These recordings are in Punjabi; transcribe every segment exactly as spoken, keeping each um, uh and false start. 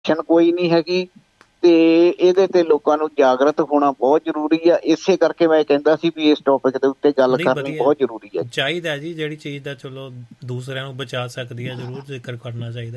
ਕੋਈ ਨਹੀਂ ਹੈਗੀ ਤੇ ਇਹਦੇ ਤੇ ਲੋਕਾਂ ਨੂੰ ਜਾਗਰਤ ਹੋਣਾ ਬਹੁਤ ਜ਼ਰੂਰੀ ਆ। ਇਸੇ ਕਰਕੇ ਮੈਂ ਕਹਿੰਦਾ ਸੀ ਵੀ ਇਸ ਟੌਪਿਕ ਦੇ ਉੱਤੇ ਗੱਲ ਨਹੀਂ ਕਰਨੀ ਵਧੀਆ ਬਹੁਤ ਜ਼ਰੂਰੀ ਹੈ। ਚਾਹੀਦਾ ਜੀ, ਜਿਹੜੀ ਚੀਜ਼ ਦਾ ਚਲੋ ਦੂਸਰਿਆਂ ਨੂੰ ਬਚਾ ਸਕਦੀ ਹੈ ਜ਼ਰੂਰ ਜ਼ਿਕਰ ਕਰਨਾ ਚਾਹੀਦਾ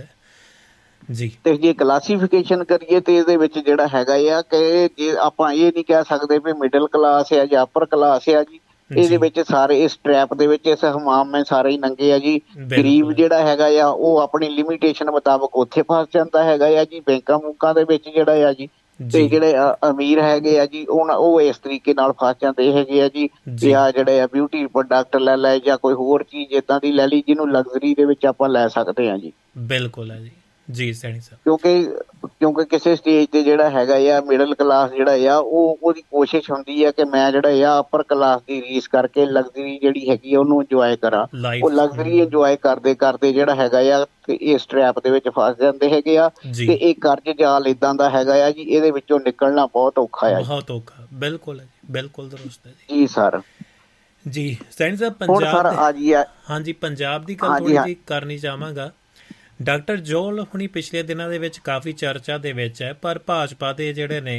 ਜੀ। ਤੇ ਜੇ ਕਲਾਸੀਫਿਕੇਸ਼ਨ ਕਰੀਏ ਤੇ ਇਹਦੇ ਵਿੱਚ ਜਿਹੜਾ ਹੈਗਾ ਆ ਕਿ ਜੇ ਆਪਾਂ ਇਹ ਨਹੀਂ ਕਹਿ ਸਕਦੇ ਵੀ ਮਿਡਲ ਕਲਾਸ ਆ ਜਾਂ ਅਪਰ ਕਲਾਸ ਆ ਜੀ, ਇਹਦੇ ਜੀ ਵਿੱਚ ਸਾਰੇ ਇਸ ਟਰੈਪ ਦੇ ਵਿੱਚ ਇਸ ਹਮਾਮ ਮੈਂ ਸਾਰੇ ਹੀ ਨੰਗੇ ਆ ਜੀ। ਗਰੀਬ ਬਿਲਕੁਲ ਜਿਹੜਾ ਹੈਗਾ ਆ ਉਹ ਆਪਣੀ ਲਿਮੀਟੇਸ਼ਨ ਮੁਤਾਬਕ ਉੱਥੇ ਫਸ ਜਾਂਦਾ ਹੈਗਾ ਆ ਜੀ, ਬੈਂਕਾਂ ਬੂਕਾਂ ਦੇ ਵਿੱਚ ਜਿਹੜਾ ਆ ਜੀ। ਤੇ ਜੀ ਜਿਹੜੇ ਅਮੀਰ ਹੈਗੇ ਆ ਜੀ ਉਹ ਉਹ ਇਸ ਤਰੀਕੇ ਨਾਲ ਫਸ ਜਾਂਦੇ ਹੈਗੇ ਆ ਜੀ। ਤੇ ਜੀ ਆ ਜਿਹੜੇ ਆ ਬਿਊਟੀ ਪ੍ਰੋਡਕਟ ਲੈ ਲੈ ਜਾਂ ਕੋਈ ਹੋਰ ਚੀਜ਼ ਏਦਾਂ ਦੀ ਲੈ ਲਈ ਜਿਹਨੂੰ ਲਗਜ਼ਰੀ ਦੇ ਵਿੱਚ ਆਪਾਂ ਲੈ ਸਕਦੇ ਹਾਂ ਜੀ। ਬਿਲਕੁਲ ਹੈ ਜੀ। ਜੀ ਸੈਣੀ ਸਾਹਿਬ, ਕਿਉਂਕਿ ਕਿਉਂਕਿ ਕਿਸੇ ਸਟੇਜ ਤੇ ਜਿਹੜਾ ਹੈਗਾ ਆ ਮਿਡਲ ਕਲਾਸ ਜਿਹੜਾ ਆ ਉਹ ਉਹਦੀ ਕੋਸ਼ਿਸ਼ ਹੁੰਦੀ ਹੈ ਕਿ ਮੈਂ ਜਿਹੜਾ ਆ ਅਪਰ ਕਲਾਸ ਦੀ ਰੀਸ ਕਰਕੇ ਲਗਜ਼ਰੀ ਜਿਹੜੀ ਹੈਗੀ ਆ ਉਹਨੂੰ ਇੰਜੋਏ ਕਰਾਂ। ਉਹ ਲਾਈਫ ਲਗਜ਼ਰੀ ਇੰਜੋਏ ਕਰਦੇ ਕਰਦੇ ਜਿਹੜਾ ਹੈਗਾ ਆ ਤੇ ਇਸ ਟਰੈਪ ਦੇ ਵਿੱਚ ਫਸ ਜਾਂਦੇ ਹੈਗੇ ਆ। ਜੀ ਤੇ ਇਹ ਕਰਜ਼ ਜਾਲ ਏਦਾਂ ਦਾ ਹੈਗਾ ਆ ਜੀ, ਇਹਦੇ ਵਿੱਚੋਂ ਨਿਕਲਣਾ ਬਹੁਤ ਔਖਾ ਆ ਜੀ। ਬਹੁਤ ਔਖਾ, ਬਿਲਕੁਲ ਹੈ ਜੀ, ਬਿਲਕੁਲ ਦਰੁਸਤ ਹੈ ਜੀ। ਜੀ ਸਰ। ਜੀ ਸੈਣੀ ਸਾਹਿਬ, ਹੁਣ ਸਰ ਪੰਜਾਬ ਆ ਜੀ ਆ ਹਾਂਜੀ ਪੰਜਾਬ ਦੀ ਗੱਲ ਹਾਂਜੀ ਥੋੜ੍ਹੀ ਹਾਂ ਜਿਹੀ ਕਰਨੀ ਚਾਹਾਂਗਾ। ਡਾਕਟਰ ਜੋਹਲ ਹੁਣੀ ਪਿਛਲੇ ਦਿਨਾਂ ਦੇ ਵਿੱਚ ਕਾਫੀ ਚਰਚਾ ਦੇ ਵਿੱਚ ਹੈ, ਪਰ ਭਾਜਪਾ ਦੇ ਜਿਹੜੇ ਨੇ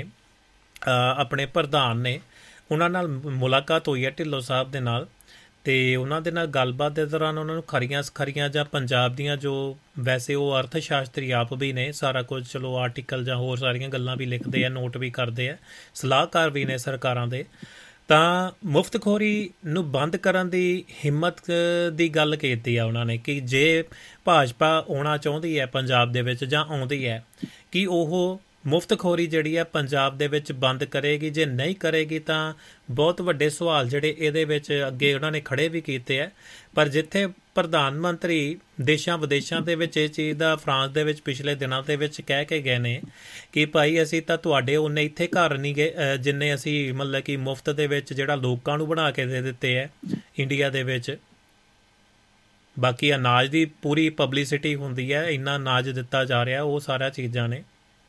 ਆਪਣੇ ਪ੍ਰਧਾਨ ਨੇ ਉਹਨਾਂ ਨਾਲ ਮੁਲਾਕਾਤ ਹੋਈ ਹੈ ਢਿੱਲੋਂ ਸਾਹਿਬ ਦੇ ਨਾਲ, ਅਤੇ ਉਹਨਾਂ ਦੇ ਨਾਲ ਗੱਲਬਾਤ ਦੇ ਦੌਰਾਨ ਉਹਨਾਂ ਨੂੰ ਖਰੀਆਂ ਖਰੀਆਂ ਜਾਂ ਪੰਜਾਬ ਦੀਆਂ ਜੋ ਵੈਸੇ ਉਹ ਅਰਥ ਸ਼ਾਸਤਰੀ ਆਪ ਵੀ ਨੇ, ਸਾਰਾ ਕੁਝ ਚਲੋ ਆਰਟੀਕਲ ਜਾਂ ਹੋਰ ਸਾਰੀਆਂ ਗੱਲਾਂ ਵੀ ਲਿਖਦੇ ਆ, ਨੋਟ ਵੀ ਕਰਦੇ ਆ, ਸਲਾਹਕਾਰ ਵੀ ਨੇ ਸਰਕਾਰਾਂ ਦੇ, ਤਾਂ ਮੁਫਤਖੋਰੀ ਨੂੰ ਬੰਦ ਕਰਨ ਦੀ ਹਿੰਮਤ ਦੀ ਗੱਲ ਕੀਤੀ ਆ ਉਹਨਾਂ ਨੇ ਕਿ ਜੇ ਭਾਜਪਾ ਆਉਣਾ ਚਾਹੁੰਦੀ ਹੈ ਪੰਜਾਬ ਦੇ ਵਿੱਚ ਜਾਂ ਆਉਂਦੀ ਹੈ ਕਿ ਉਹ ਮੁਫਤਖੋਰੀ ਜਿਹੜੀ ਹੈ ਪੰਜਾਬ ਦੇ ਵਿੱਚ ਬੰਦ ਕਰੇਗੀ। ਜੇ ਨਹੀਂ ਕਰੇਗੀ ਤਾਂ ਬਹੁਤ ਵੱਡੇ ਸਵਾਲ ਜਿਹੜੇ ਇਹਦੇ ਵਿੱਚ ਅੱਗੇ ਉਹਨਾਂ ਨੇ ਖੜੇ ਵੀ ਕੀਤੇ ਹੈ। ਪਰ ਜਿੱਥੇ ਪ੍ਰਧਾਨ ਮੰਤਰੀ ਦੇਸ਼ਾਂ ਵਿਦੇਸ਼ਾਂ ਦੇ ਵਿੱਚ ਇਹ ਚੀਜ਼ ਦਾ ਫਰਾਂਸ ਦੇ ਵਿੱਚ ਪਿਛਲੇ ਦਿਨਾਂ ਦੇ ਵਿੱਚ ਕਹਿ ਕੇ ਗਏ ਨੇ ਕਿ ਭਾਈ ਅਸੀਂ ਤਾਂ ਤੁਹਾਡੇ ਉਹਨੇ ਇੱਥੇ ਘਰ ਨਹੀਂ ਗਏ ਜਿੰਨੇ ਅਸੀਂ ਮਤਲਬ ਕਿ ਮੁਫਤ ਦੇ ਵਿੱਚ ਜਿਹੜਾ ਲੋਕਾਂ ਨੂੰ ਬਣਾ ਕੇ ਦੇ ਦਿੱਤੇ ਹੈ ਇੰਡੀਆ ਦੇ ਵਿੱਚ। ਬਾਕੀ ਅਨਾਜ ਦੀ ਪੂਰੀ ਪਬਲਿਸਿਟੀ ਹੁੰਦੀ ਹੈ, ਇੰਨਾ ਅਨਾਜ ਦਿੱਤਾ ਜਾ ਰਿਹਾ, ਉਹ ਸਾਰਾ ਚੀਜ਼ਾਂ ਨੇ।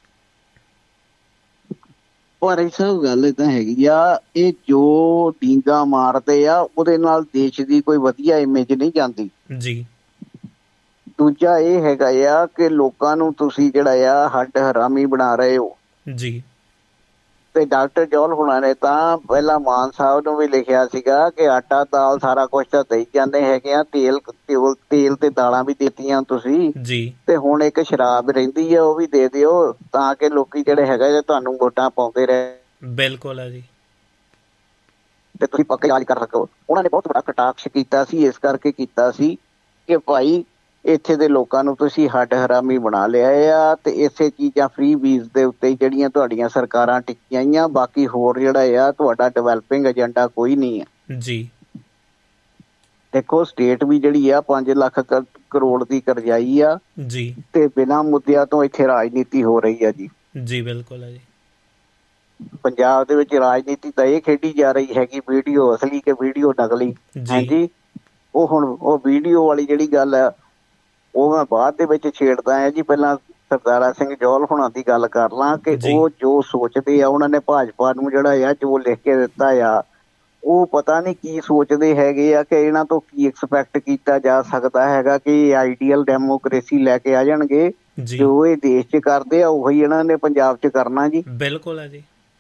ਪਰ ਇਹ ਸਭ ਗੱਲ ਏਦਾਂ ਹੈਗੀ ਆ, ਇਹ ਜੋ ਡੀਂਗਾ ਮਾਰਦੇ ਆ ਉਹਦੇ ਨਾਲ ਦੇਸ਼ ਦੀ ਕੋਈ ਵਧੀਆ ਇਮੇਜ ਨਹੀਂ ਜਾਂਦੀ ਜੀ। ਦੂਜਾ ਇਹ ਹੈਗਾ ਆ ਕਿ ਲੋਕਾਂ ਨੂੰ ਤੁਸੀਂ ਜਿਹੜਾ ਆ ਹੱਡ ਹਰਾਮੀ ਬਣਾ ਰਹੇ ਹੋ ਜੀ। ਤੇ ਡਾਕਟਰ ਜੋਹਲ ਹੁਣਾਂ ਨੇ ਤਾਂ ਪਹਿਲਾਂ ਮਾਨ ਸਾਹਿਬ ਨੂੰ ਵੀ ਲਿਖਿਆ ਸੀਗਾ ਕਿ ਆਟਾ ਦਾਲ ਸਾਰਾ ਕੁਛ ਤਾਂ ਦੇਈ ਜਾਂਦੇ ਹੈਗੇ ਆ, ਤੇਲ ਤੇਲ ਤੇ ਦਾਲਾਂ ਵੀ ਦਿੱਤੀਆਂ ਤੁਸੀਂ ਜੀ। ਤੇ ਹੁਣ ਇੱਕ ਸ਼ਰਾਬ ਰਹਿੰਦੀ ਆ ਉਹ ਵੀ ਦੇ ਦਿਓ ਤਾਂ ਕਿ ਲੋਕੀ ਜਿਹੜੇ ਹੈਗੇ ਤੁਹਾਨੂੰ ਵੋਟਾਂ ਪਾਉਂਦੇ ਰਹੇ। ਬਿਲਕੁਲ ਹੈ ਜੀ। ਤੇ ਤੁਸੀਂ ਪੱਕਾ ਇਲਾਜ ਕਰ ਸਕੋ। ਉਹਨਾਂ ਨੇ ਬਹੁਤ ਬੜਾ ਕਟਾਕਸ਼ ਕੀਤਾ ਸੀ, ਇਸ ਕਰਕੇ ਕੀਤਾ ਸੀ ਕਿ ਭਾਈ ਇੱਥੇ ਦੇ ਲੋਕਾਂ ਨੂੰ ਤੁਸੀਂ ਹੱਡ ਹਰਾਮੀ ਬਣਾ ਲਿਆ ਆ ਤੇ ਇਸੇ ਚੀਜ਼ਾਂ ਫ੍ਰੀ ਬੀਜ ਦੇ ਉੱਤੇ ਜਿਹੜੀਆਂ ਤੁਹਾਡੀਆਂ ਸਰਕਾਰਾਂ ਟਿੱਕੀਆਂ ਹੋਈਆਂ, ਬਾਕੀ ਹੋਰ ਜਿਹੜਾ ਆ ਤੁਹਾਡਾ ਡਿਵੈਲਪਿੰਗ ਏਜੰਡਾ ਕੋਈ ਨਹੀਂ ਹੈ ਜੀ। ਦੇਖੋ ਸਟੇਟ ਵੀ ਜਿਹੜੀ ਆ ਪੰਜ ਲੱਖ ਕਰੋੜ ਦੀ ਕਰਜ਼ਾਈ ਆ ਜੀ ਤੇ ਬਿਨਾਂ ਮੁੱਦਿਆਂ ਤੋਂ ਇੱਥੇ ਰਾਜਨੀਤੀ ਹੋ ਰਹੀ ਆ ਜੀ। ਜੀ ਬਿਲਕੁਲ ਹੈ ਜੀ। ਪੰਜਾਬ ਦੇ ਵਿੱਚ ਰਾਜਨੀਤੀ ਤਾਂ ਇਹ ਖੇਡੀ ਜਾ ਰਹੀ ਹੈਗੀ ਵੀਡੀਓ ਅਸਲੀ ਕਿ ਵੀਡੀਓ ਨਕਲੀ। ਹਾਂਜੀ, ਉਹ ਹੁਣ ਉਹ ਵੀਡੀਓ ਵਾਲੀ ਜਿਹੜੀ ਗੱਲ ਆ ਉਹ ਮੈਂ ਬਾਅਦ ਦੇ ਵਿੱਚ ਛੇੜਦਾ ਹਾਂ ਜੀ। ਪਹਿਲਾਂ ਸਰਦਾਰਾ ਸਿੰਘ ਜੋਹਲ ਹੁਣਾਂ ਦੀ ਗੱਲ ਕਰ ਲਾਂ ਕਿ ਉਹ ਜੋ ਸੋਚਦੇ ਆ, ਉਹਨਾਂ ਨੇ ਭਾਜਪਾ ਨੂੰ ਜਿਹੜਾ ਆ ਜੋ ਲਿਖ ਕੇ ਦਿੱਤਾ ਆ, ਉਹ ਪਤਾ ਨਹੀਂ ਕੀ ਸੋਚਦੇ ਹੈਗੇ ਆ ਕਿ ਇਹਨਾਂ ਤੋਂ ਕੀ ਐਕਸਪੈਕਟ ਕੀਤਾ ਜਾ ਸਕਦਾ ਹੈਗਾ ਕਿ ਆਈਡੀਅਲ ਡੈਮੋਕ੍ਰੇਸੀ ਲੈ ਕੇ ਆ ਜਾਣਗੇ। ਜੋ ਇਹ ਦੇਸ਼ 'ਚ ਕਰਦੇ ਆ ਉਹੀ ਇਹਨਾਂ ਨੇ ਪੰਜਾਬ 'ਚ ਕਰਨਾ ਜੀ। ਬਿਲਕੁਲ ਹੈ ਜੀ।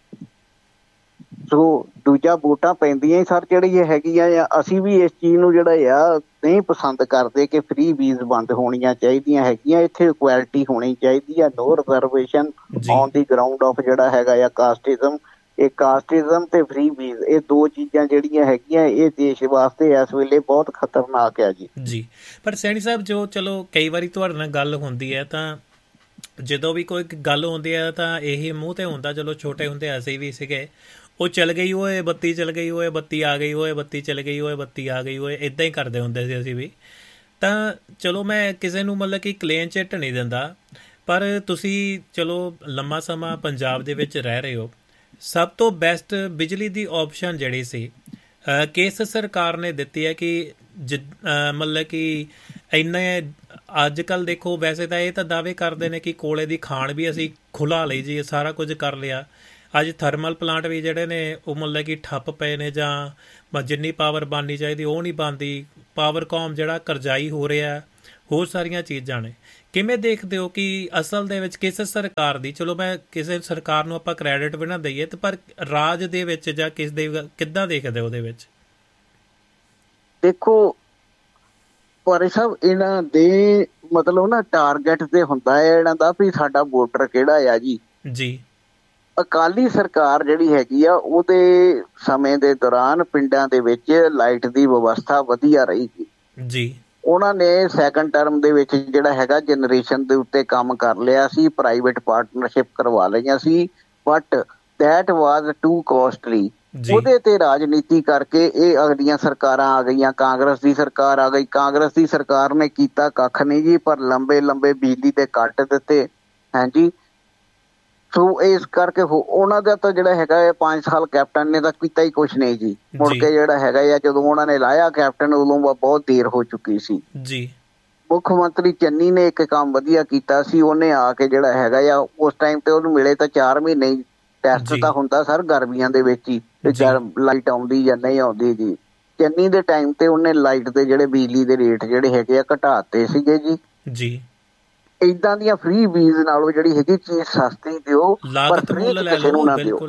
ਸੋ ਦੂਜਾ ਵੋਟਾਂ ਪੈਂਦੀਆਂ ਹੀ ਸਰ ਜਿਹੜੀ ਹੈਗੀਆਂ ਆ, ਅਸੀਂ ਵੀ ਇਸ ਚੀਜ਼ ਨੂੰ ਜਿਹੜਾ ਆ ਨਹੀਂ ਪਸੰਦ ਕਰਦੇ ਕਿ ਫ੍ਰੀ ਬੀਜ਼ ਬੰਦ ਹੋਣੀਆਂ ਚਾਹੀਦੀਆਂ ਹੈਗੀਆਂ। ਇੱਥੇ ਇਕੁਐਲਿਟੀ ਹੋਣੀ ਚਾਹੀਦੀ ਆ, ਨੋ reservation on the ground of ਜਿਹੜਾ ਹੈਗਾ ਆ ਕਾਸਟਿਜ਼ਮ। ਇਹ ਕਾਸਟਿਜ਼ਮ ਤੇ ਫ੍ਰੀ ਬੀਜ਼ ਇਹ ਦੋ ਚੀਜ਼ਾਂ ਜਿਹੜੀਆਂ ਹੈਗੀਆਂ ਇਹ ਦੇਸ਼ ਵਾਸਤੇ ਇਸ ਵੇਲੇ ਬਹੁਤ ਖਤਰਨਾਕ ਆ ਜੀ। ਜੀ ਪਰ ਸੈਣੀ ਸਾਹਿਬ ਜੋ ਚਲੋ ਕਈ ਵਾਰੀ ਤੁਹਾਡੇ ਨਾਲ ਗੱਲ ਹੁੰਦੀ ਹੈ ਤਾਂ ਜਦੋਂ ਵੀ ਕੋਈ ਗੱਲ ਹੁੰਦੀ ਹੈ ਤਾਂ ਇਹ ਮੂੰਹ ਤੇ ਹੁੰਦਾ, ਚਲੋ ਛੋਟੇ ਹੁੰਦੇ ਅਸੀਂ ਵੀ ਸੀਗੇ, ਉਹ ਚੱਲ ਗਈ ਓਏ ਬੱਤੀ ਚੱਲ ਗਈ ਓਏ ਬੱਤੀ ਆ ਗਈ ਓਏ ਬੱਤੀ ਚੱਲ ਗਈ ਓਏ ਬੱਤੀ ਆ ਗਈ ਓਏ, ਇੱਦਾਂ ਹੀ ਕਰਦੇ ਹੁੰਦੇ ਸੀ ਅਸੀਂ ਵੀ। ਤਾਂ ਚਲੋ ਮੈਂ ਕਿਸੇ ਨੂੰ ਮਤਲਬ ਕਿ ਕਲੇਨ ਚਿੱਟ ਨਹੀਂ ਦਿੰਦਾ, ਪਰ ਤੁਸੀਂ ਚਲੋ ਲੰਮਾ ਸਮਾਂ ਪੰਜਾਬ ਦੇ ਵਿੱਚ ਰਹਿ ਰਹੇ ਹੋ, ਸਭ ਤੋਂ ਬੈਸਟ ਬਿਜਲੀ ਦੀ ਆਪਸ਼ਨ ਜਿਹੜੀ ਸੀ ਕਿਸ ਸਰਕਾਰ ਨੇ ਦਿੱਤੀ ਹੈ ਕਿ ਜ ਮਤਲਬ ਕਿ ਇੰਨੇ ਅੱਜ ਕੱਲ੍ਹ ਦੇਖੋ ਵੈਸੇ ਤਾਂ ਇਹ ਤਾਂ ਦਾਅਵੇ ਕਰਦੇ ਨੇ ਕਿ ਕੋਲੇ ਦੀ ਖਾਣ ਵੀ ਅਸੀਂ ਖੁੱਲ੍ਹਾ ਲਈ ਜੀ, ਸਾਰਾ ਕੁਝ ਕਰ ਲਿਆ। ਅੱਜ ਥਰਮਲ ਪਲਾਂਟ ਵੀ ਜਿਹੜੇ ਨੇ ਉਹ ਮਤਲਬ ਕਿ ਠੱਪ ਪਏ ਨੇ ਜਾਂ ਜਿੰਨੀ ਪਾਵਰ ਬਣਨੀ ਚਾਹੀਦੀ ਉਹ ਨਹੀਂ ਬਣਦੀ। ਪਾਵਰਕੌਮ ਜਿਹੜਾ ਕਰਜ਼ਾਈ ਹੋ ਰਿਹਾ, ਹੋਰ ਸਾਰੀਆਂ ਚੀਜ਼ਾਂ ਨੇ। ਕਿਵੇਂ ਦੇਖਦੇ ਹੋ ਕਿ ਅਸਲ ਦੇ ਵਿੱਚ ਕਿਸ ਸਰਕਾਰ ਦੀ, ਚਲੋ ਮੈਂ ਕਿਸੇ ਸਰਕਾਰ ਨੂੰ ਆਪਾਂ ਕ੍ਰੈਡਿਟ ਵੀ ਨਾ ਦਈਏ, ਤੇ ਪਰ ਰਾਜ ਦੇ ਵਿੱਚ ਜਾਂ ਕਿਸ ਦੇ ਕਿੱਦਾਂ ਦੇਖਦੇ ਉਹਦੇ ਵਿੱਚ? ਦੇਖੋ ਪਰ ਸਭ ਇਹਨਾਂ ਦੇ ਮਤਲਬ ਨਾ ਟਾਰਗੇਟ ਤੇ ਹੁੰਦਾ ਹੈ ਇਹਨਾਂ ਦਾ ਵੀ ਸਾਡਾ ਵੋਟਰ ਕਿਹੜਾ ਆ ਜੀ। ਜੀ ਅਕਾਲੀ ਸਰਕਾਰ ਜਿਹੜੀ ਹੈਗੀ ਆ ਉਹਦੇ ਸਮੇਂ ਦੇ ਦੌਰਾਨ ਪਿੰਡਾਂ ਦੇ ਵਿੱਚ ਲਾਈਟ ਦੀ ਵਿਵਸਥਾ ਵਧੀਆ ਰਹੀ ਜੀ। ਉਹਨਾਂ ਨੇ ਸੈਕੰਡ ਟਰਮ ਦੇ ਵਿੱਚ ਜਿਹੜਾ ਹੈਗਾ ਜਨਰੇਸ਼ਨ ਦੇ ਉੱਤੇ ਕੰਮ ਕਰ ਲਿਆ ਸੀ, ਪ੍ਰਾਈਵੇਟ ਪਾਰਟਨਰਸ਼ਿਪ ਕਰਵਾ ਲਈਆਂ ਸੀ, but that was to costly. ਉਹਦੇ ਤੇ ਰਾਜਨੀਤੀ ਕਰਕੇ ਇਹ ਅਗਲੀਆਂ ਸਰਕਾਰਾਂ ਆ ਗਈਆਂ, ਕਾਂਗਰਸ ਦੀ ਸਰਕਾਰ ਆ ਗਈ। ਕਾਂਗਰਸ ਦੀ ਸਰਕਾਰ ਨੇ ਕੀਤਾ ਕੱਖ ਨਹੀਂ ਜੀ, ਪਰ ਲੰਬੇ ਲੰਬੇ ਬਿਜਲੀ ਦੇ ਕੱਟ ਦਿੱਤੇ। ਹਾਂਜੀ, ਸੋ ਇਸ ਕਰਕੇ ਉਹਨਾਂ ਦਾ ਤਾਂ ਜਿਹੜਾ ਹੈਗਾ ਹੈ ਪੰਜ ਸਾਲ ਕੈਪਟਨ ਨੇ ਤਾਂ ਕੀਤਾ ਹੀ ਕੁਛ ਨਹੀਂ ਜੀ। ਮੁੜ ਕੇ ਜਿਹੜਾ ਹੈਗਾ ਆ ਜਦੋਂ ਉਹਨਾਂ ਨੇ ਲਾਇਆ ਕੈਪਟਨ ਉਦੋਂ ਬਹੁਤ ਦੇਰ ਹੋ ਚੁੱਕੀ ਸੀ ਜੀ। ਮੁੱਖ ਮੰਤਰੀ ਚੰਨੀ ਨੇ ਇੱਕ ਕੰਮ ਵਧੀਆ ਕੀਤਾ ਸੀ, ਉਹਨੇ ਆ ਕੇ ਜਿਹੜਾ ਹੈਗਾ ਆ ਉਸ ਟਾਈਮ ਤੇ ਉਹਨੂੰ ਮਿਲੇ ਤਾਂ ਚਾਰ ਮਹੀਨੇ ਹੀ ਟੈਸਟ ਤਾਂ ਹੁੰਦਾ ਸਰ ਗਰਮੀਆਂ ਦੇ ਵਿੱਚ ਹੀ, ਲਾਈਟ ਆਉਂਦੀ ਜਾਂ ਨਹੀਂ ਆਉਂਦੀ ਜੀ। ਚੰਨੀ ਦੇ ਟਾਈਮ ਤੇ ਉਹਨੇ ਲਾਈਟ ਦੇ ਜਿਹੜੇ ਬਿਜਲੀ ਦੇ ਰੇਟ ਜਿਹੜੇ ਹੈਗੇ ਆ ਘਟਾਤੇ ਸੀਗੇ ਜੀ ਜੀ। ਏਦਾਂ ਦੀਆਂ ਫ੍ਰੀ ਬੀਜ ਨਾਲੋਂ ਜਿਹੜੀ ਹੈਗੀ ਚੀਜ਼ ਸਸਤੀ ਦਿਓ, ਪਰ ਫ੍ਰੀ ਕਿਸੇ ਨੂੰ ਨਾ ਦਿਓ।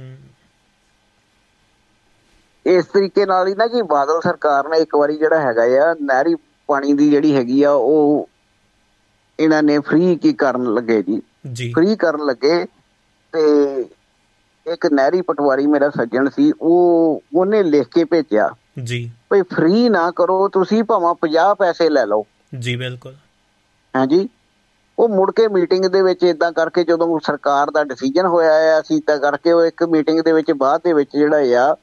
ਇਸ ਤਰੀਕੇ ਨਾਲ ਹੀ ਨਾ ਜੀ ਬਾਦਲ ਸਰਕਾਰ ਨੇ ਇੱਕ ਵਾਰੀ ਜਿਹੜਾ ਹੈਗਾ ਆ ਨਹਿਰੀ ਪਾਣੀ ਦੀ ਜਿਹੜੀ ਹੈਗੀ ਆ ਉਹ ਇਹਨਾਂ ਨੇ ਫ੍ਰੀ ਕੀ ਕਰਨ ਲੱਗੇ ਜੀ, ਫ੍ਰੀ ਕਰਨ ਲੱਗੇ। ਤੇ ਇੱਕ ਨਹਿਰੀ ਪਟਵਾਰੀ ਮੇਰਾ ਸੱਜਣ ਸੀ, ਉਹ ਉਹਨੇ ਲਿਖ ਕੇ ਭੇਜਿਆ ਜੀ ਭਈ ਫ੍ਰੀ ਨਾ ਕਰੋ ਤੁਸੀਂ, ਭਾਵੇਂ ਪੰਜਾਹ ਪੈਸੇ ਲੈ ਲਓ ਜੀ। ਬਿਲਕੁਲ ਹਾਂਜੀ। ਉਹ ਮੁੜ ਕੇ ਮੀਟਿੰਗ ਦੇ ਵਿੱਚ ਏਦਾਂ ਕਰਕੇ ਜਦੋਂ ਸਰਕਾਰ ਦਾ ਡਿਸੀਜਨ ਹੋਇਆ ਆ ਅਸੀਂ ਏਦਾਂ ਕਰਕੇ ਉਹ ਇੱਕ ਮੀਟਿੰਗ ਦੇ ਵਿੱਚ ਬਾਅਦ ਦੇ ਵਿੱਚ ਜਿਹੜਾ ਆ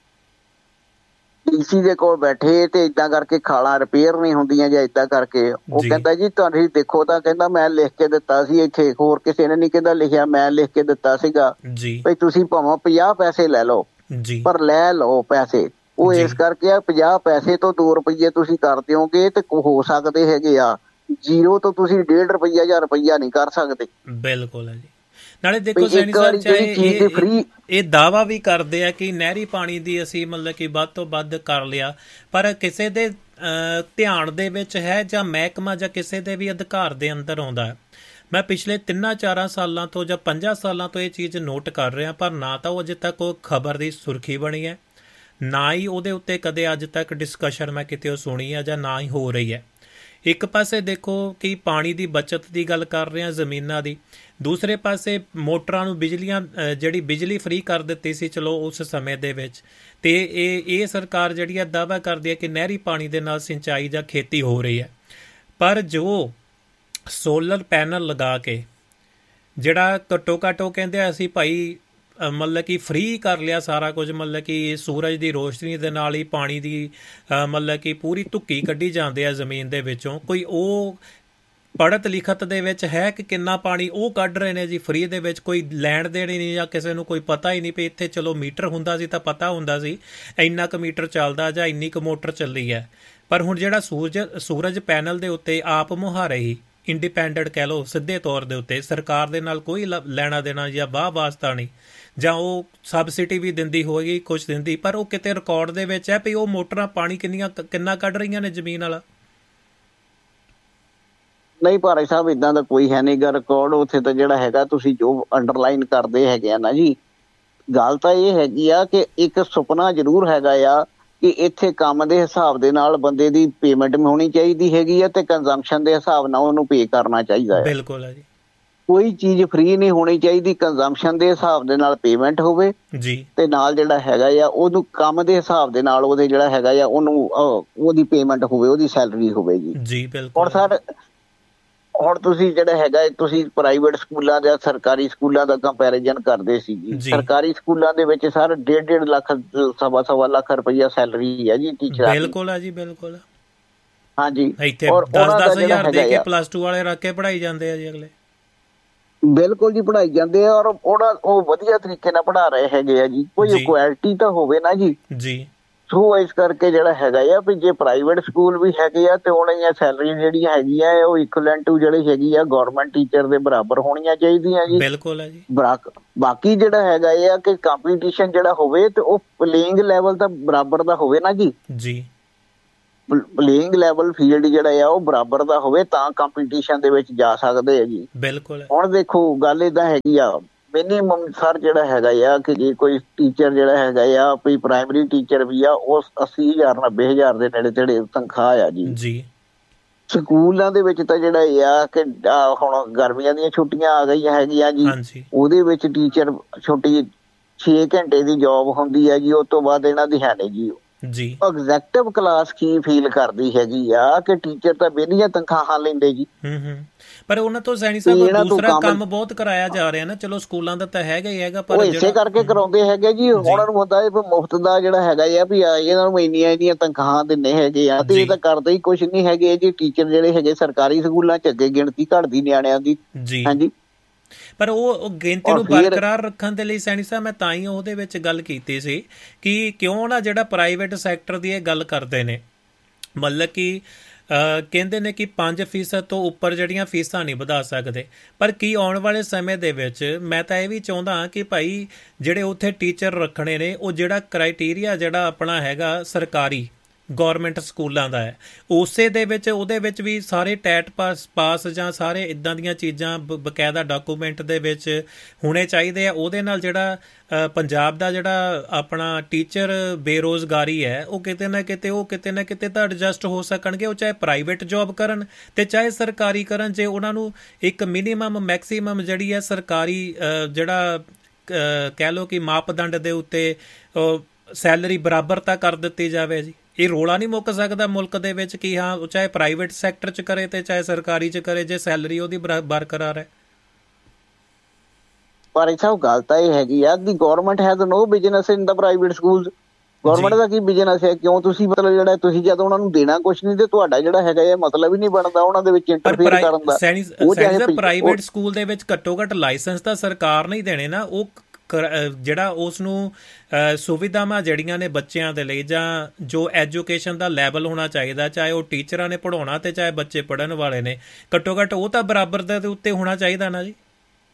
ਡੀਸੀ ਦੇ ਕੋਲ ਬੈਠੇ ਤੇ ਏਦਾਂ ਕਰਕੇ ਖਾਲਾਂ ਰਿਪੇਅਰ ਨਹੀਂ ਹੁੰਦੀਆਂ ਜਾਂ ਏਦਾਂ ਕਰਕੇ ਉਹ ਕਹਿੰਦਾ ਜੀ ਤੁਸੀਂ ਦੇਖੋ ਤਾਂ ਕਹਿੰਦਾ ਮੈਂ ਲਿਖ ਕੇ ਦਿੱਤਾ ਸੀ, ਇੱਥੇ ਹੋਰ ਕਿਸੇ ਨੇ ਨਹੀਂ ਕਹਿੰਦਾ ਲਿਖਿਆ, ਮੈਂ ਲਿਖ ਕੇ ਦਿੱਤਾ ਸੀਗਾ ਭਈ ਤੁਸੀਂ ਭਾਵੇਂ ਪੰਜਾਹ ਪੈਸੇ ਲੈ ਲਓ ਪਰ ਲੈ ਲਓ ਪੈਸੇ। ਉਹ ਇਸ ਕਰਕੇ ਆ ਪੰਜਾਹ ਪੈਸੇ ਤੋਂ ਦੋ ਰੁਪਈਏ ਤੁਸੀਂ ਕਰ ਦਿਓਗੇ ਤੇ ਹੋ ਸਕਦੇ ਹੈਗੇ ਆ ਜ਼ੀਰੋ ਤੋਂ ਤੁਸੀਂ ਡੇਢ ਰੁਪਈਆ ਜਾਂ ਰੁਪਈਆ ਨਹੀਂ ਕਰ ਸਕਦੇ। ਬਿਲਕੁਲ ਹੈ ਜੀ। ਨਾਲੇ ਦੇਖੋ ਸੈਣੀ ਸਾਹਿਬ ਚਾਹੇ ਇਹ ਦਾਅਵਾ ਵੀ ਕਰਦੇ ਆ ਕਿ ਨਹਿਰੀ ਪਾਣੀ ਦੀ ਅਸੀਂ ਮਤਲਬ ਕਿ ਵੱਧ ਤੋਂ ਵੱਧ ਕਰ ਲਿਆ, ਪਰ ਕਿਸੇ ਦੇ ਧਿਆਨ ਦੇ ਵਿੱਚ ਹੈ ਜਾਂ ਮਹਿਕਮਾ ਜਾਂ ਕਿਸੇ ਦੇ ਵੀ ਅਧਿਕਾਰ ਦੇ ਅੰਦਰ ਆਉਂਦਾ ਹੈ। ਮੈਂ ਪਿਛਲੇ ਤਿੰਨਾਂ ਚਾਰਾਂ ਸਾਲਾਂ ਤੋਂ ਜਾਂ ਪੰਜਾਂ ਸਾਲਾਂ ਤੋਂ ਇਹ ਚੀਜ਼ ਨੋਟ ਕਰ ਰਿਹਾ, ਪਰ ਨਾ ਤਾਂ ਉਹ ਅਜੇ ਤੱਕ ਉਹ ਖਬਰ ਦੀ ਸੁਰਖੀ ਬਣੀ ਹੈ, ਨਾ ਹੀ ਉਹਦੇ ਉੱਤੇ ਕਦੇ ਅੱਜ ਤੱਕ ਡਿਸਕਸ਼ਨ ਮੈਂ ਕਿਤੇ ਉਹ ਸੁਣੀ ਹੈ ਜਾਂ ਨਾ ਹੀ ਹੋ ਰਹੀ ਹੈ। ਇੱਕ ਪਾਸੇ ਦੇਖੋ ਕਿ ਪਾਣੀ ਦੀ ਬੱਚਤ ਦੀ ਗੱਲ ਕਰ ਰਹੇ ਹਾਂ, ਜ਼ਮੀਨਾਂ ਦੀ, ਦੂਸਰੇ ਪਾਸੇ ਮੋਟਰਾਂ ਨੂੰ ਬਿਜਲੀਆਂ ਜਿਹੜੀ ਬਿਜਲੀ ਫ੍ਰੀ ਕਰ ਦਿੱਤੀ ਸੀ ਚਲੋ ਉਸ ਸਮੇਂ ਦੇ ਵਿੱਚ, ਤੇ ਇਹ ਇਹ ਸਰਕਾਰ ਜਿਹੜੀ ਹੈ ਦਾਅਵਾ ਕਰਦੀ ਹੈ ਕਿ ਨਹਿਰੀ ਪਾਣੀ ਦੇ ਨਾਲ ਸਿੰਚਾਈ ਜਾਂ ਖੇਤੀ ਹੋ ਰਹੀ ਹੈ। ਪਰ ਜੋ ਸੋਲਰ ਪੈਨਲ ਲਗਾ ਕੇ ਜਿਹੜਾ ਘੱਟੋ ਘੱਟ ਉਹ ਕਹਿੰਦੇ ਅਸੀਂ ਭਾਈ ਮਤਲਬ ਕਿ ਫ੍ਰੀ ਕਰ ਲਿਆ ਸਾਰਾ ਕੁਝ, ਮਤਲਬ ਕਿ ਸੂਰਜ ਦੀ ਰੋਸ਼ਨੀ ਦੇ ਨਾਲ ਹੀ ਪਾਣੀ ਦੀ ਮਤਲਬ ਕਿ ਪੂਰੀ ਧੁੱਕੀ ਕੱਢੀ ਜਾਂਦੇ ਆ ਜ਼ਮੀਨ ਦੇ ਵਿੱਚੋਂ, ਕੋਈ ਉਹ ਪੜ੍ਹਤ ਲਿਖਤ ਦੇ ਵਿੱਚ ਹੈ ਕਿ ਕਿੰਨਾ ਪਾਣੀ ਉਹ ਕੱਢ ਰਹੇ ਨੇ ਜੀ ਫ੍ਰੀ ਦੇ ਵਿੱਚ, ਕੋਈ ਲੈਣ ਦੇਣ ਹੀ ਨਹੀਂ ਜਾਂ ਕਿਸੇ ਨੂੰ ਕੋਈ ਪਤਾ ਹੀ ਨਹੀਂ ਵੀ ਇੱਥੇ ਚਲੋ ਮੀਟਰ ਹੁੰਦਾ ਸੀ ਤਾਂ ਪਤਾ ਹੁੰਦਾ ਸੀ ਇੰਨਾ ਕੁ ਮੀਟਰ ਚੱਲਦਾ ਜਾਂ ਇੰਨੀ ਕੁ ਮੋਟਰ ਚੱਲੀ ਹੈ। ਪਰ ਹੁਣ ਜਿਹੜਾ ਸੂਰਜ ਸੂਰਜ ਪੈਨਲ ਦੇ ਉੱਤੇ ਆਪ ਮੁਹਾਰੇ ਹੀ ਇੰਡੀਪੈਂਡੈਂਟ ਕਹਿ ਲਓ ਸਿੱਧੇ ਤੌਰ ਦੇ ਉੱਤੇ ਸਰਕਾਰ ਦੇ ਨਾਲ ਕੋਈ ਲੈਣਾ ਦੇਣਾ ਜਾਂ ਵਾਹ ਵਾਸਤਾ ਨਹੀਂ, ਜਾਂ ਉਹ ਸਬਸਿਡੀ ਵੀ ਦਿੰਦੀ ਹੋਏਗੀ ਕੁਛ ਦਿੰਦੀ, ਪਰ ਉਹ ਕਿਤੇ ਰਿਕਾਰਡ ਦੇ ਵਿੱਚ ਹੈ ਵੀ ਉਹ ਮੋਟਰਾਂ ਪਾਣੀ ਕਿੰਨੀਆਂ ਕਿੰਨਾ ਕੱਢ ਰਹੀਆਂ ਨੇ ਜ਼ਮੀਨ ਵਾਲਾ। ਨਹੀਂ ਭਾਈ ਸਾਹਿਬ ਏਦਾਂ ਦਾ ਕੋਈ ਹੈ ਨਹੀਂ ਗਾ ਰਿਕਾਰਡ ਉੱਥੇ ਤਾਂ ਜਿਹੜਾ ਹੈਗਾ ਤੁਸੀਂ ਜੋ ਅੰਡਰਲਾਈਨ ਕਰਦੇ ਹੈਗੇ ਆ ਨਾ ਜੀ, ਗੱਲ ਤਾਂ ਇਹ ਹੈਗੀ ਆ ਕਿ ਇੱਕ ਸੁਪਨਾ ਜ਼ਰੂਰ ਹੈਗਾ ਆ ਕਿ ਇੱਥੇ ਕੰਮ ਦੇ ਹਿਸਾਬ ਦੇ ਨਾਲ ਬੰਦੇ ਦੀ ਪੇਮੈਂਟ ਹੋਣੀ ਚਾਹੀਦੀ ਹੈਗੀ ਆ ਤੇ ਕੰਜ਼ੰਪਸ਼ਨ ਦੇ ਹਿਸਾਬ ਨਾਲ ਉਹਨੂੰ ਪੇ ਕਰਨਾ ਚਾਹੀਦਾ ਹੈ। ਬਿਲਕੁਲ ਹੈ ਜੀ। ਕੋਈ ਚੀਜ਼ ਫ੍ਰੀ ਨਹੀਂ ਹੋਣੀ ਚਾਹੀਦੀ, ਕੰਜ਼ੰਪਸ਼ਨ ਦੇ ਹਿਸਾਬ ਦੇ ਨਾਲ ਪੇਮੈਂਟ ਹੋਵੇ ਜੀ, ਤੇ ਨਾਲ ਜਿਹੜਾ ਹੈਗਾ ਆ ਉਹਨੂੰ ਕੰਮ ਦੇ ਹਿਸਾਬ ਦੇ ਨਾਲ ਉਹਦੇ ਜਿਹੜਾ ਹੈਗਾ ਆ ਉਹਨੂੰ ਉਹਦੀ ਪੇਮੈਂਟ ਹੋਵੇ, ਉਹਦੀ ਸੈਲਰੀ ਹੋਵੇ ਜੀ ਜੀ ਬਿਲਕੁਲ। ਹੁਣ ਸਰ ਹੁਣ ਤੁਸੀਂ ਜਿਹੜਾ ਹੈਗਾ ਤੁਸੀਂ ਪ੍ਰਾਈਵੇਟ ਸਕੂਲਾਂ ਜਾਂ ਸਰਕਾਰੀ ਸਕੂਲਾਂ ਦਾ ਕੰਪੈਰੀਜ਼ਨ ਕਰਦੇ ਸੀ ਜੀ। ਸਰਕਾਰੀ ਸਕੂਲਾਂ ਦੇ ਵਿੱਚ ਸਰ ਡੇਢ ਡੇਢ ਲੱਖ ਸਵਾ ਸਵਾ ਲੱਖ ਰੁਪਈਆ ਸੈਲਰੀ ਹੈ ਜੀ ਟੀਚਰਾਂ ਦੀ। ਬਿਲਕੁਲ ਹੈ ਜੀ ਬਿਲਕੁਲ ਹਾਂਜੀ। ਔਰ ਦਸ ਦਸ ਹਜ਼ਾਰ ਦੇ ਕੇ ਪਲੱਸ ਟੂ ਵਾਲੇ ਰੱਖ ਕੇ ਪੜ੍ਹਾਈ ਜਾਂਦੇ ਆ ਜੀ ਅਗਲੇ। ਬਿਲਕੁਲ ਜੀ ਪੜ੍ਹਾਈ ਜਾਂਦੇ ਆ, ਔਰ ਉਹਨਾਂ ਉਹ ਵਧੀਆ ਤਰੀਕੇ ਨਾਲ ਪੜ੍ਹਾ ਰਹੇ ਹੈਗੇ ਆ ਜੀ, ਕੋਈ ਕੁਆਲਿਟੀ ਤਾਂ ਹੋਵੇ ਨਾ ਜੀ ਜੀ। ਸੋ ਇਸ ਕਰਕੇ ਜਿਹੜਾ ਹੈਗਾ ਆ ਵੀ ਜੇ ਪ੍ਰਾਈਵੇਟ ਸਕੂਲ ਵੀ ਹੈਗੇ ਆ ਤੇ ਉਹਨਾਂ ਦੀਆਂ ਸੈਲਰੀ ਜਿਹੜੀਆਂ ਹੈਗੀਆਂ ਉਹ ਇਕੁਅਲੈਂਟ ਟੂ ਜਿਹੜੇ ਹੈਗੀ ਆ ਗੌਰਮੈਂਟ ਟੀਚਰ ਦੇ ਬਰਾਬਰ ਹੋਣੀਆਂ ਚਾਹੀਦੀਆਂ ਜੀ। ਬਿਲਕੁਲ ਹੈ ਜੀ। ਬਾਕੀ ਜਿਹੜਾ ਹੈਗਾ ਆ ਕਿ ਕੰਪੀਟੀਸ਼ਨ ਜਿਹੜਾ ਹੋਵੇ ਤੇ ਉਹ ਪਲੇਇੰਗ ਲੈਵਲ ਤਾਂ ਬਰਾਬਰ ਦਾ ਹੋਵੇ ਨਾ ਜੀ ਜੀ। ਪਲੇਇੰਗ ਲੈਵਲ ਫੀਲਡ ਜਿਹੜਾ ਆ ਉਹ ਬਰਾਬਰ ਦਾ ਹੋਵੇ ਤਾਂ ਕੰਪੀਟੀਸ਼ਨ ਦੇ ਵਿੱਚ ਜਾ ਸਕਦੇ ਆ ਜੀ। ਬਿਲਕੁਲ। ਹੁਣ ਦੇਖੋ ਗੱਲ ਏਦਾਂ ਹੈਗੀ ਆ, ਮਿਨੀਮਮ ਸਰ ਜਿਹੜਾ ਹੈਗਾ ਆ ਕਿ ਜੇ ਕੋਈ ਟੀਚਰ ਜਿਹੜਾ ਹੈਗਾ ਆ ਵੀ ਪ੍ਰਾਇਮਰੀ ਟੀਚਰ ਵੀ ਆ ਉਹ ਅੱਸੀ ਹਜ਼ਾਰ ਨੱਬੇ ਹਜ਼ਾਰ ਦੇ ਨੇੜੇ ਤੇੜੇ ਤਨਖਾਹ ਆ ਜੀ ਜੀ। ਸਕੂਲਾਂ ਦੇ ਵਿੱਚ ਤਾਂ ਜਿਹੜਾ ਇਹ ਆ ਕਿ ਹੁਣ ਗਰਮੀਆਂ ਦੀਆਂ ਛੁੱਟੀਆਂ ਆ ਗਈਆਂ ਹੈਗੀਆਂ ਜੀ, ਉਹਦੇ ਵਿੱਚ ਟੀਚਰ ਛੁੱਟੀ ਛੇ ਘੰਟੇ ਦੀ ਜੋਬ ਹੁੰਦੀ ਹੈ ਜੀ, ਉਸ ਤੋਂ ਬਾਅਦ ਇਹਨਾਂ ਦੀ ਹੈ ਨਹੀਂ ਜੀ ਜੀ। ਐਗਜ਼ੈਕਟਿਵ ਕਲਾਸ ਕੀ ਫੀਲ ਕਰਦੀ ਹੈਗੀ ਆ ਕਿ ਟੀਚਰ ਤਾਂ ਵਿਹਲੀਆਂ ਤਨਖਾਹਾਂ ਲੈਂਦੇ ਜੀ। ਹੂੰ ਹੂੰ ਪਰ ਉਹਨਾਂ ਤੋਂ ਸੈਣੀ ਸਾਹਿਬ ਦੂਸਰਾ ਕੰਮ ਬਹੁਤ ਕਰਾਇਆ ਜਾ ਰਿਹਾ ਨਾ। ਚਲੋ ਸਕੂਲਾਂ ਦਾ ਤਾਂ ਹੈਗਾ ਹੀ ਹੈਗਾ, ਪਰ ਇਸੇ ਕਰਕੇ ਕਰਾਉਂਦੇ ਹੈਗੇ ਜੀ। ਉਹਨਾਂ ਨੂੰ ਹੁੰਦਾ ਮੁਫਤ ਦਾ ਜਿਹੜਾ ਹੈਗਾ ਆ ਵੀ ਇਹਨਾਂ ਨੂੰ ਇੰਨੀਆਂ ਇੰਨੀਆਂ ਤਨਖਾਹਾਂ ਦਿੰਦੇ ਹੈਗੇ ਆ, ਤੇ ਇਹ ਤਾਂ ਕਰਦੇ ਹੀ ਕੁਛ ਨਹੀਂ ਹੈਗੇ ਜੀ। ਟੀਚਰ ਜਿਹੜੇ ਹੈਗੇ ਸਰਕਾਰੀ ਸਕੂਲਾਂ ਚ ਅੱਗੇ ਗਿਣਤੀ ਘਟਦੀ ਨਿਆਣਿਆਂ ਦੀ। ਹਾਂਜੀ ਪਰ ਉਹ ਗਿਣਤੀ ਨੂੰ ਬਰਕਰਾਰ ਰੱਖਣ ਦੇ ਲਈ ਸੈਣੀ ਸਾਹਿਬ ਮੈਂ ਤਾਂ ਹੀ ਉਹਦੇ ਵਿੱਚ ਗੱਲ ਕੀਤੀ ਸੀ ਕਿ ਕਿਉਂ ਨਾ ਜਿਹੜਾ ਪ੍ਰਾਈਵੇਟ ਸੈਕਟਰ ਦੀ ਇਹ ਗੱਲ ਕਰਦੇ ਨੇ, ਮਤਲਬ ਕਿ ਕਹਿੰਦੇ ਨੇ ਕਿ ਪੰਜ ਫੀਸਦ ਤੋਂ ਉੱਪਰ ਜਿਹੜੀਆਂ ਫੀਸਾਂ ਨਹੀਂ ਵਧਾ ਸਕਦੇ, ਪਰ ਕੀ ਆਉਣ ਵਾਲੇ ਸਮੇਂ ਦੇ ਵਿੱਚ ਮੈਂ ਤਾਂ ਇਹ ਵੀ ਚਾਹੁੰਦਾ ਹਾਂ ਕਿ ਭਾਈ ਜਿਹੜੇ ਉੱਥੇ ਟੀਚਰ ਰੱਖਣੇ ਨੇ ਉਹ ਜਿਹੜਾ ਕ੍ਰਾਈਟੀਰੀਆ ਜਿਹੜਾ ਆਪਣਾ ਹੈਗਾ ਸਰਕਾਰੀ ਗੌਰਮੈਂਟ ਸਕੂਲਾਂ ਦਾ ਹੈ, ਉਸੇ ਦੇ ਵਿੱਚ ਉਹਦੇ ਵਿੱਚ ਵੀ ਸਾਰੇ ਟੈਟ ਪਾਸ ਪਾਸ ਜਾਂ ਸਾਰੇ ਇੱਦਾਂ ਦੀਆਂ ਚੀਜ਼ਾਂ ਬਕਾਇਦਾ ਡਾਕੂਮੈਂਟ ਦੇ ਵਿੱਚ ਹੋਣੇ ਚਾਹੀਦੇ ਆ। ਉਹਦੇ ਨਾਲ ਜਿਹੜਾ ਪੰਜਾਬ ਦਾ ਜਿਹੜਾ ਆਪਣਾ ਟੀਚਰ ਬੇਰੁਜ਼ਗਾਰੀ ਹੈ ਉਹ ਕਿਤੇ ਨਾ ਕਿਤੇ ਉਹ ਕਿਤੇ ਨਾ ਕਿਤੇ ਤਾਂ ਐਡਜਸਟ ਹੋ ਸਕਣਗੇ। ਉਹ ਚਾਹੇ ਪ੍ਰਾਈਵੇਟ ਜੋਬ ਕਰਨ ਤੇ ਚਾਹੇ ਸਰਕਾਰੀ ਕਰਨ, ਜੇ ਉਹਨਾਂ ਨੂੰ ਇੱਕ ਮਿਨੀਮਮ ਮੈਕਸੀਮਮ ਜਿਹੜੀ ਹੈ ਸਰਕਾਰੀ ਜਿਹੜਾ ਕਹਿ ਲਓ ਕਿ ਮਾਪਦੰਡ ਦੇ ਉੱਤੇ ਸੈਲਰੀ ਬਰਾਬਰਤਾ ਕਰ ਦਿੱਤੀ ਜਾਵੇ ਜੀ। ਇਹ ਰੋਲਾ ਨਹੀਂ ਮੁੱਕ ਸਕਦਾ ਮੁਲਕ ਦੇ ਵਿੱਚ ਕਿ ਹਾਂ ਚਾਹੇ ਪ੍ਰਾਈਵੇਟ ਸੈਕਟਰ 'ਚ ਕਰੇ ਤੇ ਚਾਹੇ ਸਰਕਾਰੀ 'ਚ ਕਰੇ, ਜੇ ਸੈਲਰੀ ਉਹਦੀ ਬਰਕਰਾਰ ਹੈ। ਪਰ ਇਹ ਸਭ ਗੱਲ ਤਾਂ ਇਹ ਹੈਗੀ ਆ ਕਿ government has no business in the private schools. Government the Ki business ਹੈ? ਕਿਉਂ ਤੁਸੀਂ ਮਤਲਬ ਜਿਹੜਾ ਤੁਸੀਂ ਜਦੋਂ ਉਹਨਾਂ ਨੂੰ ਦੇਣਾ ਕੁਛ ਨਹੀਂ ਤੇ ਤੁਹਾਡਾ ਜਿਹੜਾ ਹੈਗਾ ਇਹ ਮਤਲਬ ਹੀ ਨਹੀਂ ਬਣਦਾ ਉਹਨਾਂ ਦੇ ਵਿੱਚ ਇੰਟਰਫੇਅਰ ਕਰਨ ਦਾ। ਉਹ ਚਾਹੇ ਪ੍ਰਾਈਵੇਟ ਸਕੂਲ ਦੇ ਵਿੱਚ ਘੱਟੋ ਘੱਟ ਲਾਇਸੈਂਸ ਤਾਂ ਸਰਕਾਰ ਨਹੀਂ ਦੇਣੇ ਨਾ, ਉਹ ਜਿਹੜਾ ਉਸ ਨੂੰ ਸੁਵਿਧਾਵਾਂ ਜਿਹੜੀਆਂ ਨੇ ਬੱਚਿਆਂ ਦੇ ਲਈ ਜਾਂ ਜੋ ਐਜੂਕੇਸ਼ਨ ਦਾ ਲੈਵਲ ਹੋਣਾ ਚਾਹੀਦਾ, ਚਾਹੇ ਉਹ ਟੀਚਰਾਂ ਨੇ ਪੜ੍ਹਾਉਣਾ ਤੇ ਚਾਹੇ ਬੱਚੇ ਪੜ੍ਹਨ ਵਾਲੇ ਨੇ, ਘੱਟੋ ਘੱਟ ਉਹ ਤਾਂ ਬਰਾਬਰ ਦੇ ਉੱਤੇ ਹੋਣਾ ਚਾਹੀਦਾ ਨਾ ਜੀ।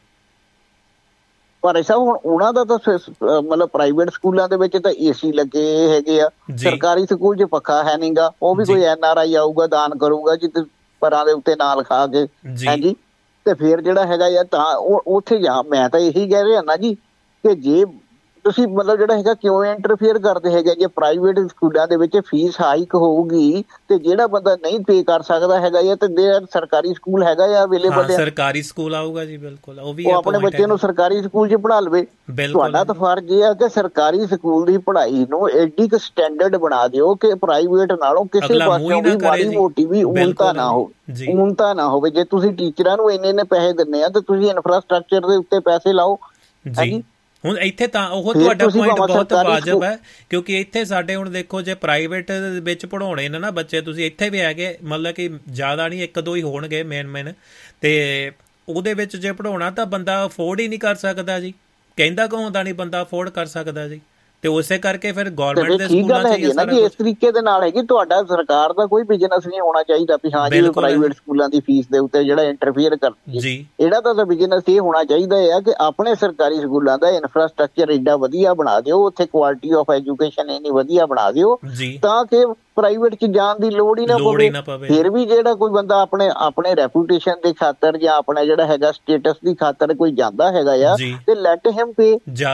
ਪਰ ਐਸਾ ਹੁਣ ਉਹਨਾਂ ਦਾ ਤਾਂ ਮਤਲਬ ਪ੍ਰਾਈਵੇਟ ਸਕੂਲਾਂ ਦੇ ਵਿੱਚ ਤਾਂ ਏਸੀ ਲੱਗੇ ਹੈਗੇ ਆ, ਸਰਕਾਰੀ ਸਕੂਲ 'ਚ ਪੱਖਾ ਹੈ ਨੀ ਗਾ। ਉਹ ਵੀ ਕੋਈ ਐਨ ਆਰ ਆਈ ਆਊਗਾ ਦਾਨ ਕਰੂਗਾ ਜਿੱਥੇ ਪਰਾਂ ਦੇ ਉੱਤੇ ਨਾਂ ਲਿਖਾ ਕੇ, ਹਾਂਜੀ, ਤੇ ਫਿਰ ਜਿਹੜਾ ਹੈਗਾ ਯਾਰ ਤਾਂ ਉਹ ਉੱਥੇ ਜਾ। ਮੈਂ ਤਾਂ ਇਹੀ ਕਹਿ ਰਿਹਾ ਨਾ ਜੀ ਕਿ ਜੇ ਤੁਸੀਂ ਮਤਲਬ ਜਿਹੜਾ ਹੈਗਾ ਕਿਉਂ ਇੰਟਰਫੇਅਰ ਕਰਦੇ ਹੈਗੇ? ਜੇ ਪ੍ਰਾਈਵੇਟ ਸਕੂਲਾਂ ਦੇ ਵਿੱਚ ਫੀਸ ਹਾਈਕ ਹੋਊਗੀ ਤੇ ਜਿਹੜਾ ਬੰਦਾ ਨਹੀਂ ਪੇ ਕਰ ਸਕਦਾ ਹੈਗਾ ਜਾਂ ਤੇ ਸਰਕਾਰੀ ਸਕੂਲ ਹੈਗਾ ਆ ਅਵੇਲੇਬਲ, ਸਰਕਾਰੀ ਸਕੂਲ ਆਊਗਾ ਜੀ। ਬਿਲਕੁਲ ਉਹ ਵੀ ਉਹ ਆਪਣੇ ਬੱਚੇ ਨੂੰ ਸਰਕਾਰੀ ਸਕੂਲ 'ਚ ਪੜ੍ਹਾ ਲਵੇ। ਤੁਹਾਡਾ ਤਾਂ ਫਰਜ਼ ਇਹ ਆ ਕਿ ਸਰਕਾਰੀ ਸਕੂਲ ਦੀ ਪੜ੍ਹਾਈ ਨੂੰ ਐਡੀ ਕੁ ਸਟੈਂਡਰਡ ਬਣਾ ਦਿਓ ਕਿ ਪ੍ਰਾਈਵੇਟ ਨਾਲੋਂ ਕਿਸੇ ਪਾਸਿਓਂ ਵੀ ਮਾੜੀ ਮੋਟੀ ਵੀ ਊਣਤਾ ਨਾ ਹੋਵੇ, ਊਣਤਾ ਨਾ ਹੋਵੇ। ਜੇ ਤੁਸੀਂ ਟੀਚਰਾਂ ਨੂੰ ਇੰਨੇ ਇੰਨੇ ਪੈਸੇ ਦਿੰਦੇ ਆ ਤੇ ਤੁਸੀਂ ਇਨਫਰਾਸਟਰਕਚਰ ਦੇ ਉੱਤੇ ਪੈਸੇ ਲਾਓ। ਹਾਂਜੀ ਹੁਣ ਇੱਥੇ ਤਾਂ ਉਹ ਤੁਹਾਡਾ ਪੁਆਇੰਟ ਬਹੁਤ ਵਾਜਬ ਹੈ, ਕਿਉਂਕਿ ਇੱਥੇ ਸਾਡੇ ਹੁਣ ਦੇਖੋ ਜੇ ਪ੍ਰਾਈਵੇਟ ਵਿੱਚ ਪੜ੍ਹਾਉਣੇ ਨੇ ਨਾ ਬੱਚੇ, ਤੁਸੀਂ ਇੱਥੇ ਵੀ ਹੈਗੇ ਮਤਲਬ ਕਿ ਜ਼ਿਆਦਾ ਨਹੀਂ ਇੱਕ ਦੋ ਹੀ ਹੋਣਗੇ ਮੇਨ ਮੇਨ, ਤੇ ਉਹਦੇ ਵਿੱਚ ਜੇ ਪੜ੍ਹਾਉਣਾ ਤਾਂ ਬੰਦਾ ਅਫੋਰਡ ਹੀ ਨਹੀਂ ਕਰ ਸਕਦਾ ਜੀ। ਕਹਿੰਦਾ ਕਿਉਂ ਹੁੰਦਾ ਨਹੀਂ ਬੰਦਾ ਅਫੋਰਡ ਕਰ ਸਕਦਾ ਜੀ, ਤੇ ਉਸੇ ਕਰਕੇ ਫਿਰ ਗੌਰਮੈਂਟ ਦੇ ਸਕੂਲਾਂ 'ਚ ਹੀ ਸਾਰਾ ਇਸ ਤਰੀਕੇ ਦੇ ਨਾਲ ਹੈਗੀ। ਤੁਹਾਡਾ ਸਰਕਾਰ ਦਾ ਕੋਈ ਬਿਜ਼ਨਸ ਨਹੀਂ ਹੋਣਾ ਚਾਹੀਦਾ ਵੀ ਹਾਂ ਜੀ ਪ੍ਰਾਈਵੇਟ ਸਕੂਲਾਂ ਦੀ ਫੀਸ ਦੇ ਉੱਤੇ ਜਿਹੜਾ ਇੰਟਰਫੇਅਰ ਕਰਦੀ ਜੀ। ਇਹਦਾ ਤਾਂ ਬਿਜ਼ਨਸ ਇਹ ਹੋਣਾ ਚਾਹੀਦਾ ਹੈ ਕਿ ਆਪਣੇ ਸਰਕਾਰੀ ਸਕੂਲਾਂ ਦਾ ਇਨਫਰਾਸਟਰਕਚਰ ਏਡਾ ਵਧੀਆ ਬਣਾ ਦਿਓ, ਉੱਥੇ ਕੁਆਲਿਟੀ ਆਫ ਐਜੂਕੇਸ਼ਨ ਇੰਨੀ ਵਧੀਆ ਬਣਾ ਦਿਓ ਤਾਂ ਕਿ ਪ੍ਰਾਈਵੇਟ 'ਚ ਜਾਣ ਦੀ ਲੋੜ ਹੀ ਨਾ ਪਵੇ। ਫਿਰ ਵੀ ਜਿਹੜਾ ਕੋਈ ਬੰਦਾ ਆਪਣੇ ਆਪਣੇ ਰੈਪੂਟੇਸ਼ਨ ਦੇ ਖਾਤਰ ਜਾਂ ਆਪਣਾ ਜਿਹੜਾ ਹੈਗਾ ਸਟੇਟਸ ਦੀ ਖਾਤਰ ਕੋਈ ਜਾਂਦਾ ਹੈਗਾ ਆ ਤੇ ਲੈਟ ਹਿਮ ਪੇ,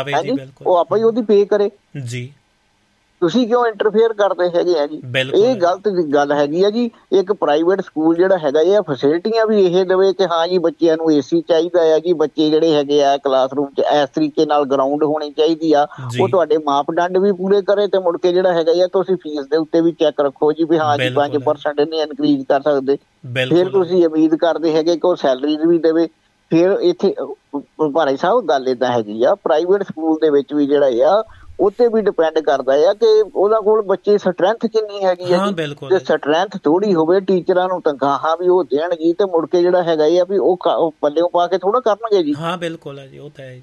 ਉਹ ਆਪਾਂ ਹੀ ਉਹਦੀ ਪੇ ਕਰੇ ਜੀ। ਤੁਸੀਂ ਕਿਉਂ ਇੰਟਰਫੇਅਰ ਕਰਦੇ ਹੈਗੇ ਆ ਜੀ? ਇਹ ਗਲਤ ਗੱਲ ਹੈਗੀ ਆ ਜੀ। ਇੱਕ ਪ੍ਰਾਈਵੇਟ ਸਕੂਲ ਜਿਹੜਾ ਹੈਗਾ ਇਹ ਫੈਸਿਲਿਟੀਆਂ ਵੀ ਇਹ ਦੇਵੇ ਕਿ ਹਾਂ ਜੀ ਬੱਚਿਆਂ ਨੂੰ ਏਸੀ ਚਾਹੀਦਾ ਆ ਜੀ, ਬੱਚੇ ਜਿਹੜੇ ਹੈਗੇ ਆ ਕਲਾਸਰੂਮ 'ਚ ਇਸ ਤਰੀਕੇ ਨਾਲ ਗਰਾਊਂਡ ਹੋਣੀ ਚਾਹੀਦੀ ਆ, ਉਹ ਤੁਹਾਡੇ ਮਾਪਦੰਡ ਵੀ ਪੂਰੇ ਕਰੇ ਤੇ ਮੁੜ ਕੇ ਜਿਹੜਾ ਹੈਗਾ ਆ ਤੁਸੀਂ ਫੀਸ ਦੇ ਉੱਤੇ ਵੀ ਚੈੱਕ ਰੱਖੋ ਜੀ ਵੀ ਹਾਂ ਜੀ ਪੰਜ ਪਰਸੈਂਟ ਨਹੀਂ ਇਨਕਰੀਜ਼ ਕਰ ਸਕਦੇ। ਫਿਰ ਤੁਸੀਂ ਉਮੀਦ ਕਰਦੇ ਹੈਗੇ ਕਿ ਉਹ ਸੈਲਰੀਜ਼ ਵੀ ਦੇਵੇ। ਫਿਰ ਇੱਥੇ ਭਾਈ ਸਾਹਿਬ ਗੱਲ ਏਦਾਂ ਹੈਗੀ ਆ, ਪ੍ਰਾਈਵੇਟ ਸਕੂਲ ਦੇ ਵਿੱਚ ਵੀ ਜਿਹੜਾ ਆ ਉੱਤੇ ਵੀ ਡਿਪੈਂਡ ਕਰਦਾ ਆ ਕਿ ਉਹਨਾਂ ਕੋਲ ਬੱਚੇ ਸਟਰੈਂਥ ਕਿੰਨੀ ਹੈਗੀ ਆ। ਜੇ ਸਟਰੈਂਥ ਥੋੜੀ ਹੋਵੇ ਟੀਚਰਾਂ ਨੂੰ ਤਨਖਾਹਾਂ ਵੀ ਉਹ ਦੇਣਗੇ ਤੇ ਮੁੜ ਕੇ ਜਿਹੜਾ ਹੈਗਾ ਆ ਵੀ ਉਹ ਪੱਲਿਓਂ ਪਾ ਕੇ ਥੋੜਾ ਕਰਨਗੇ ਜੀ। ਹਾਂ ਬਿਲਕੁਲ ਹੈ ਜੀ, ਉਹ ਤਾਂ ਹੈ ਜੀ।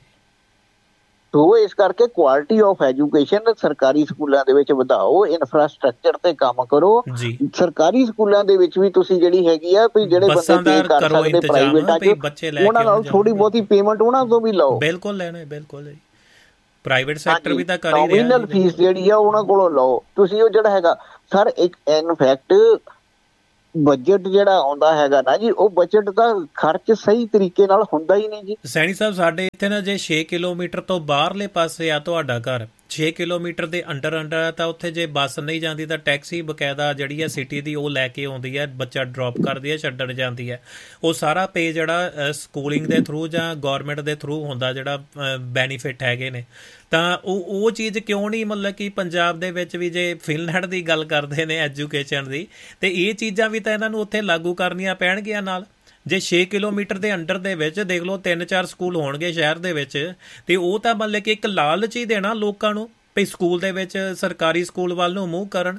ਸੋ ਇਸ ਕਰਕੇ ਕੁਆਲਿਟੀ ਆਫ ਐਜੂਕੇਸ਼ਨ ਸਰਕਾਰੀ ਸਕੂਲਾਂ ਦੇ ਵਿੱਚ ਵਧਾਓ, ਇਨਫਰਾਸਟਰਕਚਰ ਤੇ ਕੰਮ ਕਰੋ। ਸਰਕਾਰੀ ਸਕੂਲਾਂ ਦੇ ਵਿੱਚ ਵੀ ਤੁਸੀਂ ਜਿਹੜੀ ਹੈਗੀ ਆ ਵੀ ਜਿਹੜੇ ਬੰਦੇ ਪੇ ਕਰ ਸਕਦੇ ਪ੍ਰਾਈਵੇਟਾਂ 'ਚ ਉਹਨਾਂ ਨਾਲ ਥੋੜੀ ਬਹੁਤੀ ਪੇਮੈਂਟ ਉਹਨਾਂ ਤੋਂ ਵੀ ਲਓ। ਬਿਲਕੁਲ ਲੈਣਾ, ਬਿਲਕੁਲ ਪ੍ਰਾਈਵੇਟ ਸੈਕਟਰ ਵੀ ਤਾਂ ਕਰ ਹੀ ਰਿਹਾ। ਨੋਮੀਨਲ ਫੀਸ ਜਿਹੜੀ ਆ ਉਹਨਾਂ ਕੋਲੋਂ ਲਓ ਤੁਸੀਂ। ਉਹ ਜਿਹੜਾ ਹੈਗਾ ਸਰ ਇੱਕ ਇਨਫੈਕਟ ਬਜਟ ਜਿਹੜਾ ਆਉਂਦਾ ਹੈਗਾ ਨਾ ਜੀ, ਉਹ ਬਜਟ ਦਾ ਖਰਚ ਸਹੀ ਤਰੀਕੇ ਨਾਲ ਹੁੰਦਾ ਹੀ ਨਹੀਂ ਜੀ। ਸੈਣੀ ਸਾਹਿਬ ਸਾਡੇ ਇੱਥੇ ਨਾ ਜੇ ਛੇ ਕਿਲੋਮੀਟਰ ਤੋਂ ਬਾਹਰਲੇ ਪਾਸੇ ਆ ਤੁਹਾਡਾ ਘਰ, ਛੇ ਕਿਲੋਮੀਟਰ ਦੇ ਅੰਡਰ ਅੰਡਰ ਹੈ, ਤਾਂ ਉੱਥੇ ਜੇ ਬੱਸ ਨਹੀਂ ਜਾਂਦੀ ਤਾਂ ਟੈਕਸੀ ਬਕਾਇਦਾ ਜਿਹੜੀ ਹੈ ਸਿਟੀ ਦੀ ਉਹ ਲੈ ਕੇ ਆਉਂਦੀ ਹੈ, ਬੱਚਾ ਡਰੋਪ ਕਰਦੀ ਹੈ, ਛੱਡਣ ਜਾਂਦੀ ਹੈ। ਉਹ ਸਾਰਾ ਪੇ ਜਿਹੜਾ ਸਕੂਲਿੰਗ ਦੇ ਥਰੂ ਜਾਂ ਗੌਰਮੈਂਟ ਦੇ ਥਰੂ ਹੁੰਦਾ, ਜਿਹੜਾ ਬੈਨੀਫਿਟ ਹੈਗੇ ਨੇ, ਤਾਂ ਉਹ ਉਹ ਚੀਜ਼ ਕਿਉਂ ਨਹੀਂ ਮਤਲਬ ਕਿ ਪੰਜਾਬ ਦੇ ਵਿੱਚ ਵੀ ਜੇ ਫਿਨਲੈਂਡ ਦੀ ਗੱਲ ਕਰਦੇ ਨੇ ਐਜੂਕੇਸ਼ਨ ਦੀ, ਤੇ ਇਹ ਚੀਜ਼ਾਂ ਵੀ ਤਾਂ ਇਹਨਾਂ ਨੂੰ ਉੱਥੇ ਲਾਗੂ ਕਰਨੀਆਂ ਪੈਣਗੀਆਂ ਨਾਲ। ਜੇ ਛੇ ਕਿਲੋਮੀਟਰ ਦੇ ਅੰਡਰ ਦੇ ਵਿੱਚ ਦੇਖ ਲਓ ਤਿੰਨ ਚਾਰ ਸਕੂਲ ਹੋਣਗੇ ਸ਼ਹਿਰ ਦੇ ਵਿੱਚ, ਤੇ ਉਹ ਤਾਂ ਮਤਲਬ ਕਿ ਇੱਕ ਲਾਲਚ ਹੀ ਦੇਣਾ ਲੋਕਾਂ ਨੂੰ ਵੀ ਸਕੂਲ ਦੇ ਵਿੱਚ ਸਰਕਾਰੀ ਸਕੂਲ ਵੱਲ ਨੂੰ ਮੂੰਹ ਕਰਨ।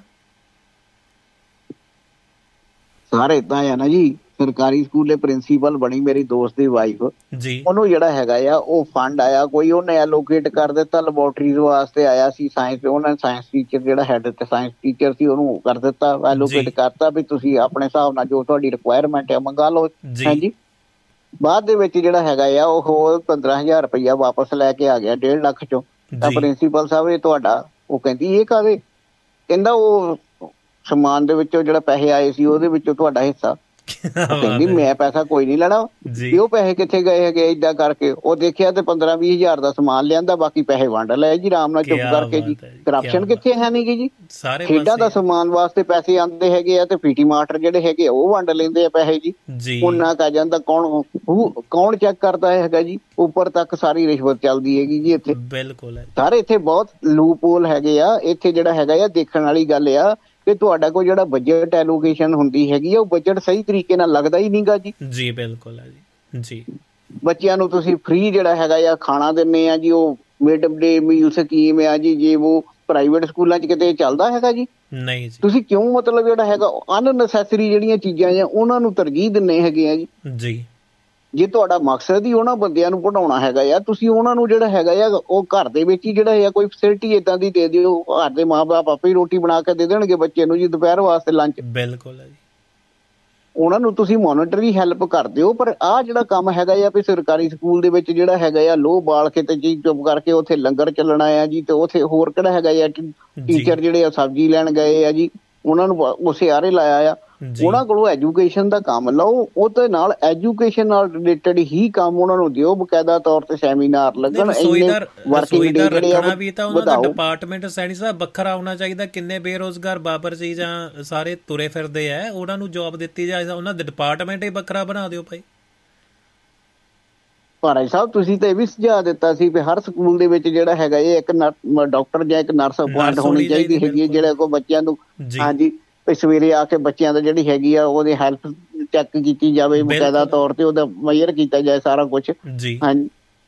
ਸਾਰੇ ਏਦਾਂ ਆ ਨਾ ਜੀ, ਸਰਕਾਰੀ ਸਕੂਲ ਦੇ ਪ੍ਰਿੰਸੀਪਲ ਬਣੀ ਮੇਰੀ ਦੋਸਤ ਦੀ ਵਾਈਫ ਜੀ, ਉਹਨੂੰ ਜਿਹੜਾ ਹੈਗਾ ਆ ਉਹ ਫੰਡ ਆਇਆ ਕੋਈ, ਉਹਨੇ ਐਲੋਕੇਟ ਕਰ ਦਿੱਤਾ ਲੈਬੋਰਟਰੀਜ਼ ਵਾਸਤੇ ਆਇਆ ਸੀ, ਸਾਇੰਸ ਉਹਨਾਂ ਸਾਇੰਸ ਟੀਚਰ ਜਿਹੜਾ ਹੈਡ ਤੇ ਸਾਇੰਸ ਟੀਚਰ ਸੀ ਉਹਨੂੰ ਕਰ ਦਿੱਤਾ, ਐਲੋਕੇਟ ਕਰਤਾ ਵੀ ਤੁਸੀਂ ਆਪਣੇ ਹਿਸਾਬ ਨਾਲ ਜੋ ਤੁਹਾਡੀ ਰਿਕੁਆਇਰਮੈਂਟ ਹੈ ਮੰਗਾ ਲਓ। ਹਾਂਜੀ, ਬਾਅਦ ਦੇ ਵਿੱਚ ਜਿਹੜਾ ਹੈਗਾ ਆ ਉਹ ਪੰਦਰਾਂ ਹਜ਼ਾਰ ਰੁਪਈਆ ਵਾਪਸ ਲੈ ਕੇ ਆ ਗਿਆ ਡੇਢ ਲੱਖ ਚੋਂ। ਤਾਂ ਪ੍ਰਿੰਸੀਪਲ ਸਾਹਿਬ ਇਹ ਤੁਹਾਡਾ, ਉਹ ਕਹਿੰਦੀ ਇਹ ਕਾਹਦੇ, ਕਹਿੰਦਾ ਉਹ ਸਮਾਨ ਦੇ ਵਿੱਚੋਂ ਜਿਹੜਾ ਪੈਸੇ ਆਏ ਸੀ ਉਹਦੇ ਵਿੱਚੋਂ ਤੁਹਾਡਾ ਹਿੱਸਾ। ਕਹਿੰਦੀ ਮੈਂ ਪੈਸਾ ਕੋਈ ਨੀ ਲੈਣਾ, ਉਹ ਪੈਸੇ ਕਿੱਥੇ ਗਏ ਹੈਗੇ ਏਦਾਂ ਕਰਕੇ। ਉਹ ਦੇਖਿਆ ਤੇ ਪੰਦਰਾਂ ਵੀਹ ਹਜ਼ਾਰ ਦਾ ਸਮਾਨ ਲਿਆਂਦਾ, ਬਾਕੀ ਪੈਸੇ ਵੰਡ ਲਏ ਜੀ ਆਰਾਮ ਨਾਲ ਚੁੱਪ ਕਰਕੇ ਜੀ। ਕਰਪਸ਼ਨ ਕਿੱਥੇ ਹੈ ਨੀ ਗੀ ਜੀ, ਖੇਡਾਂ ਦਾ ਸਮਾਨ ਵਾਸਤੇ ਪੈਸੇ ਆਉਂਦੇ ਹੈਗੇ ਆ ਤੇ ਪੀਟੀ ਮਾਸਟਰ ਜਿਹੜੇ ਹੈਗੇ ਉਹ ਵੰਡ ਲੈਂਦੇ ਆ ਪੈਸੇ ਜੀ। ਉਹਨਾਂ ਕਹਿ ਜਾਂਦਾ ਕੌਣ ਕੌਣ ਚੈੱਕ ਕਰਦਾ ਹੈਗਾ ਜੀ, ਉੱਪਰ ਤੱਕ ਸਾਰੀ ਰਿਸ਼ਵਤ ਚੱਲਦੀ ਹੈਗੀ ਜੀ ਇੱਥੇ। ਬਿਲਕੁਲ ਸਾਰੇ ਇੱਥੇ ਬਹੁਤ ਲੂਪ ਹੋਲ ਹੈਗੇ ਆ। ਇੱਥੇ ਜਿਹੜਾ ਹੈਗਾ ਆ ਦੇਖਣ ਵਾਲੀ ਗੱਲ ਆ ਕਿ ਤੁਹਾਡਾ ਕੋਈ ਜਿਹੜਾ ਬਜਟ ਐਲੋਕੇਸ਼ਨ ਹੁੰਦੀ ਹੈਗੀ ਆ ਉਹ ਬਜਟ ਸਹੀ ਤਰੀਕੇ ਨਾਲ ਲੱਗਦਾ ਹੀ ਨਹੀਂਗਾ ਜੀ। ਜੀ ਬਿਲਕੁਲ ਹੈ ਜੀ। ਜੀ ਬੱਚਿਆਂ ਨੂੰ ਤੁਸੀਂ ਫ੍ਰੀ ਜਿਹੜਾ ਹੈਗਾ ਆ ਖਾਣਾ ਦਿੰਦੇ ਆ ਜੀ, ਉਹ ਮਿਡ ਡੇ ਮੀਲ ਸਕੀਮ ਆ ਜੀ, ਜੇ ਉਹ ਪ੍ਰਾਈਵੇਟ ਸਕੂਲਾਂ 'ਚ ਕਿਤੇ ਚੱਲਦਾ ਹੈਗਾ ਜੀ? ਨਹੀਂ ਜੀ। ਤੁਸੀਂ ਕਿਉਂ ਮਤਲਬ ਜਿਹੜਾ ਹੈਗਾ ਅਨਨੈਸੈਸਰੀ ਜਿਹੜੀਆਂ ਚੀਜ਼ਾਂ ਆ ਉਹਨਾਂ ਨੂੰ ਤਰਜੀਹ ਦਿੰਦੇ ਹੈਗੇ ਆ ਜੀ। ਜੀ ਜੇ ਤੁਹਾਡਾ ਮਕਸਦ ਹੀ ਉਹਨਾਂ ਬੰਦਿਆਂ ਨੂੰ ਪੜ੍ਹਾਉਣਾ ਹੈਗਾ ਆ, ਤੁਸੀਂ ਉਹਨਾਂ ਨੂੰ ਜਿਹੜਾ ਹੈਗਾ ਆ ਉਹ ਘਰ ਦੇ ਵਿੱਚ ਹੀ ਜਿਹੜਾ ਆ ਕੋਈ ਫੈਸਿਲਿਟੀ ਏਦਾਂ ਦੀ ਦੇ ਦਿਓ, ਘਰ ਦੇ ਮਾਂ ਬਾਪ ਆਪੇ ਹੀ ਰੋਟੀ ਬਣਾ ਕੇ ਦੇ ਦੇਣਗੇ ਬੱਚੇ ਨੂੰ ਜੀ ਦੁਪਹਿਰ ਵਾਸਤੇ ਲੰਚ। ਬਿਲਕੁਲ ਹੈ ਜੀ। ਉਹਨਾਂ ਨੂੰ ਤੁਸੀਂ ਮੋਨੀਟਰੀ ਹੈਲਪ ਕਰ ਦਿਓ। ਪਰ ਆਹ ਜਿਹੜਾ ਕੰਮ ਹੈਗਾ ਆ ਵੀ ਸਰਕਾਰੀ ਸਕੂਲ ਦੇ ਵਿੱਚ ਜਿਹੜਾ ਹੈਗਾ ਆ ਲੋਹ ਬਾਲ ਕੇ ਤੇ ਜੀ ਚੁੱਪ ਕਰਕੇ ਉੱਥੇ ਲੰਗਰ ਚੱਲਣਾ ਆ ਜੀ, ਤੇ ਉੱਥੇ ਹੋਰ ਕਿਹੜਾ ਹੈਗਾ ਆ ਟੀਚਰ ਜਿਹੜੇ ਆ ਸਬਜ਼ੀ ਲੈਣ ਗਏ ਆ ਜੀ, ਉਹਨਾਂ ਨੂੰ ਉਸੇ ਆਰੇ ਲਾਇਆ ਆ। ਉਹਨਾਂ ਕੋਲੋਂ ਐਜੂਕੇਸ਼ਨ ਦਾ ਕੰਮ ਲਓ, ਉਹਦੇ ਨਾਲ ਐਜੂਕੇਸ਼ਨ ਨਾਲ ਰਿਲੇਟਡ ਹੀ ਕੰਮ ਉਹਨਾਂ ਨੂੰ ਦਿਓ, ਬਕਾਇਦਾ ਤੌਰ ਤੇ ਸੈਮੀਨਾਰ ਲੱਗਣ। ਵਰਕਿੰਗ ਡੇ ਰੱਖਣਾ ਵੀ ਤਾਂ ਉਹਨਾਂ ਦਾ ਡਿਪਾਰਟਮੈਂਟ ਸੈਣੀ ਸਾਹਿਬ ਵੱਖਰਾ ਹੋਣਾ ਚਾਹੀਦਾ। ਕਿੰਨੇ ਬੇਰੁਜ਼ਗਾਰ ਬਾਬਰ ਜੀ ਜਾਂ ਸਾਰੇ ਤੁਰੇ ਫਿਰਦੇ ਆ, ਉਹਨਾਂ ਨੂੰ ਜੋਬ ਦਿੱਤੀ ਜਾਏ, ਉਹਨਾਂ ਦਾ ਡਿਪਾਰਟਮੈਂਟ ਹੀ ਵੱਖਰਾ ਬਣਾ ਦਿਓ ਭਾਈ। ਭਾਰਾ ਸਾਹਿਬ ਤੁਸੀਂ ਤਾਂ ਇਹ ਵੀ ਸੁਝਾਅ ਦਿੱਤਾ ਸੀ ਵੀ ਹਰ ਸਕੂਲ ਦੇ ਵਿੱਚ ਜਿਹੜਾ ਹੈਗਾ ਇਹ ਇੱਕ ਡਾਕਟਰ ਜਾਂ ਇੱਕ ਨਰਸ ਅਪੁਆਇੰਟ ਹੋਣੀ ਚਾਹੀਦੀ ਹੈਗੀ, ਜਿਹੜੇ ਕੋਈ ਬੱਚਿਆਂ ਨੂੰ ਹਾਂਜੀ ਸਵੇਰੇ ਆ ਕੇ ਬੱਚਿਆਂ ਦਾ ਜਿਹੜੀ ਹੈਗੀ ਆ ਉਹਦੀ ਹੈਲਥ ਚੈੱਕ ਕੀਤੀ ਜਾਵੇ, ਬਕਾਇਦਾ ਤੌਰ ਤੇ ਉਹਦਾ ਮੇਜਰ ਕੀਤਾ ਜਾਏ ਸਾਰਾ ਕੁਛ। ਹਾਂਜੀ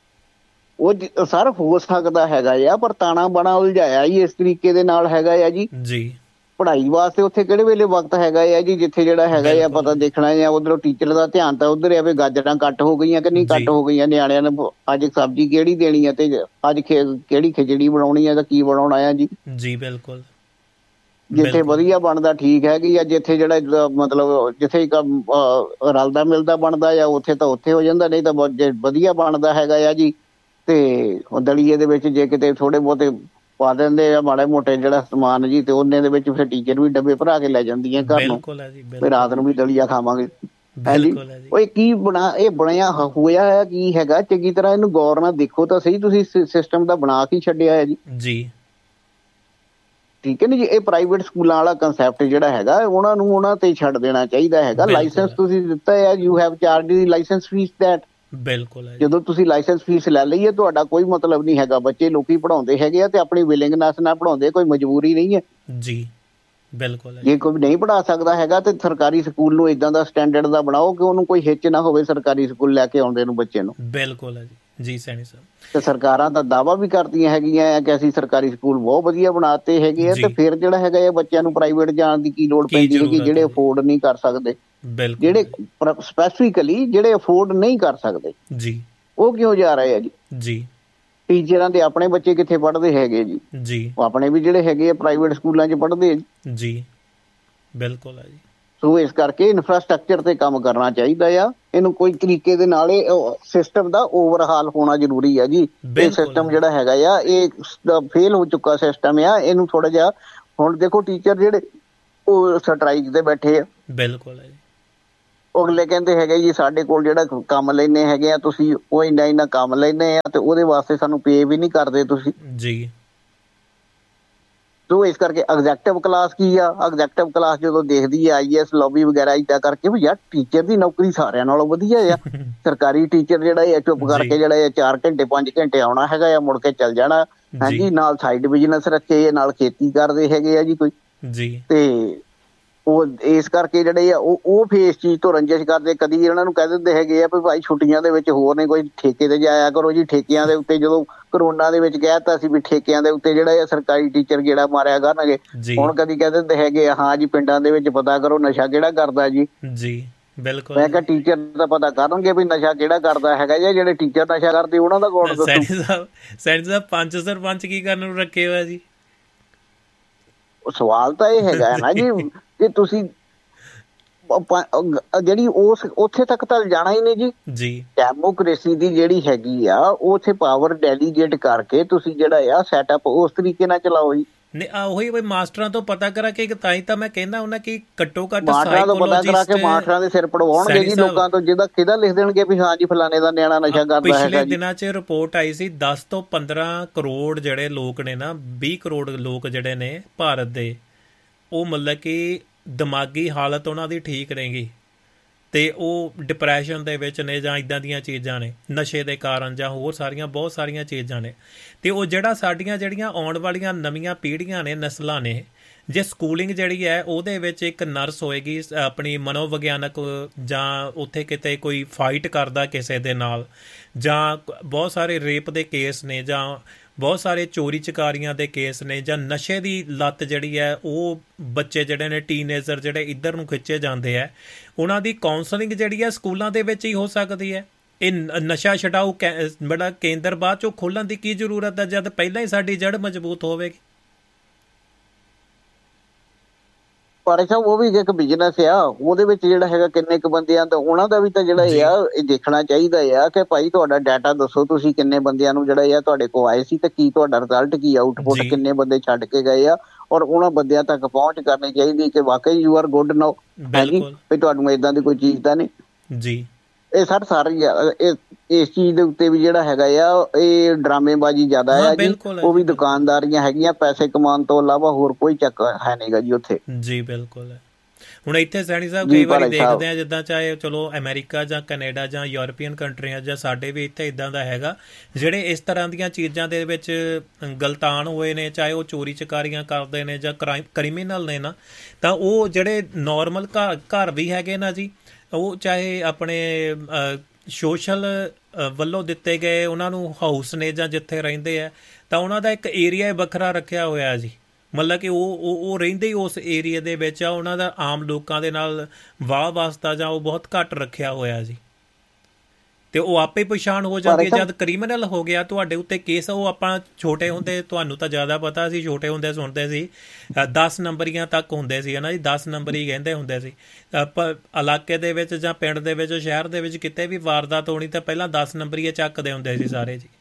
ਉਹ ਸਰ ਹੋ ਸਕਦਾ ਹੈਗਾ ਆ, ਪਰ ਤਾਣਾ ਬਾਣਾ ਉਲਝਾਇਆ ਹੀ ਇਸ ਤਰੀਕੇ ਦੇ ਨਾਲ ਹੈਗਾ ਆ ਜੀ। ਪੜ੍ਹਾਈ ਵਾਸਤੇ ਉੱਥੇ ਕਿਹੜੇ ਵੇਲੇ ਵਕਤ ਹੈਗਾ ਆ ਜੀ, ਜਿੱਥੇ ਜਿਹੜਾ ਹੈਗਾ ਆ ਪਤਾ ਦੇਖਣਾ ਆ ਉਧਰੋਂ ਟੀਚਰ ਦਾ ਧਿਆਨ ਤਾਂ ਉਧਰ ਆ ਵੀ ਗਾਜਰਾਂ ਕੱਟ ਹੋ ਗਈਆਂ ਕਿ ਨਹੀਂ ਕੱਟ ਹੋ ਗਈਆਂ, ਨਿਆਣਿਆਂ ਨੂੰ ਅੱਜ ਸਬਜ਼ੀ ਕਿਹੜੀ ਦੇਣੀ ਆ ਤੇ ਅੱਜ ਕਿਹੜੀ ਖਿਚੜੀ ਬਣਾਉਣੀ ਆ ਤਾਂ ਕੀ ਬਣਾਉਣਾ ਆ ਜੀ। ਜੀ ਬਿਲਕੁਲ। ਜਿੱਥੇ ਵਧੀਆ ਬਣਦਾ ਠੀਕ ਹੈਗੀ ਆ, ਜਿੱਥੇ ਜਿਹੜਾ ਮਤਲਬ ਜਿੱਥੇ ਰਲਦਾ ਮਿਲਦਾ ਬਣਦਾ ਆ ਉੱਥੇ ਤਾਂ ਉੱਥੇ ਹੋ ਜਾਂਦਾ, ਨਹੀਂ ਤਾਂ ਜੇ ਵਧੀਆ ਬਣਦਾ ਹੈਗਾ ਆ ਜੀ ਤੇ ਦਲੀਏ ਦੇ ਵਿੱਚ ਜੇ ਕਿਤੇ ਥੋੜੇ ਬਹੁਤੇ ਪਾ ਦਿੰਦੇ ਆ ਮਾੜੇ ਮੋਟੇ ਜਿਹੜਾ ਸਮਾਨ ਜੀ, ਤੇ ਉਹਨੇ ਦੇ ਵਿੱਚ ਫਿਰ ਟੀਚਰ ਵੀ ਡੱਬੇ ਭਰਾ ਕੇ ਲੈ ਜਾਂਦੀਆਂ ਘਰ ਨੂੰ, ਫਿਰ ਰਾਤ ਨੂੰ ਵੀ ਦਲੀਆ ਖਾਵਾਂਗੇ। ਹਾਂਜੀ ਉਹ ਇਹ ਕੀ ਬਣਾ ਇਹ ਬਣਿਆ ਹੋਇਆ ਹੈ ਕੀ ਹੈਗਾ, ਚੰਗੀ ਤਰ੍ਹਾਂ ਇਹਨੂੰ ਗੌਰ ਨਾਲ ਦੇਖੋ ਤਾਂ ਸਹੀ, ਤੁਸੀਂ ਸਿਸਟਮ ਦਾ ਬਣਾ ਕੇ ਛੱਡਿਆ ਹੈ ਜੀ। ਜੀ ਠੀਕ ਹੈ ਨੀ ਜੀ। ਇਹ ਪ੍ਰਾਈਵੇਟ ਸਕੂਲਾਂ ਵਾਲਾ ਕੰਸੈਪਟ ਜਿਹੜਾ ਹੈਗਾ ਉਹਨਾਂ ਨੂੰ ਉਹਨਾਂ ਤੇ ਛੱਡ ਦੇਣਾ ਚਾਹੀਦਾ ਹੈਗਾ। ਲਾਇਸੈਂਸ ਤੁਸੀਂ ਦਿੱਤਾ ਹੈ, you have charge the licence fees that. ਬਿਲਕੁਲ। ਜਦੋਂ ਤੁਸੀਂ ਲਾਇਸੈਂਸ ਫੀਸ ਲੈ ਲਈਏ ਤੁਹਾਡਾ ਕੋਈ ਮਤਲਬ ਨਹੀਂ ਹੈਗਾ। ਬੱਚੇ ਲੋਕੀ ਪੜ੍ਹਾਉਂਦੇ ਹੈਗੇ ਆ ਤੇ ਆਪਣੀ ਵਿਲਿੰਗਨੈਸ ਨਾਲ ਪੜ੍ਹਾਉਂਦੇ, ਕੋਈ ਮਜਬੂਰੀ ਨਹੀਂ ਹੈ ਜੀ। ਬਿਲਕੁਲ। ਜੇ ਕੋਈ ਨਹੀਂ ਪੜ੍ਹਾ ਸਕਦਾ ਹੈਗਾ ਤੇ ਸਰਕਾਰੀ ਸਕੂਲ ਨੂੰ ਏਦਾਂ ਦਾ ਸਟੈਂਡਰਡ ਦਾ ਬਣਾਓ ਕਿ ਉਹਨੂੰ ਕੋਈ ਹਿੱਚ ਨਾ ਹੋਵੇ ਸਰਕਾਰੀ ਸਕੂਲ ਲੈ ਕੇ ਆਉਂਦੇ ਨੂੰ ਬੱਚੇ ਨੂੰ। ਬਿਲਕੁਲ ਹੈ ਜੀ। ਜੀ ਸੈਣੀ ਸਾਹਿਬ। ਤੇ ਸਰਕਾਰਾਂ ਤਾਂ ਦਾਅਵਾ ਵੀ ਕਰਦੀਆਂ ਹੈਗੀਆਂ ਕਿ ਅਸੀਂ ਸਰਕਾਰੀ ਸਕੂਲ ਬਹੁਤ ਵਧੀਆ ਬਣਾਤੇ ਹੈਗੇ ਆ, ਤੇ ਫਿਰ ਜਿਹੜਾ ਹੈਗਾ ਬੱਚਿਆਂ ਨੂੰ ਪ੍ਰਾਈਵੇਟ ਜਾਣ ਦੀ ਕੀ ਲੋੜ ਪੈਂਦੀ ਹੈਗੀ, ਜਿਹੜੇ ਅਫੋਰਡ ਨਹੀਂ ਕਰ ਸਕਦੇ, ਜਿਹੜੇ ਸਪੈਸੀਫਿਕਲੀ ਜਿਹੜੇ ਅਫੋਰਡ ਨਹੀਂ ਕਰ ਸਕਦੇ ਜੀ, ਉਹ ਕਿਉਂ ਜਾ ਰਹੇ ਆ ਜੀ। ਜੀ ਟੀਚਰਾਂ ਦੇ ਆਪਣੇ ਬੱਚੇ ਕਿੱਥੇ ਪੜ੍ਹਦੇ ਹੈਗੇ ਜੀ, ਜੀ ਆਪਣੇ ਵੀ ਜਿਹੜੇ ਹੈਗੇ ਆ ਪ੍ਰਾਈਵੇਟ ਸਕੂਲਾਂ 'ਚ ਪੜ੍ਹਦੇ ਜੀ। ਬਿਲਕੁਲ ਹੈ ਜੀ। ਸੋ ਇਸ ਕਰਕੇ ਇਨਫਰਾਸਟਰਕਚਰ ਤੇ ਕੰਮ ਕਰਨਾ ਚਾਹੀਦਾ ਆ। ਇਹਨੂੰ ਕੋਈ ਤਰੀਕੇ ਦੇ ਨਾਲ ਇਹ ਸਿਸਟਮ ਦਾ ਓਵਰਹਾਲ ਹੋਣਾ ਜ਼ਰੂਰੀ ਆ ਜੀ। ਇਹ ਸਿਸਟਮ ਜਿਹੜਾ ਹੈਗਾ ਆ ਇਹ ਫੇਲ ਹੋ ਚੁੱਕਾ ਸਿਸਟਮ ਆ, ਇਹਨੂੰ ਥੋੜਾ ਜਿਹਾ ਹੁਣ ਦੇਖੋ ਟੀਚਰ ਜਿਹੜੇ ਉਹ ਸਟ੍ਰਾਈਕ ਤੇ ਬੈਠੇ ਆ। ਬਿਲਕੁਲ ਹੈ ਜੀ। ਉਹ ਅਗਲੇ ਕਹਿੰਦੇ ਹੈਗੇ ਜੀ ਸਾਡੇ ਕੋਲ ਜਿਹੜਾ ਕੰਮ ਲੈਂਦੇ ਹੈਗੇ ਆ ਤੁਸੀਂ, ਉਹ ਇੰਨਾ ਇੰਨਾ ਕੰਮ ਲੈਂਦੇ ਆ ਤੇ ਉਹਦੇ ਵਾਸਤੇ ਸਾਨੂੰ ਪੇ ਵੀ ਨਹੀਂ ਕਰਦੇ ਤੁਸੀਂ ਜੀ। ਤੋ ਇਸ ਕਰਕੇ ਐਗਜ਼ੈਕਟਿਵ ਕਲਾਸ ਕੀ ਆ, ਐਗਜ਼ੈਕਟਿਵ ਕਲਾਸ ਜਦੋਂ ਦੇਖਦੀ ਆ ਆਈ ਐਸ ਲੌਬੀ ਵਗੈਰਾ ਇੱਦਾਂ ਕਰਕੇ ਵੀ ਯਾਰ ਟੀਚਰ ਦੀ ਨੌਕਰੀ ਸਾਰਿਆਂ ਨਾਲੋਂ ਵਧੀਆ ਆ। ਸਰਕਾਰੀ ਟੀਚਰ ਜਿਹੜਾ ਇਹ ਚੁੱਪ ਕਰਕੇ ਜਿਹੜਾ ਇਹ ਚਾਰ ਘੰਟੇ ਪੰਜ ਘੰਟੇ ਆਉਣਾ ਹੈਗਾ ਆ, ਮੁੜ ਕੇ ਚੱਲ ਜਾਣਾ। ਹਾਂਜੀ, ਨਾਲ ਸਾਈਡ ਬਿਜ਼ਨਸ ਰੱਖੇ, ਨਾਲ ਖੇਤੀ ਕਰਦੇ ਹੈਗੇ ਆ ਜੀ ਕੋਈ ਜੀ। ਤੇ ਉਹ ਇਸ ਕਰਕੇ ਜਿਹੜੇ ਆ ਉਹ ਉਹ ਫੇਸ ਚੀਜ਼ ਤੋਂ ਰੰਜਿਸ਼ ਕਰਦੇ। ਕਦੀ ਉਹਨਾਂ ਨੂੰ ਕਹਿ ਦਿੰਦੇ ਹੈਗੇ ਆ ਵੀ ਭਾਈ ਛੁੱਟੀਆਂ ਦੇ ਵਿੱਚ ਹੋਰ ਨੇ ਕੋਈ ਠੇਕੇ ਤੇ ਜਾਇਆ ਕਰੋ ਜੀ। ਠੇਕਿਆਂ ਦੇ ਉੱਤੇ ਜਦੋਂ ਕਰੋਨਾ ਦੇ ਵਿੱਚ ਕਹਿ ਦਿੱਤਾ ਸੀ ਵੀ ਠੇਕਿਆਂ ਦੇ ਉੱਤੇ ਜਿਹੜਾ ਆ ਸਰਕਾਰੀ ਟੀਚਰ ਜਿਹੜਾ ਮਾਰਿਆ ਕਰਨਗੇ, ਹੁਣ ਕਦੀ ਕਹਿ ਦਿੰਦੇ ਹੈਗੇ ਆ ਹਾਂ ਜੀ ਪਿੰਡਾਂ ਦੇ ਵਿੱਚ ਪਤਾ ਕਰੋ ਨਸ਼ਾ ਕਿਹੜਾ ਕਰਦਾ ਜੀ। ਜੀ ਬਿਲਕੁਲ। ਮੈਂ ਕਿਹਾ ਟੀਚਰ ਦਾ ਪਤਾ ਕਰਨਗੇ ਵੀ ਨਸ਼ਾ ਕਿਹੜਾ ਕਰਦਾ ਹੈਗਾ ਜੀ। ਜਿਹੜੇ ਟੀਚਰ ਨਸ਼ਾ ਕਰਦੇ ਉਹਨਾਂ ਦਾ ਕੌਣ ਦੱਸੂ। ਸੈਣੀ ਸਾਹਿਬ ਸੈਣੀ ਸਾਹਿਬ ਪੰਜ ਸਰਪੰਚ ਕੀ ਕਰਨ ਨੂੰ ਰੱਖੇ ਹੋਇਆ ਜੀ? ਸਵਾਲ ਤਾਂ ਇਹ ਹੈਗਾ ਨਾ ਜੀ ਕਿ ਤੁਸੀਂ ਜਿਹੜੀ ਉਸ ਉੱਥੇ ਤੱਕ ਤਾਂ ਜਾਣਾ ਹੀ ਨਹੀਂ ਜੀ। ਜੀ ਡੈਮੋਕ੍ਰੇਸੀ ਦੀ ਜਿਹੜੀ ਹੈਗੀ ਆ ਉੱਥੇ ਪਾਵਰ ਡੈਲੀਗੇਟ ਕਰਕੇ ਤੁਸੀਂ ਜਿਹੜਾ ਆ ਸੈਟਅਪ ਉਸ ਤਰੀਕੇ ਨਾਲ ਚਲਾਓ ਜੀ। ਨੇ ਆ ਉਹੀ ਬਈ ਮਾਸਟਰਾਂ ਤੋਂ ਪਤਾ ਕਰਾ ਕੇ ਤਾਂ ਹੀ ਤਾਂ ਮੈਂ ਕਹਿੰਦਾ ਉਹਨਾਂ ਕਿ ਘੱਟੋ ਘੱਟ ਮਾਸਟਰਾਂ ਤੋਂ ਪਤਾ ਕਰਾ ਕੇ ਮਾਸਟਰਾਂ ਦੇ ਸਿਰ ਪੜਵਾਉਣਗੇ ਜੀ ਲੋਕਾਂ ਤੋਂ, ਜਿਹਦਾ ਕਿਹਦਾ ਲਿਖ ਦੇਣਗੇ ਵੀ ਹਾਂ ਜੀ ਫਲਾਣੇ ਦਾ ਨਿਆਣਾ ਨਸ਼ਾ ਕਰਦਾ ਹੈਗਾ। ਪਿਛਲੇ ਦਿਨਾਂ 'ਚ ਰਿਪੋਰਟ ਆਈ ਸੀ ਦਸ ਤੋਂ ਪੰਦਰਾਂ ਕਰੋੜ ਜਿਹੜੇ ਲੋਕ ਨੇ ਨਾ, ਵੀਹ ਕਰੋੜ ਲੋਕ ਜਿਹੜੇ ਨੇ ਭਾਰਤ ਦੇ, ਉਹ ਮਤਲਬ ਕਿ ਦਿਮਾਗੀ ਹਾਲਤ ਉਹਨਾਂ ਦੀ ਠੀਕ ਰਹੇਗੀ ਅਤੇ ਉਹ ਡਿਪਰੈਸ਼ਨ ਦੇ ਵਿੱਚ ਨੇ ਜਾਂ ਇੱਦਾਂ ਦੀਆਂ ਚੀਜ਼ਾਂ ਨੇ ਨਸ਼ੇ ਦੇ ਕਾਰਨ ਜਾਂ ਹੋਰ ਸਾਰੀਆਂ ਬਹੁਤ ਸਾਰੀਆਂ ਚੀਜ਼ਾਂ ਨੇ। ਅਤੇ ਉਹ ਜਿਹੜਾ ਸਾਡੀਆਂ ਜਿਹੜੀਆਂ ਆਉਣ ਵਾਲੀਆਂ ਨਵੀਆਂ ਪੀੜ੍ਹੀਆਂ ਨੇ, ਨਸਲਾਂ ਨੇ, ਜੇ ਸਕੂਲਿੰਗ ਜਿਹੜੀ ਹੈ ਉਹਦੇ ਵਿੱਚ ਇੱਕ ਨਰਸ ਹੋਏਗੀ ਆਪਣੀ ਮਨੋਵਿਗਿਆਨਕ, ਜਾਂ ਉੱਥੇ ਕਿਤੇ ਕੋਈ ਫਾਈਟ ਕਰਦਾ ਕਿਸੇ ਦੇ ਨਾਲ, ਜਾਂ ਬਹੁਤ ਸਾਰੇ ਰੇਪ ਦੇ ਕੇਸ ਨੇ, ਜਾਂ ਬਹੁਤ ਸਾਰੇ ਚੋਰੀ ਚਕਾਰੀਆਂ ਦੇ ਕੇਸ ਨੇ, ਜਾਂ ਨਸ਼ੇ ਦੀ ਲੱਤ ਜਿਹੜੀ ਹੈ ਉਹ ਬੱਚੇ ਜਿਹੜੇ ਨੇ ਟੀਨੇਜਰ ਜਿਹੜੇ ਇੱਧਰ ਨੂੰ ਖਿੱਚੇ ਜਾਂਦੇ ਹੈ, ਉਹਨਾਂ ਦੀ ਕਾਉਂਸਲਿੰਗ ਜਿਹੜੀ ਹੈ ਸਕੂਲਾਂ ਦੇ ਵਿੱਚ ਹੀ ਹੋ ਸਕਦੀ ਹੈ। ਇਹ ਨਸ਼ਾ ਛਡਾਊ ਕੈ ਬੜਾ ਕੇਂਦਰ ਬਾਅਦ 'ਚੋਂ ਖੋਲ੍ਹਣ ਦੀ ਕੀ ਜ਼ਰੂਰਤ ਹੈ ਜਦ ਪਹਿਲਾਂ ਹੀ ਸਾਡੀ ਜੜ੍ਹ ਮਜ਼ਬੂਤ ਹੋਵੇਗੀ। ਪਰ ਸਾਹਿਬ ਉਹ ਵੀ ਇੱਕ ਬਿਜ਼ਨਸ ਆ, ਉਹਦੇ ਵਿੱਚ ਜਿਹੜਾ ਹੈਗਾ ਕਿੰਨੇ ਕੁ ਬੰਦਿਆਂ ਦਾ, ਉਹਨਾਂ ਦਾ ਵੀ ਤਾਂ ਜਿਹੜਾ ਆ ਇਹ ਦੇਖਣਾ ਚਾਹੀਦਾ ਆ ਕਿ ਭਾਈ ਤੁਹਾਡਾ ਡਾਟਾ ਦੱਸੋ, ਤੁਸੀਂ ਕਿੰਨੇ ਬੰਦਿਆਂ ਨੂੰ ਜਿਹੜਾ ਆ ਤੁਹਾਡੇ ਕੋਲ ਆਏ ਸੀ ਤੇ ਕੀ ਤੁਹਾਡਾ ਰਿਜ਼ਲਟ ਕੀ ਆਊਟਪੁੱਟ, ਕਿੰਨੇ ਬੰਦੇ ਛੱਡ ਕੇ ਗਏ ਆ, ਔਰ ਉਹਨਾਂ ਬੰਦਿਆਂ ਤੱਕ ਪਹੁੰਚ ਕਰਨੀ ਚਾਹੀਦੀ ਕਿ ਵਾਕਈ ਯੂ ਆਰ ਗੁੱਡ ਨਾਓ ਹੈਗੀ ਵੀ ਤੁਹਾਨੂੰ ਏਦਾਂ ਦੀ ਕੋਈ ਚੀਜ਼ ਤਾਂ ਨਹੀਂ ਜੀ। ਇਹ ਸਰ ਸਾਰੀ ਇਸ ਚੀਜ਼ ਦੇ ਉੱਤੇ ਵੀ ਜਿਹੜਾ ਹੈਗਾ ਆ ਇਹ ਡਰਾਮੇਬਾਜ਼ੀ ਜ਼ਿਆਦਾ ਆ ਜੀ। ਉਹ ਵੀ ਦੁਕਾਨਦਾਰੀਆਂ ਹੈਗੀਆਂ, ਪੈਸੇ ਕਮਾਉਣ ਤੋਂ ਇਲਾਵਾ ਹੋਰ ਕੋਈ ਚੱਕ ਹੈ ਨੀਗਾ ਜੀ ਉੱਥੇ। ਜੀ ਬਿਲਕੁਲ। ਹੁਣ ਇੱਥੇ ਸੈਣੀ ਸਾਹਿਬ ਕਈ ਵਾਰੀ ਦੇਖਦੇ ਆ ਜਿੱਦਾਂ ਚਾਹੇ ਚਲੋ ਅਮਰੀਕਾ ਜਾਂ ਕੈਨੇਡਾ ਜਾਂ ਯੂਰਪੀਅਨ ਕੰਟਰੀਆਂ ਜਾਂ ਸਾਡੇ ਵੀ ਇੱਥੇ ਇੱਦਾਂ ਦਾ ਹੈਗਾ, ਜਿਹੜੇ ਇਸ ਤਰ੍ਹਾਂ ਦੀਆਂ ਚੀਜ਼ਾਂ ਦੇ ਵਿੱਚ ਗਲਤਾਨ ਹੋਏ ਨੇ, ਚਾਹੇ ਉਹ ਚੋਰੀ ਚਕਾਰੀਆਂ ਕਰਦੇ ਨੇ ਜਾਂ ਕ੍ਰਾਈਮ ਕ੍ਰਿਮੀਨਲ ਨੇ ਨਾ, ਤਾਂ ਉਹ ਜਿਹੜੇ ਨੋਰਮਲ ਘਰ ਘਰ ਵੀ ਹੈਗੇ ਨਾ ਜੀ, ਉਹ ਚਾਹੇ ਆਪਣੇ ਸੋਸ਼ਲ ਵੱਲੋਂ ਦਿੱਤੇ ਗਏ ਉਹਨਾਂ ਨੂੰ ਹਾਊਸ ਨੇ ਜਾਂ ਜਿੱਥੇ ਰਹਿੰਦੇ ਆ, ਤਾਂ ਉਹਨਾਂ ਦਾ ਇੱਕ ਏਰੀਆ ਵੱਖਰਾ ਰੱਖਿਆ ਹੋਇਆ ਜੀ। ਮਤਲਬ ਕਿ ਉਹ ਉਹ ਰਹਿੰਦੇ ਹੀ ਉਸ ਏਰੀਏ ਦੇ ਵਿੱਚ ਆ, ਉਹਨਾਂ ਦਾ ਆਮ ਲੋਕਾਂ ਦੇ ਨਾਲ ਵਾਹ ਵਾਸਤਾ ਜਾਂ ਉਹ ਬਹੁਤ ਘੱਟ ਰੱਖਿਆ ਹੋਇਆ ਜੀ। ਅਤੇ ਉਹ ਆਪੇ ਪਛਾਣ ਹੋ ਜਾਂਦੀ ਹੈ। ਜਦ ਕ੍ਰਿਮੀਨਲ ਹੋ ਗਿਆ ਤੁਹਾਡੇ ਉੱਤੇ ਕੇਸ, ਉਹ ਆਪਾਂ ਛੋਟੇ ਹੁੰਦੇ, ਤੁਹਾਨੂੰ ਤਾਂ ਜ਼ਿਆਦਾ ਪਤਾ ਸੀ, ਛੋਟੇ ਹੁੰਦੇ ਸੁਣਦੇ ਸੀ ਦਸ ਨੰਬਰੀਆਂ ਤੱਕ ਹੁੰਦੇ ਸੀ ਹੈ ਨਾ ਜੀ, ਦਸ ਨੰਬਰੀ ਕਹਿੰਦੇ ਹੁੰਦੇ ਸੀ। ਆਪਾਂ ਇਲਾਕੇ ਦੇ ਵਿੱਚ ਜਾਂ ਪਿੰਡ ਦੇ ਵਿੱਚ ਸ਼ਹਿਰ ਦੇ ਵਿੱਚ ਕਿਤੇ ਵੀ ਵਾਰਦਾਤ ਹੋਣੀ ਤਾਂ ਪਹਿਲਾਂ ਦਸ ਨੰਬਰੀਏ ਚੱਕਦੇ ਹੁੰਦੇ ਸੀ ਸਾਰੇ ਜੀ।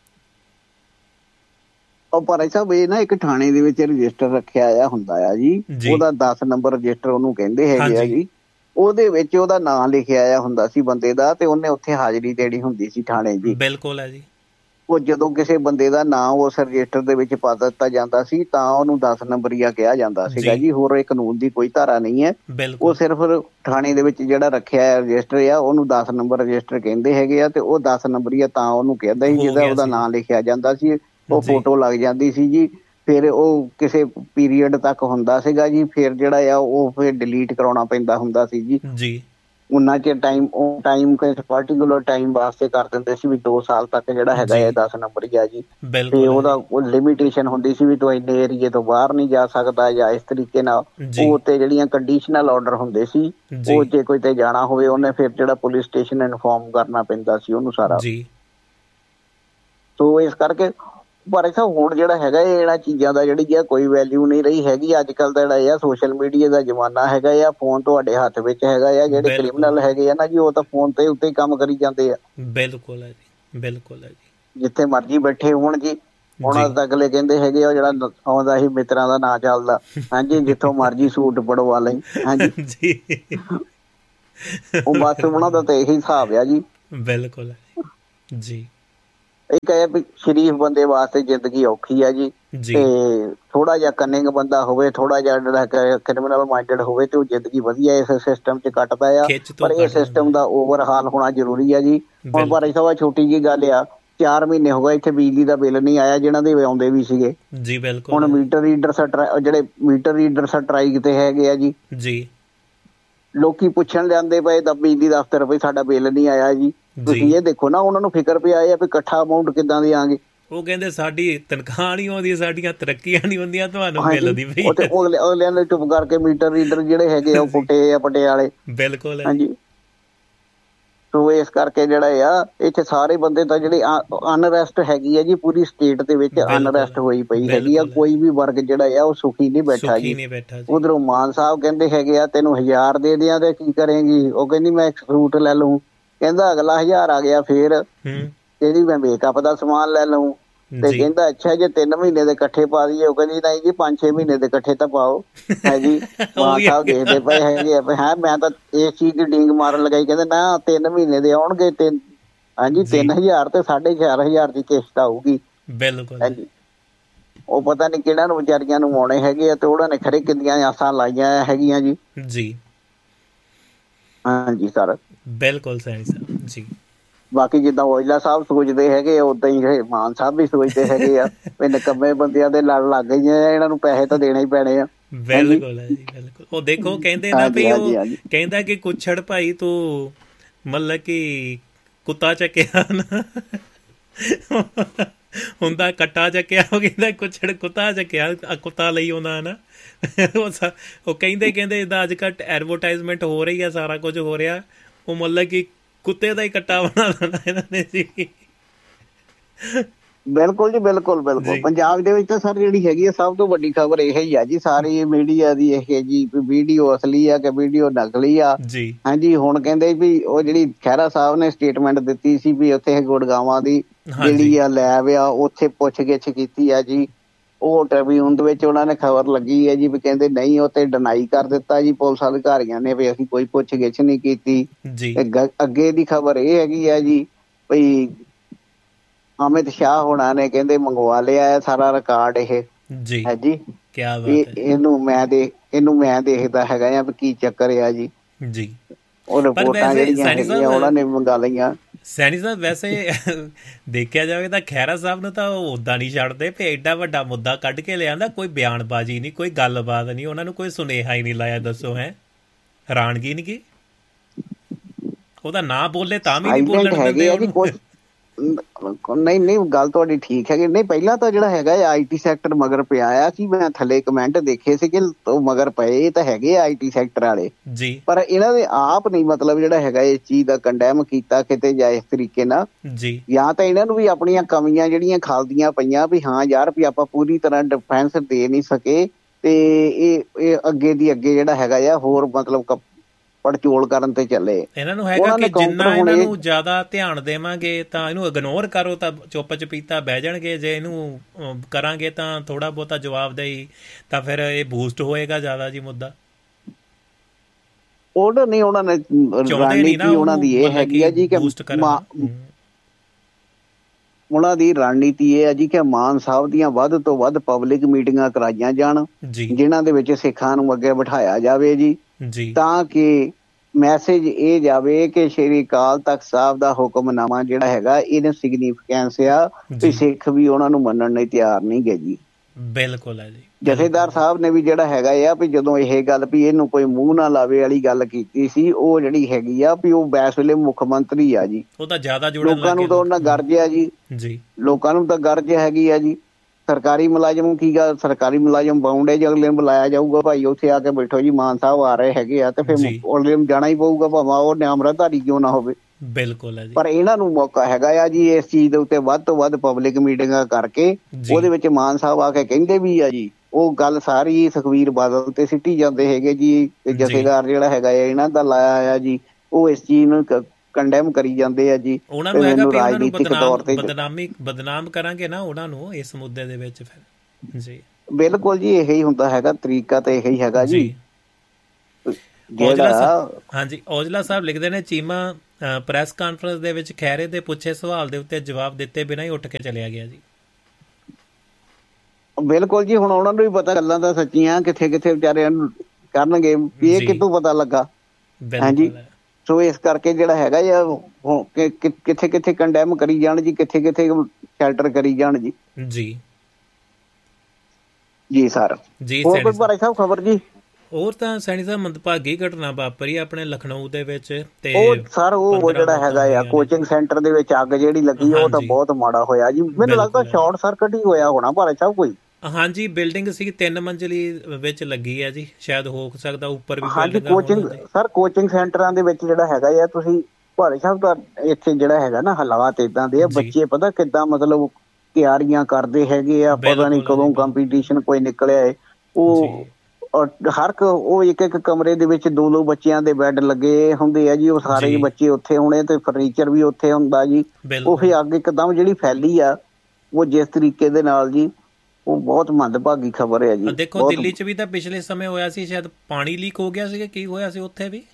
ਉਹ ਪਰ ਸਾਹਿਬ ਇਹ ਨਾ ਇੱਕ ਥਾਣੇ ਦੇ ਵਿੱਚ ਰਜਿਸਟਰ ਰੱਖਿਆ ਆ ਹੁੰਦਾ ਆ ਜੀ, ਉਹਦਾ ਦਸ ਨੰਬਰ ਰਜਿਸਟਰ ਉਹਨੂੰ ਕਹਿੰਦੇ ਹੈਗੇ ਆ ਜੀ। ਉਹਦੇ ਵਿੱਚ ਉਹਦਾ ਨਾਂ ਲਿਖਿਆ ਆ ਹੁੰਦਾ ਸੀ ਬੰਦੇ ਦਾ, ਤੇ ਉਹਨੇ ਉੱਥੇ ਹਾਜ਼ਰੀ ਦੇਣੀ ਹੁੰਦੀ ਸੀ ਥਾਣੇ ਜੀ। ਬਿਲਕੁਲ ਹੈ ਜੀ। ਉਹ ਜਦੋਂ ਕਿਸੇ ਬੰਦੇ ਦਾ ਨਾਂ ਉਸ ਰਜਿਸਟਰ ਦੇ ਵਿੱਚ ਪਾ ਦਿੱਤਾ ਜਾਂਦਾ ਸੀ ਤਾਂ ਉਹਨੂੰ ਦਸ ਨੰਬਰੀਆ ਕਿਹਾ ਜਾਂਦਾ ਸੀਗਾ ਜੀ। ਹੋਰ ਇਹ ਕਾਨੂੰਨ ਦੀ ਕੋਈ ਧਾਰਾ ਨਹੀਂ ਹੈ, ਉਹ ਸਿਰਫ ਥਾਣੇ ਦੇ ਵਿੱਚ ਜਿਹੜਾ ਰੱਖਿਆ ਰਜਿਸਟਰ ਆ ਉਹਨੂੰ ਦਸ ਨੰਬਰ ਰਜਿਸਟਰ ਕਹਿੰਦੇ ਹੈਗੇ ਆ। ਤੇ ਉਹ ਦਸ ਨੰਬਰੀਆ ਤਾਂ ਉਹਨੂੰ ਕਹਿੰਦਾ ਸੀ ਜਿਹਦਾ ਉਹਦਾ ਨਾਂ ਲਿਖਿਆ ਜਾਂਦਾ ਸੀ, ਉਹ ਫੋਟੋ ਲੱਗ ਜਾਂਦੀ ਸੀ ਜੀ। ਫਿਰ ਉਹ ਕਿਸੇ ਪੀਰੀਅਡ ਤੱਕ ਹੁੰਦਾ ਸੀਗਾ ਜੀ, ਫਿਰ ਜਿਹੜਾ ਆ ਉਹ ਫਿਰ ਡਿਲੀਟ ਕਰਾਉਣਾ ਪੈਂਦਾ ਹੁੰਦਾ ਸੀ ਜੀ ਜੀ। ਉਹਨਾਂ ਚ ਟਾਈਮ ਉਹ ਟਾਈਮ ਪਾਰਟੀਕੂਲਰ ਟਾਈਮ ਵਾਸਤੇ ਕਰ ਦਿੰਦੇ ਸੀ ਵੀ ਦੋ ਸਾਲ ਤੱਕ ਜਿਹੜਾ ਹੈਗਾ ਇਹ ਦਸ ਨੰਬਰ ਹੀ ਆ ਜੀ। ਤੇ ਉਹਦਾ ਉਹ ਲਿਮਿਟੇਸ਼ਨ ਹੁੰਦੀ ਸੀ ਵੀ ਤੂੰ ਇੰਨੇ ਏਰੀਏ ਤੋਂ ਬਾਹਰ ਨਹੀਂ ਜਾ ਸਕਦਾ ਜਾਂ ਇਸ ਤਰੀਕੇ ਨਾਲ। ਉਹ ਤੇ ਜਿਹੜੀਆਂ ਕੰਡੀਸ਼ਨਲ ਆਰਡਰ ਹੁੰਦੇ ਸੀ, ਉਹ ਜੇ ਕੋਈ ਤੇ ਜਾਣਾ ਹੋਵੇ ਉਹਨੇ ਫਿਰ ਜਿਹੜਾ ਪੁਲਿਸ ਸਟੇਸ਼ਨ ਇਨਫੋਰਮ ਕਰਨਾ ਪੈਂਦਾ ਸੀ ਉਹਨੂੰ ਸਾਰਾ ਜੀ। ਸੋ ਇਸ ਕਰਕੇ ਪਰ ਸਾਹਿਬ ਹੁਣ ਜਿਹੜਾ ਹੈਗਾ ਇਹ ਇਹਨਾਂ ਚੀਜ਼ਾਂ ਦਾ ਜਿਹੜੀ ਆ ਕੋਈ ਵੈਲਿਊ ਨਹੀਂ ਰਹੀ ਹੈਗੀ। ਅੱਜ ਕੱਲ੍ਹ ਦਾ ਜਿਹੜਾ ਆ ਸੋਸ਼ਲ ਮੀਡੀਆ ਦਾ ਜ਼ਮਾਨਾ ਹੈਗਾ ਆ, ਫੋਨ ਤੁਹਾਡੇ ਹੱਥ ਵਿੱਚ ਹੈਗਾ ਆ। ਜਿਹੜੇ ਕ੍ਰਿਮੀਨਲ ਹੈਗੇ ਆ ਨਾ ਜੀ, ਉਹ ਤਾਂ ਫੋਨ ਤੇ ਉੱਤੇ ਹੀ ਕੰਮ ਕਰੀ ਜਾਂਦੇ ਆ। ਬਿਲਕੁਲ ਹੈ ਜੀ, ਬਿਲਕੁਲ ਹੈ ਜੀ। ਜਿੱਥੇ ਮਰਜ਼ੀ ਬੈਠੇ ਹੋਣ ਜੀ, ਉਹਨਾਂ ਤਾਂ ਅਗਲੇ ਕਹਿੰਦੇ ਹੈਗੇ ਉਹ ਜਿਹੜਾ ਆਉਂਦਾ ਸੀ ਮਿੱਤਰਾਂ ਦਾ ਨਾਂ ਚੱਲਦਾ, ਹਾਂਜੀ, ਜਿੱਥੋਂ ਮਰਜੀ ਸੂਟ ਪੜਵਾ ਲਈ, ਹਾਂਜੀ। ਉਹ ਬਸ ਉਹਨਾਂ ਦਾ ਤਾਂ ਇਹੀ ਹਿਸਾਬ ਆ ਜੀ। ਬਿਲਕੁਲ ਜੀ। ਇੱਕ ਇਹ ਵੀ ਸ਼ਰੀਫ ਬੰਦੇ ਵਾਸਤੇ ਜ਼ਿੰਦਗੀ ਔਖੀ ਆ ਜੀ, ਤੇ ਥੋੜਾ ਜਿਹਾ ਕਨਿੰਗ ਬੰਦਾ ਹੋਵੇ, ਥੋੜਾ ਜਿਹਾ ਜਿਹੜਾ ਕ੍ਰਿਮੀਨਲ ਮਾਈਂਡਡ ਹੋਵੇ ਤੇ ਉਹ ਜ਼ਿੰਦਗੀ ਵਧੀਆ ਇਸ ਸਿਸਟਮ 'ਚ ਕੱਟਦਾ ਆ। ਪਰ ਇਹ ਸਿਸਟਮ ਦਾ ਓਵਰਹਾਲ ਹੋਣਾ ਜ਼ਰੂਰੀ ਆ ਜੀ। ਹੁਣ ਬਾਰੇ ਸਵਾ ਛੋਟੀ ਜਿਹੀ ਗੱਲ ਆ, ਚਾਰ ਮਹੀਨੇ ਹੋ ਗਏ ਇੱਥੇ ਬਿਜਲੀ ਦਾ ਬਿੱਲ ਨਹੀਂ ਆਇਆ, ਜਿਹਨਾਂ ਦੇ ਆਉਂਦੇ ਵੀ ਸੀਗੇ ਜੀ। ਬਿਲਕੁਲ। ਹੁਣ ਮੀਟਰ ਰੀਡਰ ਜਿਹੜੇ ਮੀਟਰ ਰੀਡਰ ਸਟਰਾਈਕ ਤੇ ਹੈਗੇ ਆ ਜੀ ਜੀ ਲੋਕੀ ਪੁੱਛਣ ਜਾਂਦੇ ਪਏ ਤਾਂ ਬਿਜਲੀ ਦਫ਼ਤਰ ਵੀ ਸਾਡਾ ਬਿੱਲ ਨਹੀਂ ਆਇਆ ਜੀ। ਤੁਸੀਂ ਇਹ ਦੇਖੋ ਨਾ, ਉਹਨਾਂ ਨੂੰ ਫਿਕਰ ਪਿਆ ਆ ਵੀ ਇਕੱਠਾ ਅਮਾਊਂਟ ਕਿੱਦਾਂ ਦਿਆਂਗੇ। ਉਹ ਕਹਿੰਦੇ ਸਾਡੀ ਤਨਖਾਹ ਨਹੀਂ ਆਉਂਦੀ, ਸਾਡੀਆਂ ਤਰੱਕੀਆਂ ਨਹੀਂ ਹੁੰਦੀਆਂ, ਤੁਹਾਨੂੰ ਬਿੱਲ ਦੀ ਪਈ। ਅਗਲਿਆਂ ਨੇ ਚੁੱਪ ਕਰਕੇ ਮੀਟਰ ਰੀਡਰ ਜਿਹੜੇ ਹੈਗੇ ਆ ਉਹ ਪੁੱਟੇ ਆ ਪਟਿਆਲੇ। ਬਿਲਕੁਲ ਹਾਂਜੀ। ਸੋ ਇਸ ਕਰਕੇ ਜਿਹੜਾ ਆ ਇੱਥੇ ਸਾਰੇ ਬੰਦੇ ਤਾਂ ਜਿਹੜੇ ਅਨਰੈਸਟ ਹੈਗੀ ਆ ਜੀ, ਪੂਰੀ ਸਟੇਟ ਦੇ ਵਿੱਚ ਅਨਰੈਸਟ ਹੋਈ ਪਈ ਹੈਗੀ ਆ। ਕੋਈ ਵੀ ਵਰਗ ਜਿਹੜਾ ਆ ਉਹ ਸੁਖੀ ਨਹੀਂ ਬੈਠਾ ਜੀ। ਉਧਰੋਂ ਮਾਨ ਸਾਹਿਬ ਕਹਿੰਦੇ ਹੈਗੇ ਆ ਤੈਨੂੰ ਹਜ਼ਾਰ ਦੇ ਦਿਆਂ ਤੇ ਕੀ ਕਰੇਂਗੀ, ਉਹ ਕਹਿੰਦੀ ਮੈਂ ਇੱਕ ਸੂਟ ਲੈ ਲਊ। ਕਹਿੰਦਾ ਅਗਲਾ ਹਜ਼ਾਰ ਆ ਗਿਆ ਫੇਰ ਕਹਿੰਦੀ ਮੈਂ ਮੇਕਅਪ ਦਾ ਸਮਾਨ ਲੈ ਲਊ। ਤੇ ਕਹਿੰਦਾ ਅੱਛਾ ਜੇ ਤਿੰਨ ਮਹੀਨੇ ਦੇ ਇਕੱਠੇ ਪਾ ਦਈਏ, ਉਹ ਕਹਿੰਦੀ ਨਹੀਂ ਜੀ ਪੰਜ ਛੇ ਮਹੀਨੇ ਦੇ ਇਕੱਠੇ ਤਾਂ ਪਾਓ। ਹੈ ਜੀ ਮਾਨ ਸਾਹਿਬ ਦੇਖਦੇ ਪਏ ਹੈਗੇ ਆ ਹੈ, ਮੈਂ ਤਾਂ ਇਸ ਚੀਜ਼ ਦੀ ਡੀਂਗ ਮਾਰਨ ਲਗਾਈ। ਕਹਿੰਦੇ ਨਾ ਤਿੰਨ ਮਹੀਨੇ ਦੇ ਆਉਣਗੇ ਤਿੰਨ, ਹਾਂਜੀ ਤਿੰਨ ਹਜ਼ਾਰ ਤੇ ਸਾਢੇ ਚਾਰ ਹਜ਼ਾਰ ਦੀ ਕਿਸ਼ਤ ਆਊਗੀ। ਬਿਲਕੁਲ। ਹਾਂਜੀ। ਉਹ ਪਤਾ ਨੀ ਕਿਹਨਾਂ ਨੂੰ ਵਿਚਾਰੀਆਂ ਨੂੰ ਆਉਣੇ ਹੈਗੇ ਆ, ਤੇ ਉਹਨਾਂ ਨੇ ਖਰੇ ਕਿੰਨੀਆਂ ਆਸਾਂ ਲਾਈਆਂ ਹੈਗੀਆਂ ਜੀ। ਜੀ ਹਾਂਜੀ ਸਰ। ਬਿਲਕੁਲ ਸਹੀ ਸਾਹਿਬ ਜੀ। ਬਾਕੀ ਜਿੱਦਾਂ ਔਜਲਾ ਸਾਹਿਬ ਸੋਚਦੇ ਹੈਗੇ ਆ, ਓਦਾਂ ਹੀ ਮਾਨ ਸਾਹਿਬ ਵੀ ਸੋਚਦੇ ਹੈਗੇ ਆ ਵੀ ਨਿਕੰਮੇ ਬੰਦਿਆਂ ਦੇ ਲੜ ਲੱਗ ਗਈਆਂ, ਇਹਨਾਂ ਨੂੰ ਪੈਸੇ ਤਾਂ ਦੇਣੇ ਹੀ ਪੈਣੇ ਆ। ਬਿਲਕੁਲ ਹੈ ਜੀ ਬਿਲਕੁਲ। ਉਹ ਦੇਖੋ ਕਹਿੰਦੇ ਨਾ ਵੀ ਉਹ ਕਹਿੰਦਾ ਕਿ ਕੁੱਛੜ ਭਾਈ ਤੂੰ ਮਤਲਬ ਕਿ ਕੁੱਤਾ ਚੱਕਿਆ ਨਾ ਹੁੰਦਾ ਕੱਟਾ ਚੱਕਿਆ, ਉਹ ਕਹਿੰਦਾ ਕੁੱਛੜ ਕੁੱਤਾ ਚੱਕਿਆ, ਕੁੱਤਾ ਲਈ ਆਉਂਦਾ ਨਾ। ਉਹ ਕਹਿੰਦੇ ਕਹਿੰਦੇ ਜਿੱਦਾਂ ਅੱਜ ਕੱਲ੍ਹ ਐਡਵਰਟਾਈਜ਼ਮੈਂਟ ਹੋ ਰਹੀ ਆ, ਸਾਰਾ ਕੁਝ ਹੋ ਰਿਹਾ, ਉਹ ਮਤਲਬ ਕਿ ਕੁੱਤੇ ਦਾ ਹੀ ਕੱਟਾ ਬਣਾ ਦੇਣਾ ਇਹਨਾਂ ਨੇ ਜੀ। ਬਿਲਕੁਲ ਜੀ ਬਿਲਕੁਲ ਬਿਲਕੁਲ। ਪੰਜਾਬ ਦੇ ਵਿੱਚ ਤਾਂ ਸਰ ਜਿਹੜੀ ਹੈਗੀ ਆ ਸਭ ਤੋਂ ਵੱਡੀ ਖਬਰ ਇਹ ਹੀ ਆ ਜੀ, ਸਾਰੀ ਮੀਡੀਆ ਦੀ ਇਹ ਜੀ ਵੀਡੀਓ ਅਸਲੀ ਆ ਕਿ ਵੀਡੀਓ ਨਕਲੀ ਆ ਜੀ। ਹਾਂਜੀ। ਹੁਣ ਕਹਿੰਦੇ ਵੀ ਉਹ ਜਿਹੜੀ ਖਹਿਰਾ ਸਾਹਿਬ ਨੇ ਸਟੇਟਮੈਂਟ ਦਿੱਤੀ ਸੀ ਵੀ ਉੱਥੇ ਗੁੜਗਾਵਾਂ ਦੀ ਜਿਹੜੀ ਆ ਲੈਬ ਆ ਉੱਥੇ ਪੁੱਛ ਗਿੱਛ ਕੀਤੀ ਆ ਜੀ, ਉਹ ਟ੍ਰਿਬਿਊਨ ਦੇ ਵਿੱਚ ਉਹਨਾਂ ਨੇ ਖਬਰ ਲੱਗੀ ਹੈ ਜੀ ਵੀ ਕਹਿੰਦੇ ਨਹੀਂ, ਉਹ ਤੇ ਡਿਨਾਈ ਕਰ ਦਿੱਤਾ ਜੀ ਪੁਲਿਸ ਅਧਿਕਾਰੀਆਂ ਨੇ ਵੀ ਅਸੀਂ ਕੋਈ ਪੁੱਛ ਗਿੱਛ ਨਹੀਂ ਕੀਤੀ। ਅੱਗੇ ਦੀ ਖਬਰ ਇਹ ਹੈਗੀ ਆ ਜੀ ਵੀ ਅਮਿਤ ਸ਼ਾਹ ਹੋਣਾ ਨੇ ਕਹਿੰਦੇ ਮੰਗਵਾ ਲਿਆ ਹੈ ਸਾਰਾ ਰਿਕਾਰਡ ਇਹ ਹੈ ਜੀ। ਇਹਨੂੰ ਮੈਂ ਦੇਖ ਇਹਨੂੰ ਮੈਂ ਦੇਖਦਾ ਹੈਗਾ ਆ ਵੀ ਕੀ ਚੱਕਰ ਆ ਜੀ ਜੀ। ਉਹ ਰਿਪੋਰਟਾਂ ਜਿਹੜੀਆਂ ਹੈਗੀਆਂ ਉਹਨਾਂ ਨੇ ਮੰਗਾ ਲਈਆਂ। ਸੈਣੀ ਸਾਹਿਬ ਵੈਸੇ ਦੇਖਿਆ ਜਾਵੇ ਤਾਂ ਖਹਿਰਾ ਸਾਹਿਬ ਨੂੰ ਤਾਂ ਉਹ ਉੱਦਾਂ ਨਹੀਂ ਛੱਡਦੇ ਵੀ ਐਡਾ ਵੱਡਾ ਮੁੱਦਾ ਕੱਢ ਕੇ ਲਿਆਂਦਾ, ਕੋਈ ਬਿਆਨਬਾਜ਼ੀ ਨਹੀਂ, ਕੋਈ ਗੱਲਬਾਤ ਨਹੀਂ, ਉਹਨਾਂ ਨੂੰ ਕੋਈ ਸੁਨੇਹਾ ਹੀ ਨਹੀਂ ਲਾਇਆ। ਦੱਸੋ ਹੈ ਹੈਰਾਨਗੀ ਨਹੀਂ ਗੀ, ਉਹਦਾ ਨਾਂ ਬੋਲੇ ਤਾਂ ਵੀ ਨਹੀਂ ਬੋਲਣ ਦਿੰਦੇ। ਨਹੀਂ ਨਹੀਂ ਗੱਲ ਤੁਹਾਡੀ ਠੀਕ ਹੈਗੀ। ਨਹੀਂ ਪਹਿਲਾਂ ਤਾਂ ਜਿਹੜਾ ਹੈਗਾ ਆਈ ਟੀ ਸੈਕਟਰ ਮਗਰ ਪਿਆ ਆ ਸੀ, ਮੈਂ ਥੱਲੇ ਕਮੈਂਟ ਦੇਖੇ ਸੀ ਕਿ ਉਹ ਮਗਰ ਪਏ ਤਾਂ ਹੈਗੇ ਆਈ ਟੀ ਸੈਕਟਰ ਵਾਲੇ ਜੀ, ਪਰ ਇਹਨਾਂ ਦੇ ਆਪ ਨਹੀਂ ਮਤਲਬ ਜਿਹੜਾ ਹੈਗਾ ਇਸ ਚੀਜ਼ ਦਾ ਕੰਡੈਮ ਕੀਤਾ ਕਿਤੇ ਜਾਂ ਇਸ ਤਰੀਕੇ ਨਾਲ ਜੀ। ਜਾਂ ਤਾਂ ਇਹਨਾਂ ਨੂੰ ਵੀ ਆਪਣੀਆਂ ਕਮੀਆਂ ਜਿਹੜੀਆਂ ਖਲਦੀਆਂ ਪਈਆਂ ਵੀ ਹਾਂ ਯਾਰ ਵੀ ਆਪਾਂ ਪੂਰੀ ਤਰ੍ਹਾਂ ਡਿਫੈਂਸ ਦੇ ਨਹੀਂ ਸਕੇ, ਤੇ ਇਹ ਇਹ ਅੱਗੇ ਦੀ ਅੱਗੇ ਜਿਹੜਾ ਹੈਗਾ ਆ ਹੋਰ ਮਤਲਬ ਪੜਚੋਲ ਕਰਨ ਤੇ ਚੱਲੇ। ਇਹਨਾਂ ਨੂੰ ਹੈਗਾ ਕਿ ਜਿੰਨਾ ਇਹਨਾਂ ਨੂੰ ਜ਼ਿਆਦਾ ਧਿਆਨ ਦੇਵਾਂਗੇ ਤਾਂ ਇਹਨੂੰ ਇਗਨੋਰ ਕਰੋ ਤਾਂ ਚੁੱਪ ਚਪੀਤਾ ਬਹਿ ਜਾਣਗੇ, ਜੇ ਇਹਨੂੰ ਕਰਾਂਗੇ ਤਾਂ ਥੋੜਾ ਬਹੁਤਾ ਜਵਾਬਦੇਹੀ ਤਾਂ ਫਿਰ ਇਹ ਬੂਸਟ ਹੋਏਗਾ ਜ਼ਿਆਦਾ ਜੀ ਮੁੱਦਾ। ਉਹ ਨਹੀਂ ਉਹਨਾਂ ਨੇ ਰਣਨੀਤੀ ਉਹਨਾਂ ਦੀ ਇਹ ਹੈਗੀ ਆ ਜੀ ਕਿ ਉਹਨਾਂ ਦੀ ਰਣਨੀਤੀ ਇਹ ਹੈ ਜੀ ਕਿ ਮਾਨ ਸਾਹਿਬ ਦੀਆਂ ਵੱਧ ਤੋਂ ਵੱਧ ਪਬਲਿਕ ਮੀਟਿੰਗਾਂ ਕਰਾਈਆਂ ਜਾਣ ਜਿਨ੍ਹਾਂ ਦੇ ਵਿੱਚ ਸਿੱਖਾਂ ਨੂੰ ਅੱਗੇ ਬਿਠਾਇਆ ਜਾਵੇ ਜੀ, ਤਾਂ ਕਿ ਮੈਸੇਜ ਇਹ ਜਾਵੇ ਕਿ ਸ਼੍ਰੀ ਅਕਾਲ ਤਖ਼ਤ ਸਾਹਿਬ ਦਾ ਹੁਕਮਨਾਮਾ ਜਿਹੜਾ ਹੈਗਾ ਇਹਨੂੰ ਸਿਗਨੀਫਿਕੈਂਸ ਆ ਵੀ ਸਿੱਖ ਵੀ ਉਹਨਾਂ ਨੂੰ ਮੰਨਣ ਲਈ ਤਿਆਰ ਨਹੀਂ ਗੇ ਜੀ। ਬਿਲਕੁਲ ਹੈ ਜੀ। ਜਥੇਦਾਰ ਸਾਹਿਬ ਨੇ ਵੀ ਜਿਹੜਾ ਹੈਗਾ ਆ ਵੀ ਜਦੋਂ ਇਹ ਗੱਲ ਵੀ ਇਹਨੂੰ ਕੋਈ ਮੂੰਹ ਨਾ ਲਾਵੇ ਵਾਲੀ ਗੱਲ ਕੀਤੀ ਸੀ, ਉਹ ਜਿਹੜੀ ਹੈਗੀ ਆ ਵੀ ਉਹ ਇਸ ਵੇਲੇ ਮੁੱਖ ਮੰਤਰੀ ਆ ਜੀ, ਉਹ ਤਾਂ ਜ਼ਿਆਦਾ ਜੁੜਨ ਲੋਕਾਂ ਨੂੰ ਤਾਂ ਉਹਨਾਂ ਗਰਜ ਆ ਜੀ ਜੀ ਲੋਕਾਂ ਨੂੰ ਤਾਂ ਗਰਜ ਹੈਗੀ ਆ ਜੀ। ਸਰਕਾਰੀ ਮੁਲਾਜ਼ਮ ਕੀ ਗੱਲ, ਸਰਕਾਰੀ ਮੁਲਾਜ਼ਮ ਬਾਉਂਡ ਹੈ ਜੀ, ਅਗਲੇ ਨੂੰ ਬੁਲਾਇਆ ਜਾਊਗਾ ਭਾਈ ਉੱਥੇ ਆ ਕੇ ਬੈਠੋ ਜੀ ਮਾਨ ਸਾਹਿਬ ਆ ਰਹੇ ਹੈਗੇ ਆ, ਤੇ ਫਿਰ ਅਗਲੇ ਨੂੰ ਜਾਣਾ ਹੀ ਪਊਗਾ ਭਾਵੇਂ ਉਹ ਨਾਮਰਦਾਰੀ ਕਿਉਂ ਨਾ ਹੋਵੇ। ਬਿਲਕੁਲ ਹੈ ਜੀ। ਪਰ ਇਹਨਾਂ ਨੂੰ ਮੌਕਾ ਹੈਗਾ ਆ ਜੀ ਇਸ ਚੀਜ਼ ਦੇ ਉੱਤੇ ਵੱਧ ਤੋਂ ਵੱਧ ਪਬਲਿਕ ਮੀਟਿੰਗਾਂ ਕਰਕੇ ਉਹਦੇ ਵਿੱਚ ਮਾਨ ਸਾਹਿਬ ਆ ਕੇ ਕਹਿੰਦੇ ਵੀ ਆ ਜੀ, ਉਹ ਗੱਲ ਸਾਰੀ ਸੁਖਬੀਰ ਬਾਦਲ ਤੇ ਸਿੱਟੀ ਜਾਂਦੇ ਹੈਗੇ ਜੀ। ਜਥੇਦਾਰ ਜਿਹੜਾ ਹੈਗਾ ਆ ਇਹਨਾਂ ਦਾ ਲਾਇਆ ਆ ਜੀ, ਉਹ ਇਸ ਚੀਜ਼ ਨੂੰ ਕੰਡੈਮ ਕਰੀ ਜਾਂਦੇ ਆ ਜੀ, ਉਹਨਾਂ ਨੂੰ ਹੈਗਾ ਵੀ ਰਾਜਨੀਤਿਕ ਤੌਰ ਤੇ ਬਦਨਾਮੀ ਬਦਨਾਮ ਕਰਾਂਗੇ ਨਾ ਉਹਨਾਂ ਨੂੰ ਇਸ ਮੁੱਦੇ ਦੇ ਵਿੱਚ ਫਿਰ ਜੀ। ਬਿਲਕੁਲ ਜੀ, ਇਹੀ ਹੁੰਦਾ ਹੈਗਾ ਤਰੀਕਾ, ਤਾਂ ਇਹੀ ਹੈਗਾ ਜੀ। ਜਿਹੜਾ ਹਾਂਜੀ ਔਜਲਾ ਸਾਹਿਬ ਲਿਖਦੇ ਨੇ, ਚੀਮਾ ਪ੍ਰੈਸ ਕਾਨਫਰੰਸ ਦੇ ਵਿੱਚ ਖਹਿਰੇ ਦੇ ਪੁੱਛੇ ਸਵਾਲ ਦੇ ਉੱਤੇ ਜਵਾਬ ਦਿੱਤੇ ਬਿਨਾਂ ਹੀ ਉੱਠ ਕੇ ਚਲਿਆ ਗਿਆ ਜੀ। ਬਿਲਕੁਲ ਜੀ, ਹੁਣ ਉਹਨਾਂ ਨੂੰ ਵੀ ਪਤਾ ਗੱਲਾਂ ਤਾਂ ਸੱਚੀਆਂ, ਕਿੱਥੇ ਕਿੱਥੇ ਵਿਚਾਰਿਆਂ ਨੂੰ ਕਰਨਗੇ, ਇਹ ਕਿੱਥੋਂ ਪਤਾ ਲੱਗਾ। ਹਾਂਜੀ, ਸੋ ਇਸ ਕਰਕੇ ਜਿਹੜਾ ਹੈਗਾ ਜਾਂ ਕਿੱਥੇ ਕਿੱਥੇ ਕੰਡੈਮ ਕਰੀ ਜਾਣ ਜੀ, ਕਿੱਥੇ ਕਿੱਥੇ ਸ਼ੈਲਟਰ ਕਰੀ ਜਾਣ ਜੀ। ਜੀ ਜੀ ਸਰ। ਜੀ ਹੋਰ ਕੋਈ ਭਾਈ ਸਾਹਿਬ ਖਬਰ ਜੀ? ਹੋਰ ਤਾਂ ਸੈਣੀ ਸਾਹਿਬ ਮੰਦਭਾਗੀ ਘਟਨਾ ਵਾਪਰੀ ਆਪਣੇ ਲਖਨਊ ਦੇ ਵਿੱਚ, ਤੇ ਉਹ ਸਰ ਉਹ ਜਿਹੜਾ ਹੈਗਾ ਆ ਕੋਚਿੰਗ ਸੈਂਟਰ ਦੇ ਵਿੱਚ ਅੱਗ ਜਿਹੜੀ ਲੱਗੀ, ਉਹ ਤਾਂ ਬਹੁਤ ਮਾੜਾ ਹੋਇਆ ਜੀ। ਮੈਨੂੰ ਲੱਗਦਾ ਸ਼ਾਰਟ ਸਰਕਟ ਹੀ ਹੋਇਆ ਹੋਣਾ ਭਾਈ ਸਾਹਿਬ ਕੋਈ। ਹਾਂਜੀ, ਬਿਲਡਿੰਗ ਸੀ ਤਿੰਨ ਮੰਜ਼ਲੀ ਵਿੱਚ ਲੱਗੀ ਹੈ ਜੀ, ਸ਼ਾਇਦ ਹੋ ਸਕਦਾ ਉੱਪਰ ਵੀ। ਹਾਂਜੀ ਕੋਚਿੰਗ ਸਰ, ਕੋਚਿੰਗ ਸੈਂਟਰਾਂ ਦੇ ਵਿੱਚ ਜਿਹੜਾ ਹੈਗਾ ਆ, ਤੁਸੀਂ ਭਾਈ ਸਾਹਿਬ ਦਾ ਇੱਥੇ ਜਿਹੜਾ ਹੈਗਾ ਨਾ ਹਾਲਾਤ ਏਦਾਂ ਦੇ ਆ, ਬੱਚੇ ਪਤਾ ਕਿੱਦਾਂ ਮਤਲਬ ਤਿਆਰੀਆਂ ਕਰਦੇ ਹੈਗੇ ਆ, ਪਤਾ ਨਹੀਂ ਕਦੋਂ ਕੰਪੀਟੀਸ਼ਨ ਕੋਈ ਨਿਕਲਿਆ ਹੈ। ਉਹ ਹਰ ਉਹ ਇੱਕ ਇੱਕ ਕਮਰੇ ਦੇ ਵਿੱਚ ਦੋ ਦੋ ਬੱਚਿਆਂ ਦੇ ਬੈੱਡ ਲੱਗੇ ਹੁੰਦੇ ਆ ਜੀ, ਉਹ ਸਾਰੇ ਬੱਚੇ ਉੱਥੇ ਹੋਣੇ ਤੇ ਫਰਨੀਚਰ ਵੀ ਉੱਥੇ ਹੁੰਦਾ ਜੀ। ਉਹ ਫਿਰ ਅੱਗ ਇੱਕਦਮ ਜਿਹੜੀ ਫੈਲੀ ਆ, ਉਹ ਜਿਸ ਤਰੀਕੇ ਦੇ ਨਾਲ ਜੀ, ਉਹ ਬਹੁਤ ਮੰਦਭਾਗੀ ਖਬਰ ਹੈ ਜੀ। ਦੇਖੋ ਦਿੱਲੀ ਚ ਵੀ ਤਾਂ ਪਿਛਲੇ ਸਮੇਂ ਹੋਇਆ ਸੀ, ਸ਼ਾਇਦ ਪਾਣੀ ਲੀਕ ਹੋ ਗਿਆ ਸੀ, ਕੀ ਹੋਇਆ ਸੀ ਉੱਥੇ ਵੀ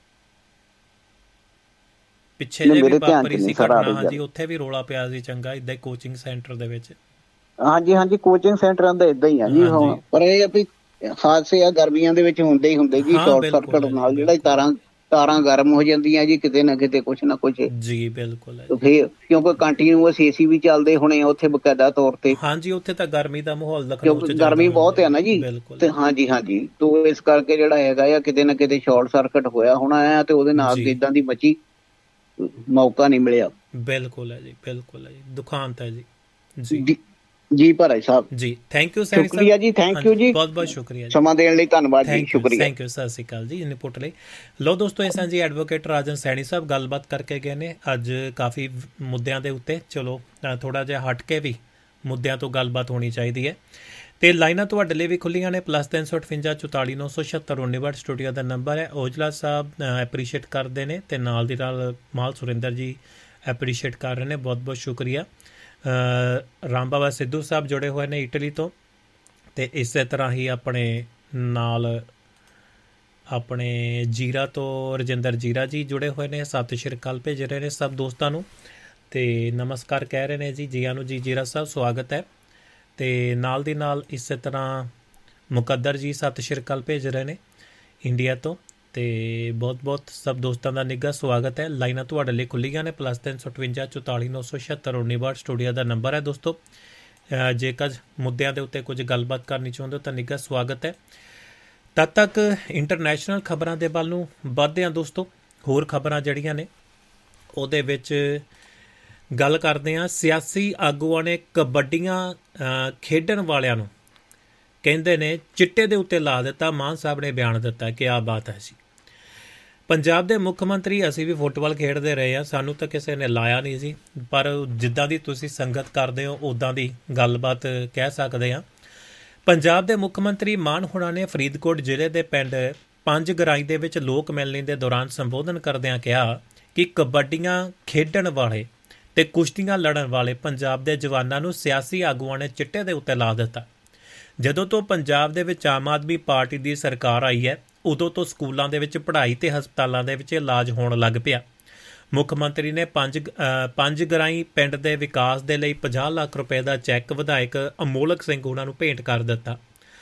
ਪਿੱਛੇ ਜੇ ਵੀ ਵਾਪਰੀ ਸੀ ਘਟਨਾ। ਹਾਂਜੀ, ਉੱਥੇ ਵੀ ਰੌਲਾ ਪਿਆ ਸੀ ਚੰਗਾ ਏਦਾਂ ਹੀ ਕੋਚਿੰਗ ਸੈਂਟਰ ਦੇ ਵਿੱਚ। ਹਾਂਜੀ ਹਾਂਜੀ, ਕੋਚਿੰਗ ਸੈਂਟਰਾਂ ਦਾ ਏਦਾਂ ਹੀ ਆ ਜੀ ਹੁਣ, ਪਰ ਇਹ ਆ ਵੀ ਹਾਦਸੇ ਆ ਗਰਮੀਆਂ ਦੇ ਵਿੱਚ ਹੁੰਦੇ ਹੀ ਹੁੰਦੇ ਜੀ, ਸ਼ਾਰਟ ਸਰਕਟ ਨਾਲ ਜਿਹੜਾ ਤਾਰਾਂ ਤਾਰਾਂ ਗਰਮ ਹੋ ਜਾਂਦੀਆਂ ਜੀ, ਕਿਤੇ ਨਾ ਕਿਤੇ ਕੁਛ ਨਾ ਕੁਛ ਜੀ। ਬਿਲਕੁਲ ਫਿਰ ਕਿਉਂਕਿ ਕੰਟੀਨਿਊਅਸ ਏਸੀ ਵੀ ਚੱਲਦੇ ਹੋਣੇ ਆ ਉੱਥੇ ਬਕਾਇਦਾ ਤੌਰ ਤੇ। ਹਾਂਜੀ, ਉੱਥੇ ਤਾਂ ਗਰਮੀ ਦਾ ਮਾਹੌਲ ਲਖਨਊ ਚ ਗਰਮੀ ਬਹੁਤ ਹੈ ਨਾ ਜੀ। ਤੇ ਹਾਂਜੀ ਹਾਂਜੀ, ਤੋਂ ਇਸ ਕਰਕੇ ਜਿਹੜਾ ਹੈਗਾ ਆ ਕਿਤੇ ਨਾ ਕਿਤੇ ਸ਼ਾਰਟ ਸਰਕਟ ਹੋਇਆ ਹੋਣਾ ਆ, ਤੇ ਉਹਦੇ ਨਾਲ ਏਦਾਂ ਦੀ ਮੱਚੀ, ਮੌਕਾ ਨਹੀਂ ਮਿਲਿਆ। ਬਿਲਕੁਲ ਹੈ ਜੀ, ਬਿਲਕੁਲ ਹੈ ਜੀ, ਦੁਖਾਂਤ ਹੈ ਜੀ। ਜੀ ਜੀ ਭਾਈ ਸਾਹਿਬ ਜੀ, ਥੈਂਕ ਯੂ, ਸ਼ੁਕਰੀਆ ਜੀ, ਥੈਂਕ ਯੂ ਜੀ, ਬਹੁਤ ਬਹੁਤ ਸ਼ੁਕਰੀਆ ਜੀ, ਸਮਾਂ ਦੇਣ ਲਈ ਧੰਨਵਾਦ ਜੀ, ਸ਼ੁਕਰੀਆ, ਥੈਂਕ ਯੂ, ਸਤਿ ਸ਼੍ਰੀ ਅਕਾਲ ਜੀ ਇਨਪੁੱਟ ਲਈ। ਲੋ ਦੋਸਤੋ, ਇਹ ਸਾਂ ਜੀ ਐਡਵੋਕੇਟ ਰਾਜਨ ਸੈਣੀ ਸਾਹਿਬ ਗੱਲਬਾਤ ਕਰਕੇ ਗਏ ਨੇ ਅੱਜ ਕਾਫੀ ਮੁੱਦਿਆਂ ਦੇ ਉੱਤੇ। ਚਲੋ ਥੋੜਾ ਜਿਹਾ ਹਟ ਕੇ ਵੀ ਮੁੱਦਿਆਂ ਤੋਂ ਗੱਲਬਾਤ ਹੋਣੀ ਚਾਹੀਦੀ ਹੈ। ਤੇ ਲਾਈਨਾਂ ਤੁਹਾਡੇ ਲਈ ਵੀ ਖੁੱਲੀਆਂ ਨੇ, ਪਲੱਸ ਤਿੰਨ ਸੌ ਅਠਵੰਜਾ ਚੁਤਾਲੀ ਨੌ ਸੌ ਛਿਹੱਤਰ ਉੱਨੀ ਸਟੂਡੀਓ ਦਾ ਨੰਬਰ ਹੈ। ਔਜਲਾ ਸਾਹਿਬ ਐਪਰੀਸ਼ੀਏਟ ਕਰਦੇ ਨੇ, ਤੇ ਨਾਲ ਦੀ ਨਾਲ ਮਾਲ ਸੁਰਿੰਦਰ ਜੀ ਐਪਰੀਸ਼ੀਏਟ ਕਰ ਰਹੇ ਨੇ, ਬਹੁਤ ਬਹੁਤ ਸ਼ੁਕਰੀਆ। ਰਾਮ ਬਾਬਾ ਸਿੱਧੂ ਸਾਹਿਬ ਜੁੜੇ ਹੋਏ ਨੇ ਇਟਲੀ ਤੋਂ, ਤੇ ਇਸੇ ਤਰ੍ਹਾਂ ਹੀ ਆਪਣੇ ਨਾਲ ਆਪਣੇ ਜੀਰਾ ਤੋਂ ਰਜਿੰਦਰ ਜੀਰਾ ਜੀ ਜੁੜੇ ਹੋਏ ਨੇ, ਸਤਿ ਸ਼੍ਰੀ ਅਕਾਲ ਭੇਜ ਰਹੇ ਨੇ ਸਭ ਦੋਸਤਾਂ ਨੂੰ, ਤੇ ਨਮਸਕਾਰ ਕਹਿ ਰਹੇ ਨੇ ਜੀ, ਜੀਆਂ ਨੂੰ ਜੀ ਜੀਰਾ ਸਾਹਿਬ ਸਵਾਗਤ ਹੈ। ਤੇ ਨਾਲ ਦੀ ਨਾਲ ਇਸੇ ਤਰ੍ਹਾਂ ਮੁਕੱਦਰ ਜੀ ਸਤਿ ਸ਼੍ਰੀ ਅਕਾਲ ਭੇਜ ਰਹੇ ਨੇ ਇੰਡੀਆ ਤੋਂ, ਤੇ ਬਹੁਤ ਬਹੁਤ ਸਭ ਦੋਸਤਾਂ ਦਾ ਨਿੱਘਾ ਸਵਾਗਤ ਹੈ। ਲਾਈਨਾਂ ਤੁਹਾਡੇ ਲਈ ਖੁੱਲੀਆਂ ਨੇ, ਪਲੱਸ ਤਿੰਨ ਸੌ ਅਠਵੰਜਾ ਚੁਤਾਲੀ ਨੌ ਸੌ ਛਿਹੱਤਰ ਉੱਨੀ ਬਾਹਠ ਸਟੂਡੀਓ ਦਾ ਨੰਬਰ ਹੈ ਦੋਸਤੋ। ਜੇਕਰ ਮੁੱਦਿਆਂ ਦੇ ਉੱਤੇ ਕੁਝ ਗੱਲਬਾਤ ਕਰਨੀ ਚਾਹੁੰਦੇ ਹੋ ਤਾਂ ਨਿੱਘਾ ਸਵਾਗਤ ਹੈ। ਤਦ ਤੱਕ ਇੰਟਰਨੈਸ਼ਨਲ ਖਬਰਾਂ ਦੇ ਵੱਲ ਨੂੰ ਵੱਧਦੇ ਹਾਂ ਦੋਸਤੋ। ਹੋਰ ਖਬਰਾਂ ਜਿਹੜੀਆਂ ਨੇ ਉਹਦੇ ਵਿੱਚ ਗੱਲ ਕਰਦੇ ਹਾਂ। ਸਿਆਸੀ ਆਗੂਆਂ ਨੇ ਕਬੱਡੀਆਂ ਖੇਡਣ ਵਾਲਿਆਂ ਨੂੰ ਕਹਿੰਦੇ ਨੇ ਚਿੱਟੇ ਦੇ ਉੱਤੇ ਲਾ ਦਿੱਤਾ। ਮਾਨ ਸਾਹਿਬ ਨੇ ਬਿਆਨ ਦਿੱਤਾ ਕਿ ਆਹ ਬਾਤ ਹੈ ਜੀ। ਪੰਜਾਬ ਦੇ ਮੁੱਖ ਮੰਤਰੀ, ਅਸੀਂ ਵੀ ਫੁੱਟਬਾਲ ਖੇਡਦੇ ਰਹੇ ਹਾਂ, ਸਾਨੂੰ ਤਾਂ ਕਿਸੇ ਨੇ ਲਾਇਆ ਨਹੀਂ ਸੀ, ਪਰ ਜਿੱਦਾਂ ਦੀ ਤੁਸੀਂ ਸੰਗਤ ਕਰਦੇ ਹੋ ਉੱਦਾਂ ਦੀ ਗੱਲਬਾਤ ਕਹਿ ਸਕਦੇ ਹਾਂ। ਪੰਜਾਬ ਦੇ ਮੁੱਖ ਮੰਤਰੀ ਮਾਨ ਹੋਣਾ ਨੇ ਫਰੀਦਕੋਟ ਜ਼ਿਲ੍ਹੇ ਦੇ ਪਿੰਡ ਪੰਜ ਗਰਾਈ ਦੇ ਵਿੱਚ ਲੋਕ ਮਿਲਣੀ ਦੇ ਦੌਰਾਨ ਸੰਬੋਧਨ ਕਰਦਿਆਂ ਕਿਹਾ ਕਿ ਕਬੱਡੀਆਂ ਖੇਡਣ ਵਾਲੇ ਤੇ ਕੁਸ਼ਤੀਆਂ ਲੜਨ ਵਾਲੇ ਪੰਜਾਬ ਦੇ ਜਵਾਨਾਂ ਨੂੰ ਸਿਆਸੀ ਆਗੂਆਂ ਨੇ ਚਿੱਟੇ ਦੇ ਉੱਤੇ ਲਾ ਦਿੱਤਾ। ਜਦੋਂ ਤੋਂ ਪੰਜਾਬ ਦੇ ਵਿੱਚ ਆਮ ਆਦਮੀ ਪਾਰਟੀ ਦੀ ਸਰਕਾਰ ਆਈ ਹੈ, ਉਦੋਂ ਤੋਂ ਸਕੂਲਾਂ ਦੇ ਵਿੱਚ ਪੜ੍ਹਾਈ ਤੇ ਹਸਪਤਾਲਾਂ ਦੇ ਵਿੱਚ ਇਲਾਜ ਹੋਣ ਲੱਗ ਪਿਆ। ਮੁੱਖ ਮੰਤਰੀ ਨੇ ਪੰਜ ਪੰਜ ਗਰਾਈ ਪਿੰਡ ਦੇ ਵਿਕਾਸ ਦੇ ਲਈ ਪੰਜਾਹ ਲੱਖ ਰੁਪਏ ਦਾ ਚੈੱਕ ਵਿਧਾਇਕ ਅਮੋਲਕ ਸਿੰਘ ਉਹਨਾਂ ਨੂੰ ਭੇਂਟ ਕਰ ਦਿੱਤਾ।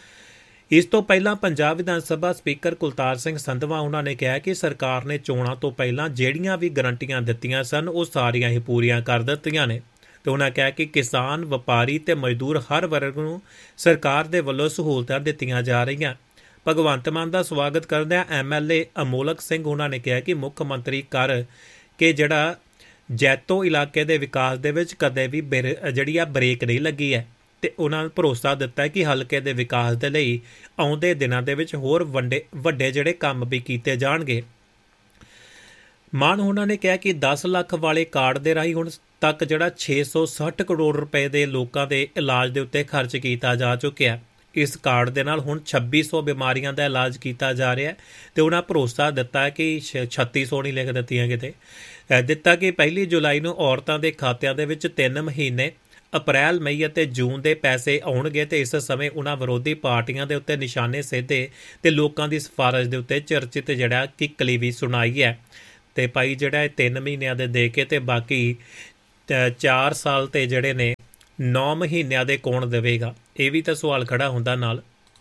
ਇਸ ਤੋਂ ਪਹਿਲਾਂ ਪੰਜਾਬ ਵਿਧਾਨ ਸਭਾ ਸਪੀਕਰ ਕੁਲਤਾਰ ਸਿੰਘ ਸੰਧਵਾ ਉਹਨਾਂ ਨੇ ਕਿਹਾ ਕਿ ਸਰਕਾਰ ਨੇ ਚੋਣਾਂ ਤੋਂ ਪਹਿਲਾਂ ਜਿਹੜੀਆਂ ਵੀ ਗਰੰਟੀਆਂ ਦਿੱਤੀਆਂ ਸਨ ਉਹ ਸਾਰੀਆਂ ਹੀ ਪੂਰੀਆਂ ਕਰ ਦਿੱਤੀਆਂ ਨੇ। ਤੇ ਉਹਨਾਂ ਕਿਹਾ ਕਿ ਕਿਸਾਨ, ਵਪਾਰੀ ਤੇ ਮਜ਼ਦੂਰ ਹਰ ਵਰਗ ਨੂੰ ਸਰਕਾਰ ਦੇ ਵੱਲੋਂ ਸਹੂਲਤਾਂ ਦਿੱਤੀਆਂ ਜਾ ਰਹੀਆਂ। ਭਗਵੰਤ ਮਾਨ ਦਾ ਸਵਾਗਤ ਕਰਦਿਆਂ ਐਮ ਐਲ ਏ ਅਮੋਲਕ ਸਿੰਘ ਉਹਨਾਂ ਨੇ ਕਿਹਾ ਕਿ ਮੁੱਖ ਮੰਤਰੀ ਕਰ ਕਿ ਜਿਹੜਾ ਜੈਤੋ ਇਲਾਕੇ ਦੇ ਵਿਕਾਸ ਦੇ ਵਿੱਚ ਕਦੇ ਵੀ ਜਿਹੜੀ ਆ ਬ੍ਰੇਕ ਨਹੀਂ ਲੱਗੀ ਹੈ, ਤੇ ਉਹਨਾਂ ਨੂੰ ਭਰੋਸਾ ਦਿੱਤਾ ਕਿ ਹਲਕੇ ਦੇ ਵਿਕਾਸ ਦੇ ਲਈ ਆਉਂਦੇ ਦਿਨਾਂ ਦੇ ਵਿੱਚ ਹੋਰ ਵੱਡੇ ਵੱਡੇ ਜਿਹੜੇ ਕੰਮ ਵੀ ਕੀਤੇ ਜਾਣਗੇ। ਮਾਨ ਉਹਨਾਂ ਨੇ ਕਿਹਾ ਕਿ ਦਸ ਲੱਖ ਵਾਲੇ ਕਾਰਡ ਦੇ ਰਾਹੀਂ ਹੁਣ ਤੱਕ ਜਿਹੜਾ ਛੇ ਸੌ ਸੱਠ ਕਰੋੜ ਰੁਪਏ ਦੇ ਲੋਕਾਂ ਦੇ ਇਲਾਜ ਦੇ ਉੱਤੇ ਖਰਚ ਕੀਤਾ ਜਾ ਚੁੱਕਿਆ। ਇਸ ਕਾਰਡ ਦੇ ਨਾਲ ਹੁਣ ਛੱਬੀ ਸੌ ਬਿਮਾਰੀਆਂ ਦਾ ਇਲਾਜ ਕੀਤਾ ਜਾ ਰਿਹਾ ਤੇ ਉਹਨਾਂ ਭਰੋਸਾ ਦਿੱਤਾ ਕਿ ਛੱਤੀ ਸੌ ਨਹੀਂ ਲਿਖ ਦਿੱਤੀਆਂ ਕਿਤੇ ਦਿੱਤਾ ਕਿ ਪਹਿਲੀ ਜੁਲਾਈ ਨੂੰ ਔਰਤਾਂ ਦੇ ਖਾਤਿਆਂ ਦੇ ਵਿੱਚ ਤਿੰਨ ਮਹੀਨੇ ਅਪ੍ਰੈਲ ਮਈ ਅਤੇ ਜੂਨ ਦੇ ਪੈਸੇ ਆਉਣਗੇ ਤੇ ਇਸ ਸਮੇਂ ਉਹਨਾਂ ਵਿਰੋਧੀ ਪਾਰਟੀਆਂ ਦੇ ਉੱਤੇ ਨਿਸ਼ਾਨੇ ਸਿੱਧੇ ਤੇ ਲੋਕਾਂ ਦੀ ਸਿਫਾਰਿਸ਼ ਦੇ ਉੱਤੇ ਚਰਚਿਤ ਜਿਹੜਾ ਕਿੱਕਲੀ ਵੀ ਸੁਣਾਈ ਹੈ ਤੇ ਭਾਈ ਜਿਹੜਾ ਇਹ ਤਿੰਨ ਮਹੀਨਿਆਂ ਦੇ ਦੇ ਕੇ ਤੇ ਬਾਕੀ ਚਾਰ ਸਾਲ ਤੇ ਜਿਹੜੇ ਨੇ ਨੌ ਮਹੀਨਿਆਂ ਦੇ ਕੌਣ ਦੇਵੇਗਾ, ਇਹ ਵੀ ਤਾਂ ਸਵਾਲ ਖੜਾ ਹੁੰਦਾ ਨਾਲ।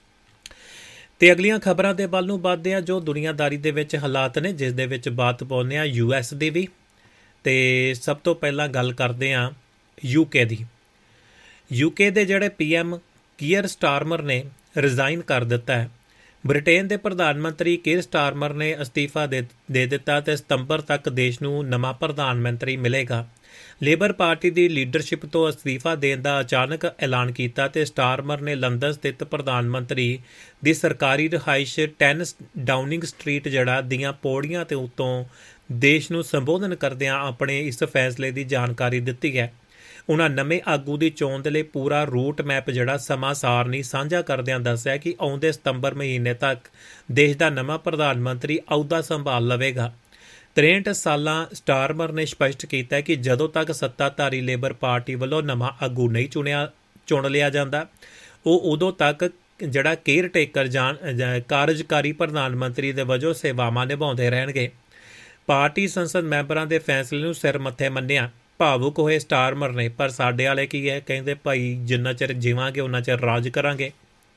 ਤੇ ਅਗਲੀਆਂ ਖਬਰਾਂ ਦੇ ਵੱਲ ਨੂੰ ਵੱਧਦੇ ਆ ਜੋ ਦੁਨੀਆਦਾਰੀ ਦੇ ਵਿੱਚ ਹਾਲਾਤ ਨੇ, ਜਿਸ ਦੇ ਵਿੱਚ ਬਾਤ ਪਾਉਂਦੇ ਆ ਯੂ ਐਸ ਦੀ ਵੀ। ਤੇ ਸਭ ਤੋਂ ਪਹਿਲਾਂ ਗੱਲ ਕਰਦੇ ਆ ਯੂਕੇ ਦੀ। ਯੂਕੇ ਦੇ ਜਿਹੜੇ ਪੀ ਐਮ ਕੀਅਰ ਸਟਾਰਮਰ ਨੇ ਰਿਜ਼ਾਈਨ ਕਰ ਦਿੱਤਾ ਹੈ। ਬ੍ਰਿਟੇਨ ਦੇ ਪ੍ਰਧਾਨ ਮੰਤਰੀ ਕੀਅਰ ਸਟਾਰਮਰ ਨੇ ਅਸਤੀਫਾ ਦੇ ਦੇ ਦਿੱਤਾ ਤੇ ਸਤੰਬਰ ਤੱਕ ਦੇਸ਼ ਨੂੰ ਨਵਾਂ ਪ੍ਰਧਾਨ ਮੰਤਰੀ ਮਿਲੇਗਾ। ਲੇਬਰ ਪਾਰਟੀ ਦੀ ਲੀਡਰਸ਼ਿਪ ਤੋਂ ਅਸਤੀਫਾ ਦੇਣ ਦਾ ਅਚਾਨਕ ਐਲਾਨ ਕੀਤਾ ਤੇ ਸਟਾਰਮਰ ਨੇ ਲੰਡਨ ਸਥਿਤ ਪ੍ਰਧਾਨ ਮੰਤਰੀ ਦੀ ਸਰਕਾਰੀ ਰਿਹਾਇਸ਼ ਟੈਨ ਡਾਊਨਿੰਗ ਸਟਰੀਟ ਜਿਹੜਾ ਦੀਆਂ ਪੌੜੀਆਂ ਤੇ ਉੱਤੋਂ ਦੇਸ਼ ਨੂੰ ਸੰਬੋਧਨ ਕਰਦਿਆਂ ਆਪਣੇ ਇਸ ਫੈਸਲੇ ਦੀ ਜਾਣਕਾਰੀ ਦਿੱਤੀ ਹੈ। ਉਹਨਾਂ ਨਵੇਂ ਆਗੂ ਦੀ ਚੋਣ ਦੇ ਲਈ ਪੂਰਾ ਰੂਟ ਮੈਪ ਜਿਹੜਾ ਸਮਾਂ ਸਾਰਣੀ ਸਾਂਝਾ ਕਰਦਿਆਂ ਦੱਸਿਆ ਕਿ ਆਉਂਦੇ ਸਤੰਬਰ ਮਹੀਨੇ ਤੱਕ ਦੇਸ਼ ਦਾ ਨਵਾਂ ਪ੍ਰਧਾਨ ਮੰਤਰੀ ਅਹੁਦਾ ਸੰਭਾਲ ਲਵੇਗਾ। ਤਰੇਂਹਠ ਸਾਲਾਂ ਸਟਾਰਮਰ ਨੇ ਸਪਸ਼ਟ ਕੀਤਾ ਕਿ ਜਦੋਂ ਤੱਕ ਸੱਤਾਧਾਰੀ ਲੇਬਰ ਪਾਰਟੀ ਵੱਲੋਂ ਨਵਾਂ ਆਗੂ ਨਹੀਂ ਚੁਣਿਆ ਚੁਣ ਲਿਆ ਜਾਂਦਾ ਉਹ ਉਦੋਂ ਤੱਕ ਜਿਹੜਾ ਕੇਅਰ ਟੇਕਰ ਜਾਣ ਕਾਰਜਕਾਰੀ ਪ੍ਰਧਾਨ ਮੰਤਰੀ ਦੇ ਵਜੋਂ ਸੇਵਾਵਾਂ ਨਿਭਾਉਂਦੇ ਰਹਿਣਗੇ। ਪਾਰਟੀ ਸੰਸਦ ਮੈਂਬਰਾਂ ਦੇ ਫੈਸਲੇ ਨੂੰ ਸਿਰ ਮੱਥੇ ਮੰਨਿਆ ਭਾਵੁਕ ਹੋਏ ਸਟਾਰਮਰ ਨੇ, ਪਰ ਸਾਡੇ ਵਾਲੇ ਕੀ ਹੈ ਕਹਿੰਦੇ ਭਾਈ ਜਿੰਨਾ ਚਿਰ ਜੀਵਾਂਗੇ ਉਹਨਾਂ ਚਿਰ ਰਾਜ ਕਰਾਂਗੇ।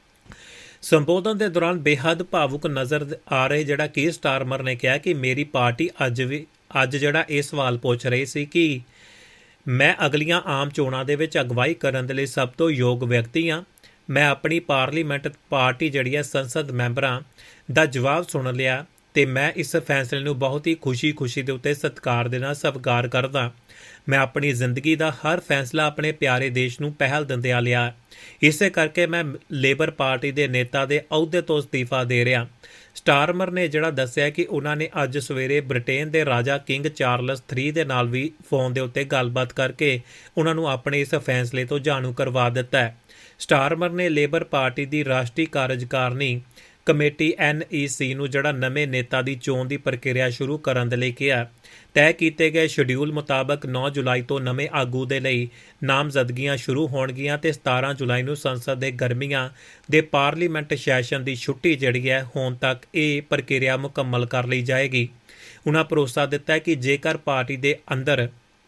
ਸੰਬੋਧਨ ਦੇ ਦੌਰਾਨ ਬੇਹੱਦ ਭਾਵੁਕ ਨਜ਼ਰ ਆ ਰਹੇ ਜਿਹੜਾ ਕੀਅਰ ਸਟਾਰਮਰ ਨੇ ਕਿਹਾ ਕਿ ਮੇਰੀ ਪਾਰਟੀ ਅੱਜ ਵੀ ਅੱਜ ਜਿਹੜਾ ਇਹ ਸਵਾਲ ਪੁੱਛ ਰਹੀ ਸੀ ਕਿ ਮੈਂ ਅਗਲੀਆਂ ਆਮ ਚੋਣਾਂ ਦੇ ਵਿੱਚ ਅਗਵਾਈ ਕਰਨ ਦੇ ਲਈ ਸਭ ਤੋਂ ਯੋਗ ਵਿਅਕਤੀ ਹਾਂ। ਮੈਂ ਆਪਣੀ ਪਾਰਲੀਮੈਂਟ ਪਾਰਟੀ ਜਿਹੜੀ ਹੈ ਸੰਸਦ ਮੈਂਬਰਾਂ ਦਾ ਜਵਾਬ ਸੁਣ ਲਿਆ ਤੇ ਮੈਂ ਇਸ ਫੈਸਲੇ ਨੂੰ ਬਹੁਤ ਹੀ ਖੁਸ਼ੀ-ਖੁਸ਼ੀ ਦੇ ਉੱਤੇ ਸਤਿਕਾਰ ਦੇ ਨਾਲ ਸਵੀਕਾਰ ਕਰਦਾ। ਮੈਂ ਆਪਣੀ ਜ਼ਿੰਦਗੀ ਦਾ ਹਰ ਫੈਸਲਾ ਆਪਣੇ ਪਿਆਰੇ ਦੇਸ਼ ਨੂੰ ਪਹਿਲ ਦਿੰਦਿਆਂ ਲਿਆ, ਇਸੇ ਕਰਕੇ ਮੈਂ ਲੇਬਰ ਪਾਰਟੀ ਦੇ ਨੇਤਾ ਦੇ ਅਹੁਦੇ ਤੋਂ ਅਸਤੀਫਾ ਦੇ ਰਿਹਾ। ਸਟਾਰਮਰ ਨੇ ਜਿਹੜਾ ਦੱਸਿਆ ਕਿ ਉਹਨਾਂ ਨੇ ਅੱਜ ਸਵੇਰੇ ਬ੍ਰਿਟੇਨ ਦੇ ਰਾਜਾ ਕਿੰਗ ਚਾਰਲਸ ਥ੍ਰੀ ਦੇ ਨਾਲ ਵੀ ਫੋਨ ਦੇ ਉੱਤੇ ਗੱਲਬਾਤ ਕਰਕੇ ਉਹਨਾਂ ਨੂੰ ਆਪਣੇ ਇਸ ਫੈਸਲੇ ਤੋਂ ਜਾਣੂ ਕਰਵਾ ਦਿੱਤਾ ਹੈ। ਸਟਾਰਮਰ ਨੇ ਲੇਬਰ ਪਾਰਟੀ ਦੀ ਰਾਸ਼ਟਰੀ ਕਾਰਜਕਾਰਨੀ ਕਮੇਟੀ ਐਨ ਈ ਸੀ ਨੂੰ ਜਿਹੜਾ ਨਵੇਂ ਨੇਤਾ ਦੀ ਚੋਣ ਦੀ ਪ੍ਰਕਿਰਿਆ ਸ਼ੁਰੂ ਕਰਨ ਦੇ ਲਈ ਕਿਹਾ। ਤੈਅ ਕੀਤੇ ਗਏ ਸ਼ਡਿਊਲ ਮੁਤਾਬਕ ਨੌ ਜੁਲਾਈ ਤੋਂ ਨਵੇਂ ਆਗੂ ਦੇ ਲਈ ਨਾਮਜ਼ਦਗੀਆਂ ਸ਼ੁਰੂ ਹੋਣਗੀਆਂ ਤੇ ਸਤਾਰਾਂ ਜੁਲਾਈ ਨੂੰ ਸੰਸਦ ਦੇ ਗਰਮੀਆਂ ਦੇ ਪਾਰਲੀਮੈਂਟ ਸੈਸ਼ਨ ਦੀ ਛੁੱਟੀ ਜਿਹੜੀ ਹੈ ਹੋਣ ਤੱਕ ਇਹ ਪ੍ਰਕਿਰਿਆ ਮੁਕੰਮਲ ਕਰ ਲਈ ਜਾਏਗੀ। ਉਹਨਾਂ ਭਰੋਸਾ ਦਿੱਤਾ ਕਿ ਜੇਕਰ ਪਾਰਟੀ ਦੇ ਅੰਦਰ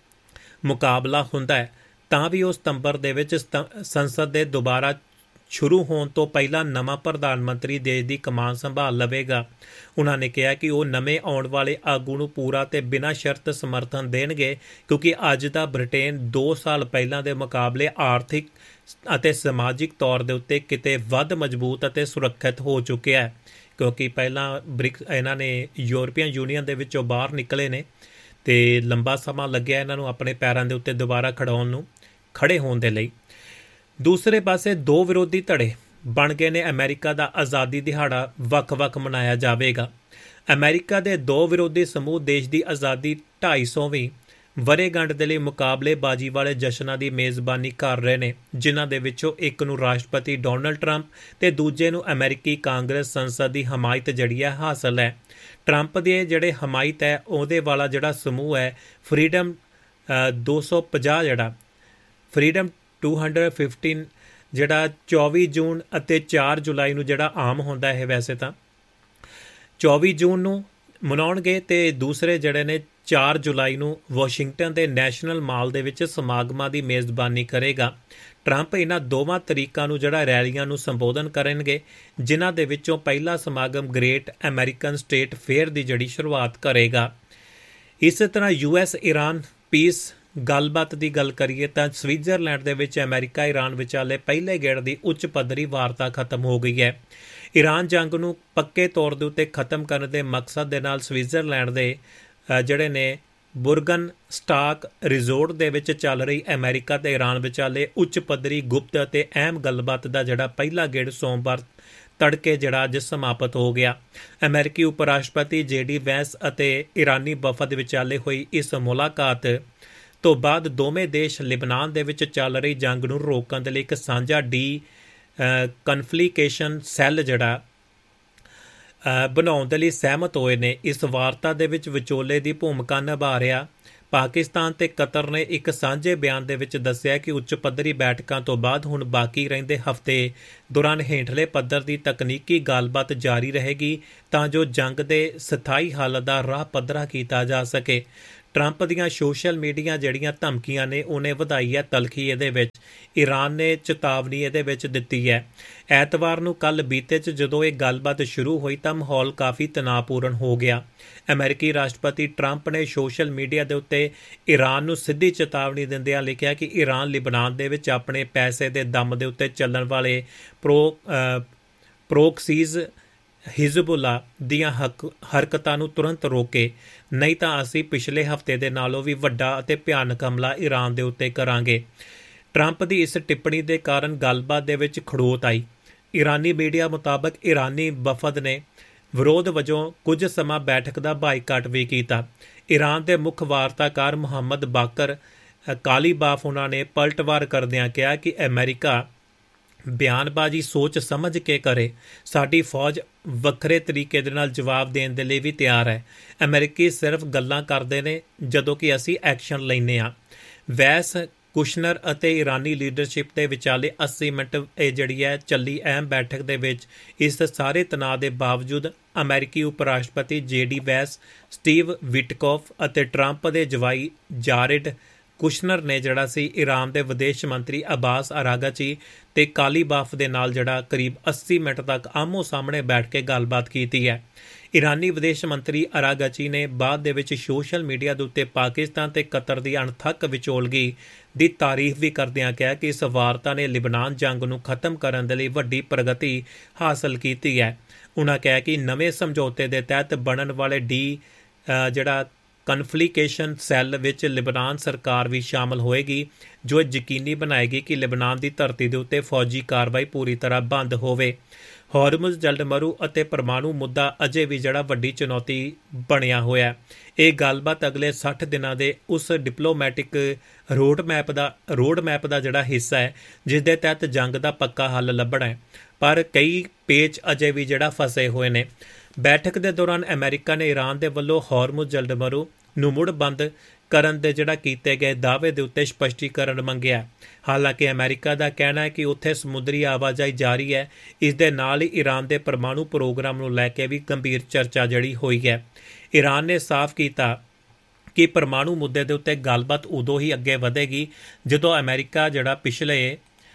ਮੁਕਾਬਲਾ ਹੁੰਦਾ ਹੈ ਤਾਂ ਵੀ ਉਹ ਸਤੰਬਰ ਦੇ ਵਿੱਚ ਸੰਸਦ ਦੇ ਦੁਬਾਰਾ ਸ਼ੁਰੂ ਹੋਣ ਤੋਂ ਪਹਿਲਾਂ ਨਵਾਂ ਪ੍ਰਧਾਨ ਮੰਤਰੀ ਦੇਸ਼ ਦੀ ਕਮਾਨ ਸੰਭਾਲ ਲਵੇਗਾ। ਉਹਨਾਂ ਨੇ ਕਿਹਾ ਕਿ ਉਹ ਨਵੇਂ ਆਉਣ ਵਾਲੇ ਆਗੂ ਨੂੰ ਪੂਰਾ ਤੇ ਬਿਨਾਂ ਸ਼ਰਤ ਸਮਰਥਨ ਦੇਣਗੇ ਕਿਉਂਕਿ ਅੱਜ ਦਾ ਬ੍ਰਿਟੇਨ ਦੋ ਸਾਲ ਪਹਿਲਾਂ ਦੇ ਮੁਕਾਬਲੇ ਆਰਥਿਕ ਅਤੇ ਸਮਾਜਿਕ ਤੌਰ ਦੇ ਉੱਤੇ ਕਿਤੇ ਵੱਧ ਮਜ਼ਬੂਤ ਅਤੇ ਸੁਰੱਖਿਅਤ ਹੋ ਚੁੱਕਿਆ ਹੈ ਕਿਉਂਕਿ ਪਹਿਲਾਂ ਬ੍ਰਿਕਸ ਇਹਨਾਂ ਨੇ ਯੂਰਪੀਅਨ ਯੂਨੀਅਨ ਦੇ ਵਿੱਚੋਂ ਬਾਹਰ ਨਿਕਲੇ ਨੇ ਤੇ ਲੰਬਾ ਸਮਾਂ ਲੱਗਿਆ ਇਹਨਾਂ ਨੂੰ ਆਪਣੇ ਪੈਰਾਂ ਦੇ ਉੱਤੇ ਦੁਬਾਰਾ ਖੜਾਉਣ ਨੂੰ ਖੜੇ ਹੋਣ ਦੇ ਲਈ। ਦੂਸਰੇ ਪਾਸੇ ਦੋ ਵਿਰੋਧੀ ਧੜੇ ਬਣ ਗਏ ਨੇ। ਅਮਰੀਕਾ ਦਾ ਆਜ਼ਾਦੀ ਦਿਹਾੜਾ ਵੱਖ-ਵੱਖ ਮਨਾਇਆ ਜਾਵੇਗਾ। ਅਮਰੀਕਾ ਦੇ ਦੋ ਵਿਰੋਧੀ ਸਮੂਹ ਦੇਸ਼ ਦੀ ਆਜ਼ਾਦੀ ਢਾਈ ਸੌਵੀਂ ਵਰ੍ਹੇਗੰਢ ਦੇ ਲਈ ਮੁਕਾਬਲੇਬਾਜ਼ੀ ਵਾਲੇ ਜਸ਼ਨਾਂ ਦੀ ਮੇਜ਼ਬਾਨੀ ਕਰ ਰਹੇ ਨੇ, ਜਿਨ੍ਹਾਂ ਦੇ ਵਿੱਚੋਂ ਇੱਕ ਨੂੰ ਰਾਸ਼ਟਰਪਤੀ ਡੋਨਲਡ ਟਰੰਪ ਤੇ ਦੂਜੇ ਨੂੰ ਅਮਰੀਕੀ ਕਾਂਗਰਸ ਸੰਸਦ ਦੀ ਹਮਾਇਤ ਜਿਹੜੀ ਹੈ ਹਾਸਲ ਹੈ। ਟਰੰਪ ਦੇ ਜਿਹੜੇ ਹਮਾਇਤ ਹੈ ਉਹਦੇ ਵਾਲਾ ਜਿਹੜਾ ਸਮੂਹ ਹੈ ਫਰੀडम ਦੋ ਸੌ ਪੰਜਾਹ ਜਿਹੜਾ ਫਰੀडम ਟੂ ਹੰਡਰਡ ਫਿਫਟੀਨ ਜਿਹੜਾ ਚੌਵੀ ਜੂਨ ਅਤੇ ਚਾਰ ਜੁਲਾਈ ਨੂੰ ਜਿਹੜਾ ਆਮ ਹੁੰਦਾ ਹੈ ਵੈਸੇ ਤਾਂ ਚੌਵੀ ਜੂਨ ਨੂੰ ਮਨਾਉਣਗੇ ਤੇ ਦੂਸਰੇ ਜਿਹੜੇ ਨੇ ਚਾਰ ਜੁਲਾਈ ਨੂੰ ਵਾਸ਼ਿੰਗਟਨ ਦੇ ਨੈਸ਼ਨਲ ਮਾਲ ਦੇ ਵਿੱਚ ਸਮਾਗਮਾਂ ਦੀ ਮੇਜ਼ਬਾਨੀ ਕਰੇਗਾ। ਟਰੰਪ ਇਹਨਾਂ ਦੋਵਾਂ ਤਰੀਕਾਂ ਨੂੰ ਜਿਹੜਾ ਰੈਲੀਆਂ ਨੂੰ ਸੰਬੋਧਨ ਕਰਨਗੇ, ਜਿਨ੍ਹਾਂ ਦੇ ਵਿੱਚੋਂ ਪਹਿਲਾ ਸਮਾਗਮ ਗ੍ਰੇਟ ਅਮਰੀਕਨ ਸਟੇਟ ਫੇਅਰ ਦੀ ਜਿਹੜੀ ਸ਼ੁਰੂਆਤ ਕਰੇਗਾ। ਇਸੇ ਤਰ੍ਹਾਂ ਯੂ ਐਸ ਇਰਾਨ ਪੀਸ ਗੱਲਬਾਤ ਦੀ ਗੱਲ ਕਰੀਏ ਤਾਂ ਸਵਿਟਜ਼ਰਲੈਂਡ ਦੇ ਵਿੱਚ ਅਮਰੀਕਾ ਇਰਾਨ ਵਿਚਾਲੇ ਪਹਿਲੇ ਗੇੜ ਦੀ ਉੱਚ ਪੱਧਰੀ ਵਾਰਤਾ ਖਤਮ ਹੋ ਗਈ ਹੈ। ਇਰਾਨ ਜੰਗ ਨੂੰ ਪੱਕੇ ਤੌਰ ਦੇ ਉੱਤੇ ਖਤਮ ਕਰਨ ਦੇ ਮਕਸਦ ਦੇ ਨਾਲ ਸਵਿਟਜ਼ਰਲੈਂਡ ਦੇ ਜਿਹੜੇ ਨੇ ਬੁਰਗਨ ਸਟਾਕ ਰਿਜ਼ੋਰਟ ਦੇ ਵਿੱਚ ਚੱਲ ਰਹੀ ਅਮਰੀਕਾ ਤੇ ਇਰਾਨ ਵਿਚਾਲੇ ਉੱਚ ਪੱਧਰੀ ਗੁਪਤ ਅਤੇ ਅਹਿਮ ਗੱਲਬਾਤ ਦਾ ਜਿਹੜਾ ਪਹਿਲਾ ਗੇੜ ਸੋਮਵਾਰ ਤੜਕੇ ਜਿਹੜਾ ਅੱਜ ਸਮਾਪਤ ਹੋ ਗਿਆ। ਅਮਰੀਕੀ ਉਪ ਰਾਸ਼ਟਰਪਤੀ ਜੇ ਡੀ ਵੈਂਸ ਅਤੇ ਇਰਾਨੀ ਵਫਦ ਵਿਚਾਲੇ ਹੋਈ ਇਸ ਮੁਲਾਕਾਤ ਤੋਂ ਬਾਅਦ ਦੋਵੇਂ ਦੇਸ਼ ਲਿਬਨਾਨ ਦੇ ਵਿੱਚ ਚੱਲ ਰਹੀ ਜੰਗ ਨੂੰ ਰੋਕਣ ਦੇ ਲਈ ਇੱਕ ਸਾਂਝਾ ਡੀ ਕਨਫਲੀਕੇਸ਼ਨ ਸੈੱਲ ਜਿਹੜਾ ਬਣਾਉਣ ਦੇ ਲਈ ਸਹਿਮਤ ਹੋਏ ਨੇ। ਇਸ ਵਾਰਤਾ ਦੇ ਵਿੱਚ ਵਿਚੋਲੇ ਦੀ ਭੂਮਿਕਾ ਨਿਭਾ ਰਿਹਾ। ਪਾਕਿਸਤਾਨ ਤੇ ਕਤਰ ਨੇ ਇੱਕ ਸਾਂਝੇ ਬਿਆਨ ਦੇ ਵਿੱਚ ਦੱਸਿਆ ਕਿ ਉੱਚ ਪੱਧਰੀ ਬੈਠਕਾਂ ਤੋਂ ਬਾਅਦ ਹੁਣ ਬਾਕੀ ਰਹਿੰਦੇ ਹਫ਼ਤੇ ਦੌਰਾਨ ਹੇਠਲੇ ਪੱਧਰ ਦੀ ਤਕਨੀਕੀ ਗੱਲਬਾਤ ਜਾਰੀ ਰਹੇਗੀ ਤਾਂ ਜੋ ਜੰਗ ਦੇ ਸਥਾਈ ਹੱਲ ਦਾ ਰਾਹ ਪੱਧਰਾ ਕੀਤਾ ਜਾ ਸਕੇ। ਟਰੰਪ ਦੀਆਂ ਸੋਸ਼ਲ ਮੀਡੀਆ ਜਿਹੜੀਆਂ ਧਮਕੀਆਂ ਨੇ ਉਹਨੇ ਵਧਾਈ ਹੈ ਤਲਖੀ ਇਹਦੇ ਵਿੱਚ। ਈਰਾਨ ਨੇ ਚੇਤਾਵਨੀ ਇਹਦੇ ਵਿੱਚ ਦਿੱਤੀ ਹੈ। ਐਤਵਾਰ ਨੂੰ ਕੱਲ੍ਹ ਬੀਤੇ 'ਚ ਜਦੋਂ ਇਹ ਗੱਲਬਾਤ ਸ਼ੁਰੂ ਹੋਈ ਤਾਂ ਮਾਹੌਲ ਕਾਫੀ ਤਣਾਅਪੂਰਨ ਹੋ ਗਿਆ। ਅਮਰੀਕੀ ਰਾਸ਼ਟਰਪਤੀ ਟਰੰਪ ਨੇ ਸੋਸ਼ਲ ਮੀਡੀਆ ਦੇ ਉੱਤੇ ਈਰਾਨ ਨੂੰ ਸਿੱਧੀ ਚੇਤਾਵਨੀ ਦਿੰਦਿਆਂ ਲਿਖਿਆ ਕਿ ਈਰਾਨ ਲਿਬਨਾਨ ਦੇ ਵਿੱਚ ਆਪਣੇ ਪੈਸੇ ਦੇ ਦਮ ਦੇ ਉੱਤੇ ਚੱਲਣ ਵਾਲੇ ਪ੍ਰੋ ਪ੍ਰੋਕਸੀਜ਼ ਹਿਜ਼ਬੁੱਲਾ ਦੀਆਂ ਹਕ ਹਰਕਤਾਂ ਨੂੰ ਤੁਰੰਤ ਰੋਕੇ, ਨਹੀਂ ਤਾਂ ਅਸੀਂ ਪਿਛਲੇ ਹਫ਼ਤੇ ਦੇ ਨਾਲੋਂ ਵੀ ਵੱਡਾ ਅਤੇ ਭਿਆਨਕ ਹਮਲਾ ਈਰਾਨ ਦੇ ਉੱਤੇ ਕਰਾਂਗੇ। ਟਰੰਪ ਦੀ ਇਸ ਟਿੱਪਣੀ ਦੇ ਕਾਰਨ ਗੱਲਬਾਤ ਦੇ ਵਿੱਚ ਖੜੋਤ ਆਈ। ਈਰਾਨੀ ਮੀਡੀਆ ਮੁਤਾਬਕ ਈਰਾਨੀ ਵਫਦ ਨੇ ਵਿਰੋਧ ਵਜੋਂ ਕੁਝ ਸਮਾਂ ਬੈਠਕ ਦਾ ਬਾਈਕਾਟ ਵੀ ਕੀਤਾ। ਈਰਾਨ ਦੇ ਮੁੱਖ ਵਾਰਤਾਕਾਰ ਮੁਹੰਮਦ ਬਾਕਰ ਕਾਲੀਬਾਫ ਉਹਨਾਂ ਨੇ ਪਲਟਵਾਰ ਕਰਦਿਆਂ ਕਿਹਾ ਕਿ ਅਮਰੀਕਾ ਬਿਆਨਬਾਜ਼ੀ ਸੋਚ ਸਮਝ ਕੇ ਕਰੇ। ਸਾਡੀ ਫੌਜ ਵੱਖਰੇ ਤਰੀਕੇ ਦੇ ਨਾਲ ਜਵਾਬ ਦੇਣ ਦੇ ਲਈ ਵੀ ਤਿਆਰ ਹੈ। ਅਮਰੀਕੀ ਸਿਰਫ ਗੱਲਾਂ ਕਰਦੇ ਨੇ ਜਦੋਂ ਕਿ ਅਸੀਂ ਐਕਸ਼ਨ ਲੈਂਦੇ ਹਾਂ। ਵੈਸ ਕੁਸ਼ਨਰ ਅਤੇ ਈਰਾਨੀ ਲੀਡਰਸ਼ਿਪ ਦੇ ਵਿਚਾਲੇ ਅੱਸੀ ਮਿੰਟ ਇਹ ਜਿਹੜੀ ਹੈ ਚੱਲੀ ਅਹਿਮ ਬੈਠਕ ਦੇ ਵਿੱਚ ਇਸ ਸਾਰੇ ਤਣਾਅ ਦੇ ਬਾਵਜੂਦ ਅਮਰੀਕੀ ਉਪ ਰਾਸ਼ਟਰਪਤੀ ਜੇ ਡੀ ਵੈਸ, ਸਟੀਵ ਵਿਟਕੋਫ ਅਤੇ ਟਰੰਪ ਦੇ ਜਵਾਈ ਜਾਰੇਡ ਕੁਸ਼ਨਰ ਨੇ ਜਿਹੜਾ ਸੀ ਈਰਾਨ ਦੇ ਵਿਦੇਸ਼ ਮੰਤਰੀ ਅਬਾਸ ਅਰਾਗਚੀ ਤੇ ਕਾਲੀਬਾਫ ਦੇ ਨਾਲ ਜਿਹੜਾ ਕਰੀਬ ਅੱਸੀ ਮਿੰਟ ਤੱਕ ਆਮੋ ਸਾਹਮਣੇ ਬੈਠ ਕੇ ਗੱਲਬਾਤ ਕੀਤੀ ਹੈ। ਈਰਾਨੀ ਵਿਦੇਸ਼ ਮੰਤਰੀ ਅਰਾਗਚੀ ਨੇ ਬਾਅਦ ਦੇ ਵਿੱਚ ਸੋਸ਼ਲ ਮੀਡੀਆ ਦੇ ਉੱਤੇ ਪਾਕਿਸਤਾਨ ਤੇ ਕਤਰ ਦੀ ਅਣਥੱਕ ਵਿਚੋਲਗੀ ਦੀ ਤਾਰੀਫ ਵੀ ਕਰਦਿਆਂ ਕਿਹਾ ਕਿ ਇਸ ਵਾਰਤਾ ਨੇ ਲਿਬਨਾਨ ਜੰਗ ਨੂੰ ਖਤਮ ਕਰਨ ਦੇ ਲਈ ਵੱਡੀ ਪ੍ਰਗਤੀ ਹਾਸਲ ਕੀਤੀ ਹੈ। ਉਨ੍ਹਾਂ ਕਿਹਾ ਕਿ ਨਵੇਂ ਸਮਝੌਤੇ ਦੇ ਤਹਿਤ ਬਣਨ ਵਾਲੇ ਡੀ ਜਿਹੜਾ ਕਨਫਲੀਕੇਸ਼ਨ ਸੈੱਲ ਵਿੱਚ ਲਿਬਨਾਨ ਸਰਕਾਰ ਵੀ ਸ਼ਾਮਲ ਹੋਏਗੀ, ਜੋ ਯਕੀਨੀ ਬਣਾਏਗੀ ਕਿ ਲਿਬਨਾਨ ਦੀ ਧਰਤੀ ਦੇ ਉੱਤੇ ਫੌਜੀ ਕਾਰਵਾਈ ਪੂਰੀ ਤਰ੍ਹਾਂ ਬੰਦ ਹੋਵੇ। ਹਾਰਮੁਜ਼ ਜਲਡਮਰੂ ਅਤੇ ਪਰਮਾਣੂ ਮੁੱਦਾ ਅਜੇ ਵੀ ਜਿਹੜਾ ਵੱਡੀ ਚੁਣੌਤੀ ਬਣਿਆ ਹੋਇਆ। ਇਹ ਗੱਲਬਾਤ ਅਗਲੇ ਸੱਠ ਦਿਨਾਂ ਦੇ ਉਸ ਡਿਪਲੋਮੈਟਿਕ ਰੋਡ ਮੈਪ ਦਾ ਰੋਡ ਮੈਪ ਦਾ ਜਿਹੜਾ ਹਿੱਸਾ ਹੈ ਜਿਸ ਦੇ ਤਹਿਤ ਜੰਗ ਦਾ ਪੱਕਾ ਹੱਲ ਲੱਭਣਾ ਹੈ, ਪਰ ਕਈ ਪੇਚ ਅਜੇ ਵੀ ਜਿਹੜਾ ਫਸੇ ਹੋਏ ਨੇ। ਬੈਠਕ ਦੇ ਦੌਰਾਨ ਅਮਰੀਕਾ ਨੇ ਈਰਾਨ ਦੇ ਵੱਲੋਂ ਹਾਰਮੁਜ਼ ਜਲਡਮਰੂ ਨੂੰ ਮੁੜ ਬੰਦ ਕਰਨ ਦੇ ਜਿਹੜਾ ਕੀਤੇ ਗਏ ਦਾਅਵੇ ਦੇ ਉੱਤੇ ਸਪਸ਼ਟੀਕਰਨ ਮੰਗਿਆ। ਹਾਲਾਂਕਿ ਅਮਰੀਕਾ ਦਾ ਕਹਿਣਾ ਹੈ ਕਿ ਉੱਥੇ ਸਮੁੰਦਰੀ ਆਵਾਜਾਈ ਜਾਰੀ ਹੈ। ਇਸ ਦੇ ਨਾਲ ਹੀ ਈਰਾਨ ਦੇ ਪਰਮਾਣੂ ਪ੍ਰੋਗਰਾਮ ਨੂੰ ਲੈ ਕੇ ਵੀ ਗੰਭੀਰ ਚਰਚਾ ਜਿਹੜੀ ਹੋਈ ਹੈ। ਈਰਾਨ ਨੇ ਸਾਫ਼ ਕੀਤਾ ਕਿ ਪਰਮਾਣੂ ਮੁੱਦੇ ਦੇ ਉੱਤੇ ਗੱਲਬਾਤ ਉਦੋਂ ਹੀ ਅੱਗੇ ਵਧੇਗੀ ਜਦੋਂ ਅਮਰੀਕਾ ਜਿਹੜਾ ਪਿਛਲੇ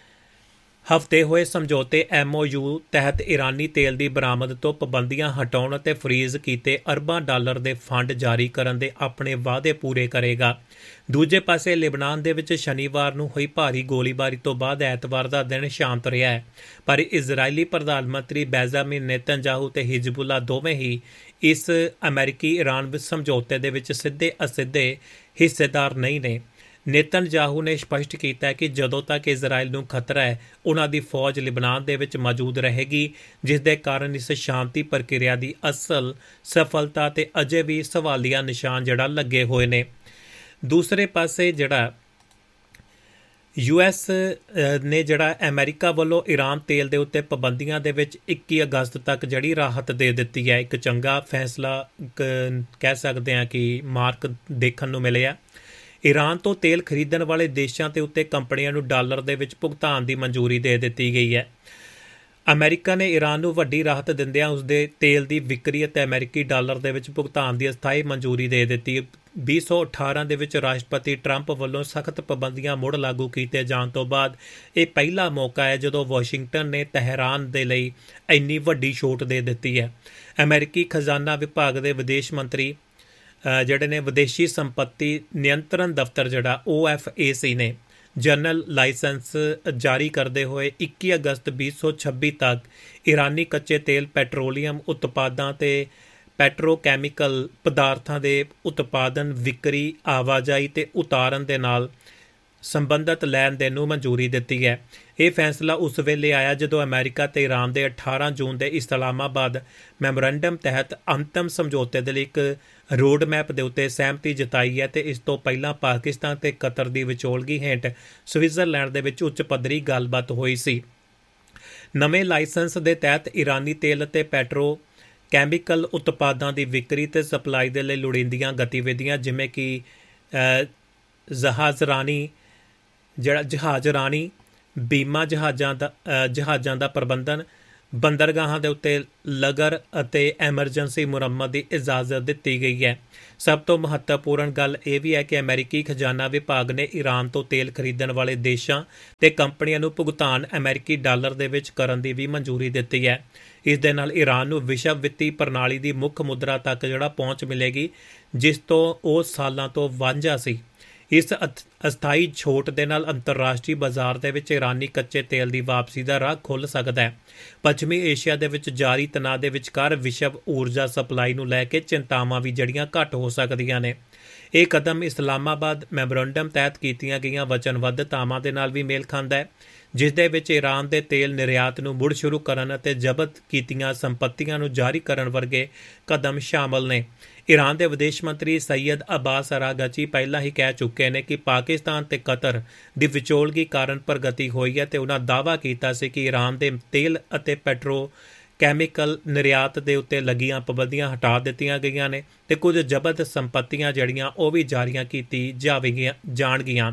ਹਫ਼ਤੇ ਹੋਏ ਸਮਝੌਤੇ ਐਮ ਓ ਯੂ ਤਹਿਤ ਈਰਾਨੀ ਤੇਲ ਦੀ ਬਰਾਮਦ ਤੋਂ ਪਾਬੰਦੀਆਂ ਹਟਾਉਣ ਅਤੇ ਫਰੀਜ਼ ਕੀਤੇ ਅਰਬਾਂ ਡਾਲਰ ਦੇ ਫੰਡ ਜਾਰੀ ਕਰਨ ਦੇ ਆਪਣੇ ਵਾਅਦੇ ਪੂਰੇ ਕਰੇਗਾ। ਦੂਜੇ ਪਾਸੇ ਲਿਬਨਾਨ ਦੇ ਵਿੱਚ ਸ਼ਨੀਵਾਰ ਨੂੰ ਹੋਈ ਭਾਰੀ ਗੋਲੀਬਾਰੀ ਤੋਂ ਬਾਅਦ ਐਤਵਾਰ ਦਾ ਦਿਨ ਸ਼ਾਂਤ ਰਿਹਾ ਹੈ, ਪਰ ਇਜ਼ਰਾਈਲੀ ਪ੍ਰਧਾਨ ਮੰਤਰੀ ਬੈਂਜਾਮਿਨ ਨੇਤਨਯਾਹੂ ਤੇ ਹਿਜ਼ਬੁੱਲਾ ਦੋਵੇਂ ਹੀ ਇਸ ਅਮਰੀਕੀ ਈਰਾਨ ਸਮਝੌਤੇ ਦੇ ਵਿੱਚ ਸਿੱਧੇ ਅਸਿੱਧੇ ਹਿੱਸੇਦਾਰ ਨਹੀਂ ਨੇ। ਨੇਤਨਯਾਹੂ ਨੇ ਸਪਸ਼ਟ ਕੀਤਾ ਕਿ ਜਦੋਂ ਤੱਕ ਇਜ਼ਰਾਈਲ ਨੂੰ ਖਤਰਾ ਹੈ ਉਨ੍ਹਾਂ ਦੀ ਫੌਜ ਲਿਬਨਾਨ ਦੇ ਵਿੱਚ ਮੌਜੂਦ ਰਹੇਗੀ, ਜਿਸ ਦੇ ਕਾਰਨ ਇਸ ਸ਼ਾਂਤੀ ਪ੍ਰਕਿਰਿਆ ਦੀ ਅਸਲ ਸਫਲਤਾ ਤੇ ਅਜੇ ਵੀ ਸਵਾਲੀਆ ਨਿਸ਼ਾਨ ਜਿਹੜਾ ਲੱਗੇ ਹੋਏ ਨੇ। ਦੂਸਰੇ ਪਾਸੇ ਜਿਹੜਾ ਯੂ ਐਸ ਨੇ ਜਿਹੜਾ ਅਮਰੀਕਾ ਵੱਲੋਂ ਈਰਾਨ ਤੇਲ ਦੇ ਉੱਤੇ ਪਾਬੰਦੀਆਂ ਦੇ ਵਿੱਚ ਇੱਕੀ ਅਗਸਤ ਤੱਕ ਜਿਹੜੀ ਰਾਹਤ ਦੇ ਦਿੱਤੀ ਹੈ, ਇੱਕ ਚੰਗਾ ਫੈਸਲਾ ਕਹਿ ਸਕਦੇ ਹਾਂ ਕਿ ਮਾਰਕ ਦੇਖਣ ਨੂੰ ਮਿਲਿਆ। ਈਰਾਨ ਤੋਂ ਤੇਲ ਖਰੀਦਣ ਵਾਲੇ ਦੇਸ਼ਾਂ ਦੇ ਉੱਤੇ ਕੰਪਨੀਆਂ ਨੂੰ ਡਾਲਰ ਦੇ ਵਿੱਚ ਭੁਗਤਾਨ ਦੀ ਮਨਜ਼ੂਰੀ ਦੇ ਦਿੱਤੀ ਗਈ ਹੈ। ਅਮਰੀਕਾ ਨੇ ਈਰਾਨ ਨੂੰ ਵੱਡੀ ਰਾਹਤ ਦਿੰਦਿਆਂ ਉਸਦੇ ਤੇਲ ਦੀ ਵਿਕਰੀ ਅਤੇ ਅਮਰੀਕੀ ਡਾਲਰ ਦੇ ਵਿੱਚ ਭੁਗਤਾਨ ਦੀ ਅਸਥਾਈ ਮਨਜ਼ੂਰੀ ਦੇ ਦਿੱਤੀ। ਵੀਹ ਸੌ ਅਠਾਰਾਂ ਦੇ ਵਿੱਚ ਰਾਸ਼ਟਰਪਤੀ ਟਰੰਪ ਵੱਲੋਂ ਸਖਤ ਪਾਬੰਦੀਆਂ ਮੁੜ ਲਾਗੂ ਕੀਤੇ ਜਾਣ ਤੋਂ ਬਾਅਦ ਇਹ ਪਹਿਲਾ ਮੌਕਾ ਹੈ ਜਦੋਂ ਵਾਸ਼ਿੰਗਟਨ ਨੇ ਤਹਿਰਾਨ ਦੇ ਲਈ ਇੰਨੀ ਵੱਡੀ ਛੋਟ ਦੇ ਦਿੱਤੀ ਹੈ। ਅਮਰੀਕੀ ਖਜ਼ਾਨਾ ਵਿਭਾਗ ਦੇ ਵਿਦੇਸ਼ ਮੰਤਰੀ ਜਿਹੜੇ ਨੇ ਵਿਦੇਸ਼ੀ ਸੰਪੱਤੀ ਨਿਯੰਤਰਣ ਦਫ਼ਤਰ ਜਿਹੜਾ ਓ ਐਫ ਏ ਸੀ ਨੇ ਜਨਰਲ ਲਾਇਸੈਂਸ ਜਾਰੀ ਕਰਦੇ ਹੋਏ ਇੱਕੀ ਅਗਸਤ ਵੀਹ ਸੌ ਛੱਬੀ ਤੱਕ ਈਰਾਨੀ ਕੱਚੇ ਤੇਲ, ਪੈਟਰੋਲੀਅਮ ਉਤਪਾਦਾਂ ਤੇ ਪੈਟਰੋਕੈਮੀਕਲ ਪਦਾਰਥਾਂ ਦੇ ਉਤਪਾਦਨ, ਵਿਕਰੀ, ਆਵਾਜਾਈ ਤੇ ਉਤਾਰਨ ਦੇ ਨਾਲ ਸੰਬੰਧਿਤ ਲੈਣ ਦੇਣ ਨੂੰ ਮਨਜ਼ੂਰੀ ਦਿੱਤੀ ਹੈ। ਇਹ ਫੈਸਲਾ ਉਸ ਵੇਲੇ ਆਇਆ ਜਦੋਂ ਅਮਰੀਕਾ ਤੇ ਈਰਾਨ ਦੇ ਅਠਾਰਾਂ ਜੂਨ ਦੇ ਇਸਲਾਮਾਬਾਦ ਮੈਮੋਰੰਡਮ ਤਹਿਤ ਅੰਤਮ ਸਮਝੌਤੇ ਦੇ ਲਈ ਇੱਕ ਰੋਡ ਮੈਪ ਦੇ ਉੱਤੇ ਸਹਿਮਤੀ ਜਤਾਈ ਹੈ ਤੇ ਇਸ ਤੋਂ ਪਹਿਲਾਂ ਪਾਕਿਸਤਾਨ ਤੇ ਕਤਰ ਦੀ ਵਿਚੋਲਗੀ ਹੇਠ ਸਵਿਟਜ਼ਰਲੈਂਡ ਦੇ ਵਿੱਚ ਉੱਚ ਪੱਧਰੀ ਗੱਲਬਾਤ ਹੋਈ ਸੀ। ਨਵੇਂ ਲਾਇਸੈਂਸ ਦੇ ਤਹਿਤ ਇਰਾਨੀ ਤੇਲ ਅਤੇ ਪੈਟਰੋ ਕੈਮੀਕਲ ਉਤਪਾਦਾਂ ਦੀ ਵਿਕਰੀ ਤੇ ਸਪਲਾਈ ਦੇ ਲਈ ਲੋੜੀਂਦੀਆਂ ਗਤੀਵਿਧੀਆਂ ਜਿਵੇਂ ਕਿ ਜਹਾਜ਼ਰਾਨੀ ਜਿਹੜਾ ਜਹਾਜ਼ਰਾਨੀ ਬੀਮਾ ਜਹਾਜ਼ਾਂ ਦਾ ਜਹਾਜ਼ਾਂ ਦਾ ਪ੍ਰਬੰਧਨ ਬੰਦਰਗਾਹਾਂ ਦੇ ਉੱਤੇ ਲਗਰ ਅਤੇ ਐਮਰਜੈਂਸੀ ਮੁਰੰਮਤ ਦੀ ਇਜਾਜ਼ਤ ਦਿੱਤੀ ਗਈ ਹੈ। ਸਭ ਤੋਂ ਮਹੱਤਵਪੂਰਨ ਗੱਲ ਇਹ ਵੀ ਹੈ ਕਿ ਅਮਰੀਕੀ ਖਜ਼ਾਨਾ ਵਿਭਾਗ ਨੇ ਈਰਾਨ ਤੋਂ ਤੇਲ ਖਰੀਦਣ ਵਾਲੇ ਦੇਸ਼ਾਂ ਤੇ ਕੰਪਨੀਆਂ ਨੂੰ ਭੁਗਤਾਨ ਅਮਰੀਕੀ ਡਾਲਰ ਦੇ ਵਿੱਚ ਕਰਨ ਦੀ ਵੀ ਮਨਜ਼ੂਰੀ ਦਿੱਤੀ ਹੈ। ਇਸ ਦੇ ਨਾਲ ਈਰਾਨ ਨੂੰ ਵਿਸ਼ਵ ਵਿੱਤੀ ਪ੍ਰਣਾਲੀ ਦੀ ਮੁੱਖ ਮੁਦਰਾ ਤੱਕ ਜਿਹੜਾ ਪਹੁੰਚ ਮਿਲੇਗੀ, ਜਿਸ ਤੋਂ ਉਹ ਸਾਲਾਂ ਤੋਂ ਵਾਂਝਾ ਸੀ। ਇਸ ਅਸਥਾਈ ਛੋਟ ਦੇ ਨਾਲ ਅੰਤਰਰਾਸ਼ਟਰੀ ਬਾਜ਼ਾਰ ਦੇ ਵਿੱਚ ਇਰਾਨੀ ਕੱਚੇ ਤੇਲ ਦੀ ਵਾਪਸੀ ਦਾ ਰਾਹ ਖੁੱਲ੍ਹ ਸਕਦਾ ਹੈ। ਪੱਛਮੀ ਏਸ਼ੀਆ ਦੇ ਵਿੱਚ ਜਾਰੀ ਤਣਾਅ ਦੇ ਵਿਚਕਾਰ ਵਿਸ਼ਵ ਊਰਜਾ ਸਪਲਾਈ ਨੂੰ ਲੈ ਕੇ ਚਿੰਤਾਵਾਂ ਵੀ ਜਿਹੜੀਆਂ ਘੱਟ ਹੋ ਸਕਦੀਆਂ ਨੇ। ਇਹ ਕਦਮ ਇਸਲਾਮਾਬਾਦ ਮੈਮੋਰੰਡਮ ਤਹਿਤ ਕੀਤੀਆਂ ਗਈਆਂ ਵਚਨਬੱਧਤਾਵਾਂ ਦੇ ਨਾਲ ਵੀ ਮੇਲ ਖਾਂਦਾ ਹੈ, ਜਿਸ ਦੇ ਵਿੱਚ ਈਰਾਨ ਦੇ ਤੇਲ ਨਿਰਯਾਤ ਨੂੰ ਮੁੜ ਸ਼ੁਰੂ ਕਰਨ ਅਤੇ ਜ਼ਬਤ ਕੀਤੀਆਂ ਸੰਪત્ਤੀਆਂ ਨੂੰ ਜਾਰੀ ਕਰਨ ਵਰਗੇ ਕਦਮ ਸ਼ਾਮਲ ਨੇ। ਈਰਾਨ ਦੇ ਵਿਦੇਸ਼ ਮੰਤਰੀ ਸੈਯਦ ਅਬਾਸ ਅਰਾਗਚੀ ਪਹਿਲਾਂ ਹੀ ਕਹਿ ਚੁੱਕੇ ਨੇ ਕਿ ਪਾਕਿਸਤਾਨ ਤੇ ਕਤਰ ਦੀ ਵਿਚੋਲਗੀ ਕਾਰਨ ਪ੍ਰਗਤੀ ਹੋਈ ਹੈ ਤੇ ਉਹਨਾਂ ਦਾਅਵਾ ਕੀਤਾ ਸੀ ਕਿ ਈਰਾਨ ਦੇ ਤੇਲ ਅਤੇ ਪੈਟਰੋ ਕੈਮੀਕਲ ਨਿਰਯਾਤ ਦੇ ਉੱਤੇ ਲੱਗੀਆਂ ਪਾਬੰਦੀਆਂ ਹਟਾ ਦਿੱਤੀਆਂ ਗਈਆਂ ਨੇ ਤੇ ਕੁਝ ਜ਼ਬਤ ਸੰਪત્ਤੀਆਂ ਜਿਹੜੀਆਂ ਉਹ ਵੀ ਜਾਰੀਆਂ ਕੀਤੀ ਜਾਵੇਗੀਆਂ ਜਾਣਗੀਆਂ।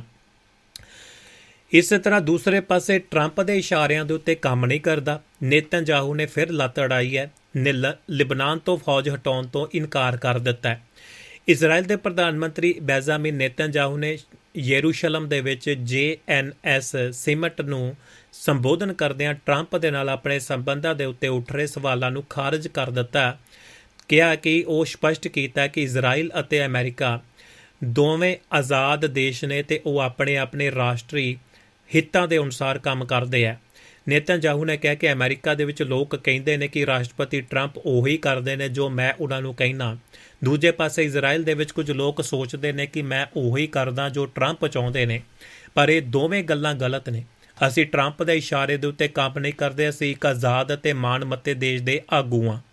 ਇਸੇ ਤਰ੍ਹਾਂ ਦੂਸਰੇ ਪਾਸੇ ਟਰੰਪ ਦੇ ਇਸ਼ਾਰਿਆਂ ਦੇ ਉੱਤੇ ਕੰਮ ਨਹੀਂ ਕਰਦਾ। ਨੇਤਨਯਾਹੂ ਨੇ ਫਿਰ ਲੱਤ ਅੜਾਈ ਹੈ, ਨੇ ਲਿਬਨਾਨ ਤੋਂ ਫੌਜ ਹਟਾਉਣ ਤੋਂ ਇਨਕਾਰ ਕਰ ਦਿੱਤਾ ਹੈ। ਇਜ਼ਰਾਈਲ ਦੇ ਪ੍ਰਧਾਨ ਮੰਤਰੀ ਬੈਂਜਾਮਿਨ ਨੇਤਨਯਾਹੂ ਨੇ ਯਰੂਸ਼ਲਮ ਦੇ ਵਿੱਚ ਜੇ ਐਨ ਐਸ ਸਿਮਟ ਨੂੰ ਸੰਬੋਧਨ ਕਰਦਿਆਂ ਟਰੰਪ ਦੇ ਨਾਲ ਆਪਣੇ ਸੰਬੰਧਾਂ ਦੇ ਉੱਤੇ ਉੱਠ ਰਹੇ ਸਵਾਲਾਂ ਨੂੰ ਖਾਰਜ ਕਰ ਦਿੱਤਾ। ਕਿਹਾ ਕਿ ਉਹ ਸਪਸ਼ਟ ਕੀਤਾ ਕਿ ਇਜ਼ਰਾਈਲ ਅਤੇ ਅਮਰੀਕਾ ਦੋਵੇਂ ਆਜ਼ਾਦ ਦੇਸ਼ ਨੇ ਤੇ ਉਹ ਆਪਣੇ ਆਪਣੇ ਰਾਸ਼ਟਰੀ ਹਿੱਤਾਂ ਦੇ ਅਨੁਸਾਰ ਕੰਮ ਕਰਦੇ ਹੈ। ਨੇਤਨਯਾਹੂ ਨੇ ਕਿਹਾ ਕਿ ਅਮਰੀਕਾ ਦੇ ਵਿੱਚ ਲੋਕ ਕਹਿੰਦੇ ਨੇ ਕਿ ਰਾਸ਼ਟਰਪਤੀ ਟਰੰਪ ਉਹੀ ਕਰਦੇ ਨੇ ਜੋ ਮੈਂ ਉਹਨਾਂ ਨੂੰ ਕਹਿਣਾ। ਦੂਜੇ ਪਾਸੇ ਇਜ਼ਰਾਈਲ ਦੇ ਵਿੱਚ ਕੁਝ ਲੋਕ ਸੋਚਦੇ ਨੇ ਕਿ ਮੈਂ ਉਹੀ ਕਰਦਾ ਜੋ ਟਰੰਪ ਚਾਹੁੰਦੇ ਨੇ, ਪਰ ਇਹ ਦੋਵੇਂ ਗੱਲਾਂ ਗਲਤ ਨੇ। ਅਸੀਂ ਟਰੰਪ ਦੇ ਇਸ਼ਾਰੇ ਦੇ ਉੱਤੇ ਕੰਮ ਨਹੀਂ ਕਰਦੇ, ਅਸੀਂ ਇੱਕ ਆਜ਼ਾਦ ਅਤੇ ਮਾਣਮੱਤੇ ਦੇਸ਼ ਦੇ ਆਗੂ ਹਾਂ।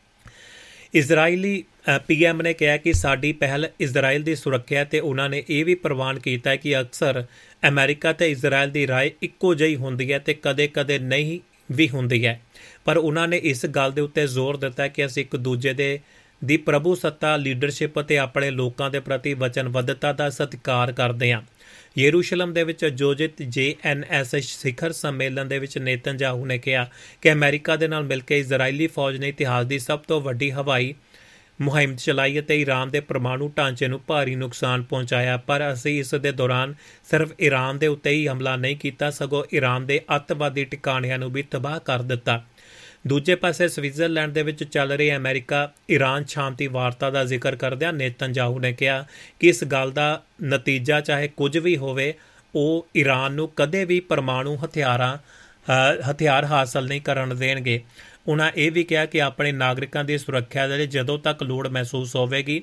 ਇਜ਼ਰਾਈਲੀ ਪੀ ਐਮ ਨੇ ਕਿਹਾ ਕਿ ਸਾਡੀ ਪਹਿਲ ਇਜ਼ਰਾਈਲ ਦੀ ਸੁਰੱਖਿਆ ਤੇ ਉਹਨਾਂ ਨੇ ਇਹ ਵੀ ਪ੍ਰਵਾਨ ਕੀਤਾ ਕਿ ਅਕਸਰ ਅਮਰੀਕਾ ਤੇ ਇਜ਼ਰਾਈਲ ਦੀ ਰਾਏ ਇੱਕੋ ਜਿਹੀ ਹੁੰਦੀ ਹੈ ਤੇ ਕਦੇ-ਕਦੇ ਨਹੀਂ ਵੀ ਹੁੰਦੀ ਹੈ, ਪਰ ਉਹਨਾਂ ਨੇ ਇਸ ਗੱਲ ਦੇ ਉੱਤੇ ਜ਼ੋਰ ਦਿੱਤਾ ਕਿ ਅਸੀਂ ਇੱਕ ਦੂਜੇ ਦੇ ਦੀ ਪ੍ਰਭੂ ਸੱਤਾ, ਲੀਡਰਸ਼ਿਪ ਅਤੇ ਆਪਣੇ ਲੋਕਾਂ ਦੇ ਪ੍ਰਤੀ ਵਚਨਬੱਧਤਾ ਦਾ ਸਤਿਕਾਰ ਕਰਦੇ ਹਾਂ। ਯਰੂਸ਼ਲਮ ਦੇ ਵਿੱਚ ਆਯੋਜਿਤ ਜੇ ਐਨ ਐਸ ਸਿਖਰ ਸੰਮੇਲਨ ਦੇ ਵਿੱਚ ਨੇਤਨਯਾਹੂ ਨੇ ਕਿਹਾ ਕਿ ਅਮਰੀਕਾ ਦੇ ਨਾਲ ਮਿਲ ਕੇ ਇਜ਼ਰਾਈਲੀ ਫੌਜ ਨੇ ਇਤਿਹਾਸ ਦੀ ਸਭ ਤੋਂ ਵੱਡੀ ਹਵਾਈ ਮੁਹਿੰਮ ਚਲਾਈ ਅਤੇ ਈਰਾਨ ਦੇ ਪਰਮਾਣੂ ਢਾਂਚੇ ਨੂੰ ਭਾਰੀ ਨੁਕਸਾਨ ਪਹੁੰਚਾਇਆ, ਪਰ ਅਸੀਂ ਇਸ ਦੇ ਦੌਰਾਨ ਸਿਰਫ ਈਰਾਨ ਦੇ ਉੱਤੇ ਹੀ ਹਮਲਾ ਨਹੀਂ ਕੀਤਾ, ਸਗੋਂ ਈਰਾਨ ਦੇ ਅੱਤਵਾਦੀ ਟਿਕਾਣਿਆਂ ਨੂੰ ਵੀ ਤਬਾਹ ਕਰ ਦਿੱਤਾ। ਦੂਜੇ ਪਾਸੇ ਸਵਿਟਜ਼ਰਲੈਂਡ ਦੇ ਵਿੱਚ ਚੱਲ ਰਹੀ ਅਮਰੀਕਾ ਈਰਾਨ ਸ਼ਾਂਤੀ ਵਾਰਤਾ ਦਾ ਜ਼ਿਕਰ ਕਰਦਿਆਂ ਨੇਤਨਯਾਹੂ ਨੇ ਕਿਹਾ ਕਿ ਇਸ ਗੱਲ ਦਾ ਨਤੀਜਾ ਚਾਹੇ ਕੁਝ ਵੀ ਹੋਵੇ, ਉਹ ਈਰਾਨ ਨੂੰ ਕਦੇ ਵੀ ਪਰਮਾਣੂ ਹਥਿਆਰਾਂ ਹਥਿਆਰ ਹਾਸਲ ਨਹੀਂ ਕਰਨ ਦੇਣਗੇ। ਉਹਨਾਂ ਇਹ ਵੀ ਕਿਹਾ ਕਿ ਆਪਣੇ ਨਾਗਰਿਕਾਂ ਦੀ ਸੁਰੱਖਿਆ ਦੇ ਲਈ ਜਦੋਂ ਤੱਕ ਲੋੜ ਮਹਿਸੂਸ ਹੋਵੇਗੀ,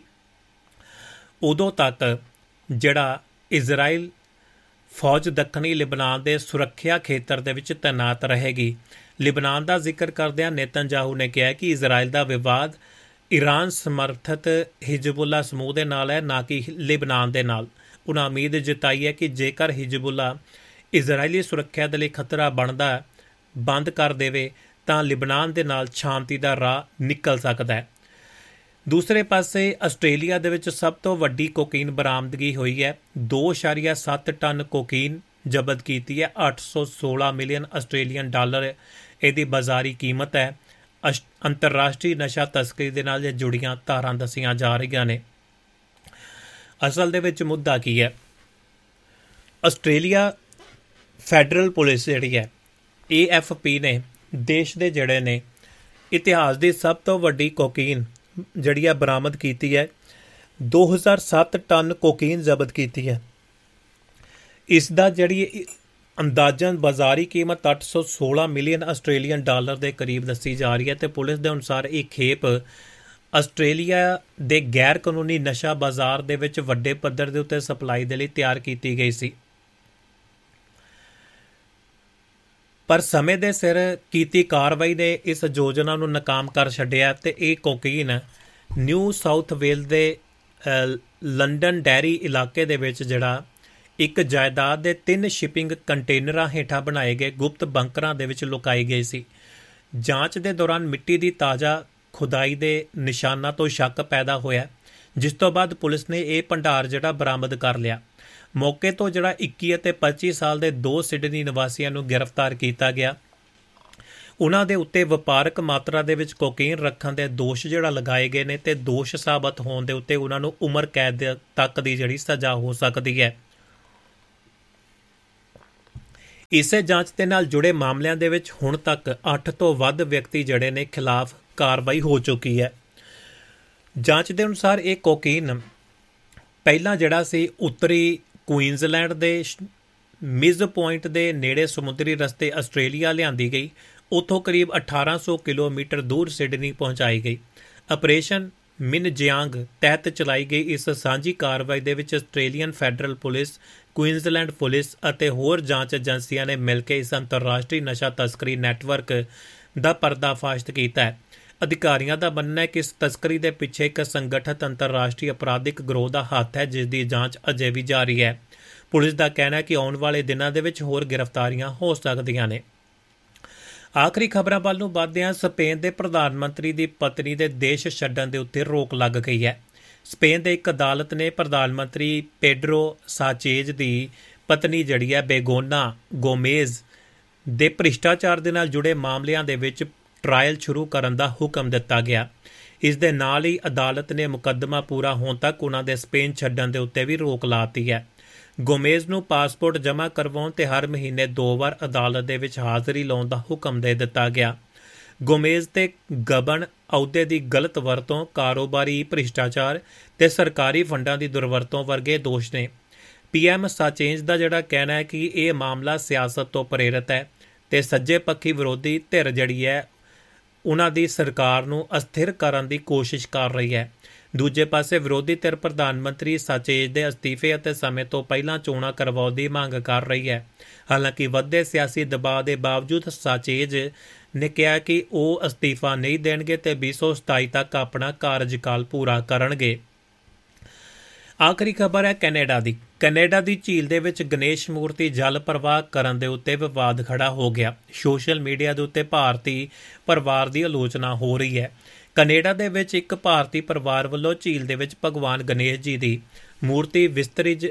ਉਦੋਂ ਤੱਕ ਜਿਹੜਾ ਇਜ਼ਰਾਈਲ ਫੌਜ ਦੱਖਣੀ ਲਿਬਨਾਨ ਦੇ ਸੁਰੱਖਿਆ ਖੇਤਰ ਦੇ ਵਿੱਚ ਤੈਨਾਤ ਰਹੇਗੀ। ਲਿਬਨਾਨ ਦਾ ਜ਼ਿਕਰ ਕਰਦਿਆਂ ਨੇਤਨਯਾਹੂ ਨੇ ਕਿਹਾ ਕਿ ਇਜ਼ਰਾਈਲ ਦਾ ਵਿਵਾਦ ਈਰਾਨ ਸਮਰਥਿਤ ਹਿਜ਼ਬੁੱਲਾ ਸਮੂਹ ਦੇ ਨਾਲ ਹੈ, ਨਾ ਕਿ ਲਿਬਨਾਨ ਦੇ ਨਾਲ। ਉਹਨਾਂ ਉਮੀਦ ਜਤਾਈ ਹੈ ਕਿ ਜੇਕਰ ਹਿਜ਼ਬੁੱਲਾ ਇਜ਼ਰਾਈਲੀ ਸੁਰੱਖਿਆ ਦੇ ਲਈ ਖਤਰਾ ਬਣਦਾ ਬੰਦ ਕਰ ਦੇਵੇ ਤਾਂ ਲਿਬਨਾਨ ਦੇ ਨਾਲ ਸ਼ਾਂਤੀ ਦਾ ਰਾਹ ਨਿਕਲ ਸਕਦਾ ਹੈ। ਦੂਸਰੇ ਪਾਸੇ ਆਸਟ੍ਰੇਲੀਆ ਦੇ ਵਿੱਚ ਸਭ ਤੋਂ ਵੱਡੀ ਕੋਕੀਨ ਬਰਾਮਦਗੀ ਹੋਈ ਹੈ। ਦੋ ਇਸ਼ਾਰੀਆ ਸੱਤ ਟਨ ਕੋਕੀਨ ਜ਼ਬਤ ਕੀਤੀ ਹੈ। ਅੱਠ ਸੌ ਸੋਲਾਂ ਮਿਲੀਅਨ ਆਸਟ੍ਰੇਲੀਅਨ ਡਾਲਰ ਇਹਦੀ ਬਾਜ਼ਾਰੀ ਕੀਮਤ ਹੈ। ਅੰਤਰਰਾਸ਼ਟਰੀ ਨਸ਼ਾ ਤਸਕਰੀ ਦੇ ਨਾਲ ਜੁੜੀਆਂ ਧਾਰਾਂ ਦੱਸੀਆਂ ਜਾ ਰਹੀਆਂ ਨੇ। ਅਸਲ ਦੇ ਵਿੱਚ ਮੁੱਦਾ ਕੀ ਹੈ? ਆਸਟ੍ਰੇਲੀਆ ਫੈਡਰਲ ਪੁਲਿਸ ਜਿਹੜੀ ਹੈ ਏ ਐਫ ਪੀ ਨੇ ਦੇਸ਼ ਦੇ ਜਿਹੜੇ ਨੇ ਇਤਿਹਾਸ ਦੀ ਸਭ ਤੋਂ ਵੱਡੀ ਕੋਕੀਨ ਜਿਹੜੀ ਹੈ ਬਰਾਮਦ ਕੀਤੀ ਹੈ। ਦੋ ਹਜ਼ਾਰ ਸੱਤ ਟਨ ਕੋਕੀਨ ਜ਼ਬਤ ਕੀਤੀ ਹੈ। ਇਸ ਦਾ ਜਿਹੜੀ ਅੰਦਾਜ਼ਨ ਬਾਜ਼ਾਰੀ ਕੀਮਤ ਅੱਠ ਸੌ ਸੋਲਾਂ ਮਿਲੀਅਨ ਆਸਟ੍ਰੇਲੀਅਨ ਡਾਲਰ ਦੇ ਕਰੀਬ ਦੱਸੀ ਜਾ ਰਹੀ ਹੈ ਤੇ ਪੁਲਿਸ ਦੇ ਅਨੁਸਾਰ ਇਹ ਖੇਪ ਆਸਟ੍ਰੇਲੀਆ ਦੇ ਗੈਰ ਕਾਨੂੰਨੀ ਨਸ਼ਾ ਬਾਜ਼ਾਰ ਦੇ ਵਿੱਚ ਵੱਡੇ ਪੱਧਰ ਦੇ ਉੱਤੇ ਸਪਲਾਈ ਦੇ ਲਈ ਤਿਆਰ ਕੀਤੀ ਗਈ ਸੀ, ਪਰ ਸਮੇਂ ਦੇ ਸਿਰ ਕੀਤੀ ਕਾਰਵਾਈ ਨੇ ਇਸ ਯੋਜਨਾ ਨੂੰ ਨਾਕਾਮ ਕਰ ਛੱਡਿਆ ਤੇ ਇਹ ਕੋਕੀਨ ਨਿਊ ਸਾਊਥ ਵੇਲ ਦੇ ਲੰਡਨ ਡੈਰੀ ਇਲਾਕੇ ਦੇ ਵਿੱਚ ਜਿਹੜਾ ਇੱਕ ਜਾਇਦਾਦ ਦੇ ਤਿੰਨ ਸ਼ਿਪਿੰਗ ਕੰਟੇਨਰਾਂ ਹੇਠਾਂ ਬਣਾਏ ਗਏ ਗੁਪਤ ਬੰਕਰਾਂ ਦੇ ਵਿੱਚ ਲੁਕਾਈ ਗਈ ਸੀ। ਜਾਂਚ ਦੇ ਦੌਰਾਨ ਮਿੱਟੀ ਦੀ ਤਾਜ਼ਾ ਖੁਦਾਈ ਦੇ ਨਿਸ਼ਾਨਾਂ ਤੋਂ ਸ਼ੱਕ ਪੈਦਾ ਹੋਇਆ, ਜਿਸ ਤੋਂ ਬਾਅਦ ਪੁਲਿਸ ਨੇ ਇਹ ਭੰਡਾਰ ਜਿਹੜਾ ਬਰਾਮਦ ਕਰ ਲਿਆ। ਮੌਕੇ ਤੋਂ ਜਿਹੜਾ ਇੱਕੀ ਅਤੇ ਪੱਚੀ ਸਾਲ ਦੇ ਦੋ ਸਿਡਨੀ ਨਿਵਾਸੀਆਂ ਨੂੰ ਗ੍ਰਿਫਤਾਰ ਕੀਤਾ ਗਿਆ। ਉਹਨਾਂ ਦੇ ਉੱਤੇ ਵਪਾਰਕ ਮਾਤਰਾ ਦੇ ਵਿੱਚ ਕੋਕੇਨ ਰੱਖਣ ਦੇ ਦੋਸ਼ ਜਿਹੜਾ ਲਗਾਏ ਗਏ ਨੇ, ਤੇ ਦੋਸ਼ ਸਾਬਤ ਹੋਣ ਦੇ ਉੱਤੇ ਉਹਨਾਂ ਨੂੰ ਉਮਰ ਕੈਦ ਤੱਕ ਦੀ ਜਿਹੜੀ ਸਜ਼ਾ ਹੋ ਸਕਦੀ ਹੈ। ਇਸੇ ਜਾਂਚ ਦੇ ਨਾਲ ਜੁੜੇ ਮਾਮਲਿਆਂ ਦੇ ਵਿੱਚ ਹੁਣ ਤੱਕ ਅੱਠ ਤੋਂ ਵੱਧ ਵਿਅਕਤੀ ਜਿਹੜੇ ਨੇ ਖਿਲਾਫ ਕਾਰਵਾਈ ਹੋ ਚੁੱਕੀ ਹੈ। ਜਾਂਚ ਦੇ ਅਨੁਸਾਰ ਇਹ ਕੋਕੇਨ ਪਹਿਲਾਂ ਜਿਹੜਾ ਸੀ ਉੱਤਰੀ ਕੁਈਨਜ਼ਲੈਂਡ ਦੇ ਮਿਜ਼ ਪੁਆਇੰਟ ਦੇ ਨੇੜੇ ਸਮੁੰਦਰੀ ਰਸਤੇ ਆਸਟ੍ਰੇਲੀਆ ਲਿਆਂਦੀ ਗਈ। ਉੱਥੋਂ ਕਰੀਬ ਅਠਾਰਾਂ ਸੌ ਕਿਲੋਮੀਟਰ ਦੂਰ ਸਿਡਨੀ ਪਹੁੰਚਾਈ ਗਈ। ਆਪਰੇਸ਼ਨ ਮਿਨਜਿਆਂਗ ਤਹਿਤ ਚਲਾਈ ਗਈ ਇਸ ਸਾਂਝੀ ਕਾਰਵਾਈ ਦੇ ਵਿੱਚ Australian federal police, Queensland police ਅਤੇ ਹੋਰ ਜਾਂਚ ਏਜੰਸੀਆਂ ਨੇ ਮਿਲ ਕੇ ਇਸ ਅੰਤਰਰਾਸ਼ਟਰੀ ਨਸ਼ਾ ਤਸਕਰੀ ਨੈਟਵਰਕ ਦਾ ਪਰਦਾਫਾਸ਼ ਕੀਤਾ ਹੈ। ਅਧਿਕਾਰੀਆਂ ਦਾ ਮੰਨਣਾ ਹੈ ਕਿ ਇਸ ਤਸਕਰੀ ਦੇ ਪਿੱਛੇ ਇੱਕ ਸੰਗਠਿਤ ਅੰਤਰਰਾਸ਼ਟਰੀ ਅਪਰਾਧਿਕ ਗਰੋਹ ਦਾ ਹੱਥ ਹੈ, ਜਿਸ ਦੀ ਜਾਂਚ ਅਜੇ ਵੀ ਜਾਰੀ ਹੈ। ਪੁਲਿਸ ਦਾ ਕਹਿਣਾ ਹੈ ਕਿ ਆਉਣ ਵਾਲੇ ਦਿਨਾਂ ਦੇ ਵਿੱਚ ਹੋਰ ਗ੍ਰਿਫਤਾਰੀਆਂ ਹੋ ਸਕਦੀਆਂ ਨੇ। ਆਖਰੀ ਖਬਰਾਂ ਵੱਲ ਨੂੰ ਵਧਦੇ ਹਾਂ। ਸਪੇਨ ਦੇ ਪ੍ਰਧਾਨ ਮੰਤਰੀ ਦੀ ਪਤਨੀ ਦੇ ਦੇਸ਼ ਛੱਡਣ ਦੇ ਉੱਤੇ ਰੋਕ ਲੱਗ ਗਈ ਹੈ। ਸਪੇਨ ਦੇ ਇੱਕ ਅਦਾਲਤ ਨੇ ਪ੍ਰਧਾਨ ਮੰਤਰੀ ਪੈਡਰੋ ਸਾਂਚੇਜ਼ ਦੀ ਪਤਨੀ ਜਿਹੜੀ ਹੈ ਬੇਗੋਨਾ ਗੋਮੇਜ਼ ਦੇ ਭ੍ਰਿਸ਼ਟਾਚਾਰ ਦੇ ਨਾਲ ਜੁੜੇ ਮਾਮਲਿਆਂ ਦੇ ਵਿੱਚ ਟਰਾਇਲ ਸ਼ੁਰੂ ਕਰਨ ਦਾ ਹੁਕਮ ਦਿੱਤਾ ਗਿਆ। ਇਸ ਦੇ ਨਾਲ ਹੀ ਅਦਾਲਤ ਨੇ ਮੁਕੱਦਮਾ ਪੂਰਾ ਹੋਣ ਤੱਕ ਉਹਨਾਂ ਦੇ ਸਪੇਨ ਛੱਡਣ ਦੇ ਉੱਤੇ ਵੀ ਰੋਕ ਲਾਤੀ ਹੈ। ਗੋਮੇਜ਼ ਨੂੰ ਪਾਸਪੋਰਟ ਜਮ੍ਹਾਂ ਕਰਵਾਉਣ ਤੇ ਹਰ ਮਹੀਨੇ ਦੋ ਵਾਰ ਅਦਾਲਤ ਦੇ ਵਿੱਚ ਹਾਜ਼ਰੀ ਲਾਉਣ ਦਾ ਹੁਕਮ ਦੇ ਦਿੱਤਾ ਗਿਆ। ਗੋਮੇਜ਼ ਤੇ ਗਬਨ ਅਹੁਦੇ ਦੀ ਗਲਤ ਵਰਤੋਂ, ਕਾਰੋਬਾਰੀ ਭ੍ਰਿਸ਼ਟਾਚਾਰ ਤੇ ਸਰਕਾਰੀ ਫੰਡਾਂ ਦੀ ਦੁਰਵਰਤੋਂ ਵਰਗੇ ਦੋਸ਼ ਨੇ। ਪੀਐਮ ਸਾਂਚੇਜ਼ ਦਾ ਜਿਹੜਾ ਕਹਿਣਾ ਹੈ ਕਿ ਇਹ ਮਾਮਲਾ ਸਿਆਸਤ ਤੋਂ ਪ੍ਰੇਰਿਤ ਹੈ ਤੇ ਸੱਜੇ ਪੱਖੀ ਵਿਰੋਧੀ ਧਿਰ ਜਿਹੜੀ ਹੈ ਉਹਨਾਂ ਦੀ ਸਰਕਾਰ ਨੂੰ ਅਸਥਿਰ ਕਰਨ ਦੀ ਕੋਸ਼ਿਸ਼ ਕਰ ਰਹੀ ਹੈ। ਦੂਜੇ ਪਾਸੇ ਵਿਰੋਧੀ ਧਿਰ ਪ੍ਰਧਾਨ ਮੰਤਰੀ ਸਾਂਚੇਜ਼ ਦੇ ਅਸਤੀਫੇ ਅਤੇ ਸਮੇਂ ਤੋਂ ਪਹਿਲਾਂ ਚੋਣਾਂ ਕਰਵਾਉਣ ਦੀ ਮੰਗ ਕਰ ਰਹੀ ਹੈ। ਹਾਲਾਂਕਿ ਵੱਧਦੇ ਸਿਆਸੀ ਦਬਾਅ ਦੇ ਬਾਵਜੂਦ ਸਾਂਚੇਜ਼ ਨੇ ਕਿਹਾ ਕਿ ਉਹ ਅਸਤੀਫਾ ਨਹੀਂ ਦੇਣਗੇ ਤੇ ਵੀਹ ਸੌ ਸਤਾਈ ਤੱਕ ਆਪਣਾ ਕਾਰਜਕਾਲ ਪੂਰਾ ਕਰਨਗੇ। ਆਖਰੀ ਖਬਰ ਹੈ ਕੈਨੇਡਾ ਦੀ। ਕੈਨੇਡਾ ਦੀ ਝੀਲ ਦੇ ਵਿੱਚ ਗਣੇਸ਼ ਮੂਰਤੀ ਜਲ ਪ੍ਰਵਾਹ ਕਰਨ ਦੇ ਉੱਤੇ ਵਿਵਾਦ ਖੜਾ ਹੋ ਗਿਆ। ਸੋਸ਼ਲ ਮੀਡੀਆ ਦੇ ਉੱਤੇ ਭਾਰਤੀ ਪਰਿਵਾਰ ਦੀ ਆਲੋਚਨਾ ਹੋ ਰਹੀ ਹੈ। ਕੈਨੇਡਾ ਦੇ ਵਿੱਚ ਇੱਕ ਭਾਰਤੀ ਪਰਿਵਾਰ ਵੱਲੋਂ ਝੀਲ ਦੇ ਵਿੱਚ ਭਗਵਾਨ ਗਣੇਸ਼ ਜੀ ਦੀ ਮੂਰਤੀ ਵਿਸਤਰਿਜ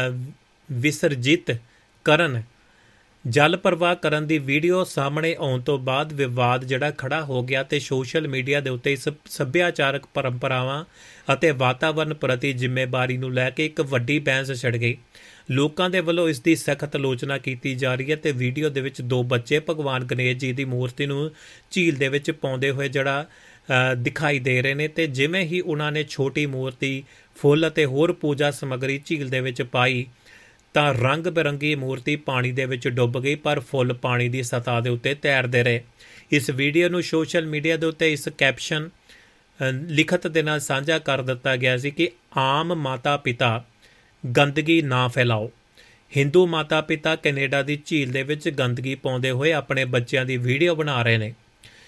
ਵਿਸਰਜਿਤ ਕਰਨ ਜਲ ਪ੍ਰਵਾਹ ਕਰਨ ਦੀ ਵੀਡੀਓ ਸਾਹਮਣੇ ਆਉਣ ਤੋਂ ਬਾਅਦ ਵਿਵਾਦ ਜਿਹੜਾ ਖੜਾ ਹੋ ਗਿਆ ਤੇ ਸੋਸ਼ਲ ਮੀਡੀਆ ਦੇ ਉੱਤੇ ਇਸ ਸੱਭਿਆਚਾਰਕ ਪਰੰਪਰਾਵਾਂ ਅਤੇ ਵਾਤਾਵਰਣ ਪ੍ਰਤੀ ਜ਼ਿੰਮੇਵਾਰੀ ਨੂੰ ਲੈ ਕੇ ਇੱਕ ਵੱਡੀ ਬਹਿਸ ਛਿੜ ਗਈ। ਲੋਕਾਂ ਦੇ ਵੱਲੋਂ ਇਸ ਦੀ ਸਖਤ ਆਲੋਚਨਾ ਕੀਤੀ ਜਾ ਰਹੀ ਹੈ ਤੇ ਵੀਡੀਓ ਦੇ ਵਿੱਚ ਦੋ ਬੱਚੇ ਭਗਵਾਨ ਗਣੇਸ਼ ਜੀ ਦੀ ਮੂਰਤੀ ਨੂੰ ਝੀਲ ਦੇ ਵਿੱਚ ਪਾਉਂਦੇ ਹੋਏ ਜਿਹੜਾ ਦਿਖਾਈ ਦੇ ਰਹੇ ਨੇ ਤੇ ਜਿਵੇਂ ਹੀ ਉਹਨਾਂ ਨੇ ਛੋਟੀ ਮੂਰਤੀ, ਫੁੱਲ ਅਤੇ ਹੋਰ ਪੂਜਾ ਸਮੱਗਰੀ ਝੀਲ ਦੇ ਵਿੱਚ ਪਾਈ ਤਾਂ ਰੰਗ ਬਿਰੰਗੀ ਮੂਰਤੀ ਪਾਣੀ ਦੇ ਵਿੱਚ ਡੁੱਬ ਗਈ, ਪਰ ਫੁੱਲ ਪਾਣੀ ਦੀ ਸਤ੍ਹਾ ਦੇ ਉੱਤੇ ਤੈਰਦੇ ਰਹੇ। ਇਸ ਵੀਡੀਓ ਨੂੰ ਸੋਸ਼ਲ ਮੀਡੀਆ ਦੇ ਉੱਤੇ ਇਸ ਕੈਪਸ਼ਨ ਲਿਖਤ ਦੇ ਨਾਲ ਸਾਂਝਾ ਕਰ ਦਿੱਤਾ ਗਿਆ ਸੀ ਕਿ ਆਮ ਮਾਤਾ ਪਿਤਾ ਗੰਦਗੀ ਨਾ ਫੈਲਾਓ। ਹਿੰਦੂ ਮਾਤਾ ਪਿਤਾ ਕੈਨੇਡਾ ਦੀ ਝੀਲ ਦੇ ਵਿੱਚ ਗੰਦਗੀ ਪਾਉਂਦੇ ਹੋਏ ਆਪਣੇ ਬੱਚਿਆਂ ਦੀ ਵੀਡੀਓ ਬਣਾ ਰਹੇ ਨੇ।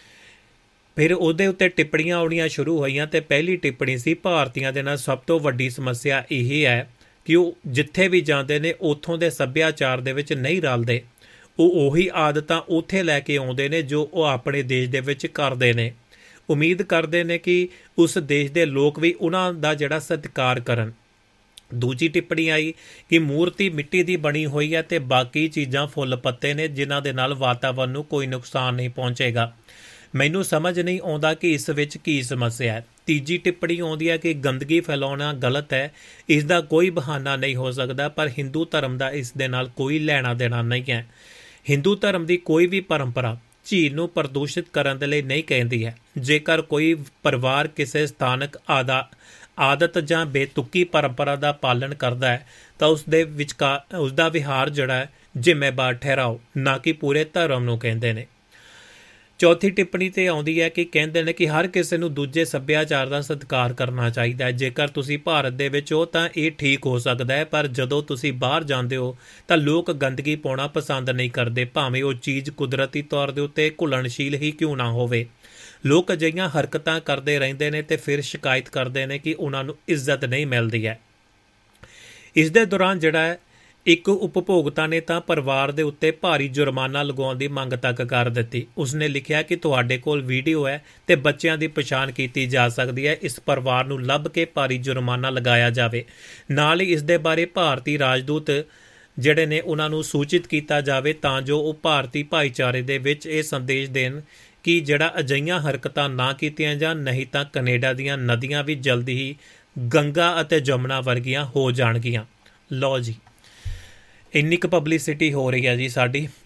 ਫਿਰ ਉਹਦੇ ਉੱਤੇ ਟਿੱਪਣੀਆਂ ਆਉਣੀਆਂ ਸ਼ੁਰੂ ਹੋਈਆਂ ਤੇ ਪਹਿਲੀ ਟਿੱਪਣੀ ਸੀ, ਭਾਰਤੀਆਂ ਦੇ ਨਾਲ ਸਭ ਤੋਂ ਵੱਡੀ ਸਮੱਸਿਆ ਇਹ ਹੈ ਕਿ ਉਹ ਜਿੱਥੇ ਵੀ ਜਾਂਦੇ ਨੇ ਉੱਥੋਂ ਦੇ ਸੱਭਿਆਚਾਰ ਦੇ ਵਿੱਚ ਨਹੀਂ ਰਲਦੇ। ਉਹ ਉਹੀ ਆਦਤਾਂ ਉੱਥੇ ਲੈ ਕੇ ਆਉਂਦੇ ਨੇ ਜੋ ਉਹ ਆਪਣੇ ਦੇਸ਼ ਦੇ ਵਿੱਚ ਕਰਦੇ ਨੇ। ਉਮੀਦ ਕਰਦੇ ਨੇ ਕਿ ਉਸ ਦੇਸ਼ ਦੇ ਲੋਕ ਵੀ ਉਹਨਾਂ ਦਾ ਜਿਹੜਾ ਸਤਿਕਾਰ ਕਰਨ। ਦੂਜੀ ਟਿੱਪਣੀ ਆਈ ਕਿ ਮੂਰਤੀ ਮਿੱਟੀ ਦੀ ਬਣੀ ਹੋਈ ਹੈ ਤੇ ਬਾਕੀ ਚੀਜ਼ਾਂ ਫੁੱਲ ਪੱਤੇ ਨੇ ਜਿਨ੍ਹਾਂ ਦੇ ਨਾਲ ਵਾਤਾਵਰਨ ਨੂੰ ਕੋਈ ਨੁਕਸਾਨ ਨਹੀਂ ਪਹੁੰਚੇਗਾ। ਮੈਨੂੰ ਸਮਝ ਨਹੀਂ ਆਉਂਦਾ ਕਿ ਇਸ ਵਿੱਚ ਕੀ ਸਮੱਸਿਆ ਹੈ। ਤੀਜੀ ਟਿੱਪਣੀ ਆਉਂਦੀ ਹੈ ਕਿ ਗੰਦਗੀ ਫੈਲਾਉਣਾ ਗਲਤ ਹੈ, ਇਸ ਦਾ ਕੋਈ ਬਹਾਨਾ ਨਹੀਂ ਹੋ ਸਕਦਾ, ਪਰ ਹਿੰਦੂ ਧਰਮ ਦਾ ਇਸ ਦੇ ਨਾਲ ਕੋਈ ਲੈਣਾ ਦੇਣਾ ਨਹੀਂ ਹੈ। ਹਿੰਦੂ ਧਰਮ ਦੀ ਕੋਈ ਵੀ ਪਰੰਪਰਾ ਝੀਲ ਨੂੰ ਪ੍ਰਦੂਸ਼ਿਤ ਕਰਨ ਦੇ ਲਈ ਨਹੀਂ ਕਹਿੰਦੀ ਹੈ। ਜੇਕਰ ਕੋਈ ਪਰਿਵਾਰ ਕਿਸੇ ਸਥਾਨਕ ਆਦਾ ਆਦਤ ਜਾਂ ਬੇਤੁਕੀ ਪਰੰਪਰਾ ਦਾ ਪਾਲਣ ਕਰਦਾ ਹੈ ਤਾਂ ਉਸ ਦੇ ਵਿਚਕਾਰ ਉਸ ਦਾ ਵਿਹਾਰ ਜਿਹੜਾ ਹੈ ਜ਼ਿੰਮੇਵਾਰ ਠਹਿਰਾਓ, ਨਾ ਕਿ ਪੂਰੇ ਧਰਮ ਨੂੰ ਕਹਿੰਦੇ ਨੇ। ਚੌਥੀ ਟਿੱਪਣੀ ਤੇ ਆਉਂਦੀ ਹੈ ਕਿ ਕਹਿੰਦੇ ਨੇ ਕਿ ਹਰ ਕਿਸੇ ਨੂੰ ਦੂਜੇ ਸੱਭਿਆਚਾਰ ਦਾ ਸਤਿਕਾਰ ਕਰਨਾ ਚਾਹੀਦਾ ਹੈ। ਜੇਕਰ ਤੁਸੀਂ ਭਾਰਤ ਦੇ ਵਿੱਚ ਹੋ ਤਾਂ ਇਹ ਠੀਕ ਹੋ ਸਕਦਾ ਹੈ, ਪਰ ਜਦੋਂ ਤੁਸੀਂ ਬਾਹਰ ਜਾਂਦੇ ਹੋ ਤਾਂ ਲੋਕ ਗੰਦਗੀ ਪਾਉਣਾ ਪਸੰਦ ਨਹੀਂ ਕਰਦੇ, ਭਾਵੇਂ ਉਹ ਚੀਜ਼ ਕੁਦਰਤੀ ਤੌਰ ਦੇ ਉੱਤੇ ਘੁਲਣਸ਼ੀਲ ਹੀ ਕਿਉਂ ਨਾ ਹੋਵੇ। ਲੋਕ ਅਜਿਹੀਆਂ ਹਰਕਤਾਂ ਕਰਦੇ ਰਹਿੰਦੇ ਨੇ ਤੇ ਫਿਰ ਸ਼ਿਕਾਇਤ ਕਰਦੇ ਨੇ ਕਿ ਉਹਨਾਂ ਨੂੰ ਇੱਜ਼ਤ ਨਹੀਂ ਮਿਲਦੀ ਹੈ। ਇਸ ਦੇ ਦੌਰਾਨ ਜਿਹੜਾ ਹੈ ਇੱਕ ਉਪਭੋਗਤਾ ਨੇ ਤਾਂ ਪਰਿਵਾਰ ਦੇ ਉੱਤੇ ਭਾਰੀ ਜੁਰਮਾਨਾ ਲਗਾਉਣ ਦੀ ਮੰਗ ਤੱਕ ਕਰ ਦਿੱਤੀ। ਉਸਨੇ ਲਿਖਿਆ ਕਿ ਤੁਹਾਡੇ ਕੋਲ ਵੀਡੀਓ ਹੈ ਤੇ ਬੱਚਿਆਂ ਦੀ ਪਛਾਣ ਕੀਤੀ ਜਾ ਸਕਦੀ ਹੈ, ਇਸ ਪਰਿਵਾਰ ਨੂੰ ਲੱਭ ਕੇ ਭਾਰੀ ਜੁਰਮਾਨਾ ਲਗਾਇਆ ਜਾਵੇ। ਨਾਲ ਹੀ ਇਸ ਦੇ ਬਾਰੇ ਭਾਰਤੀ ਰਾਜਦੂਤ ਜਿਹੜੇ ਨੇ ਉਹਨਾਂ ਨੂੰ ਸੂਚਿਤ ਕੀਤਾ ਜਾਵੇ ਤਾਂ ਜੋ ਉਹ ਭਾਰਤੀ ਭਾਈਚਾਰੇ ਦੇ ਵਿੱਚ ਇਹ ਸੰਦੇਸ਼ ਦੇਣ ਕਿ ਜਿਹੜਾ ਅਜਿਹੀਆਂ ਹਰਕਤਾਂ ਨਾ ਕੀਤੀਆਂ ਜਾਣ, ਨਹੀਂ ਤਾਂ ਕੈਨੇਡਾ ਦੀਆਂ ਨਦੀਆਂ ਵੀ ਜਲਦੀ ਹੀ ਗੰਗਾ ਅਤੇ ਜਮਨਾ ਵਰਗੀਆਂ ਹੋ ਜਾਣਗੀਆਂ। ਲਓ ਜੀ, ਇੰਨੀ ਕੁ ਪਬਲਿਸਿਟੀ ਹੋ ਰਹੀ ਹੈ ਜੀ ਸਾਡੀ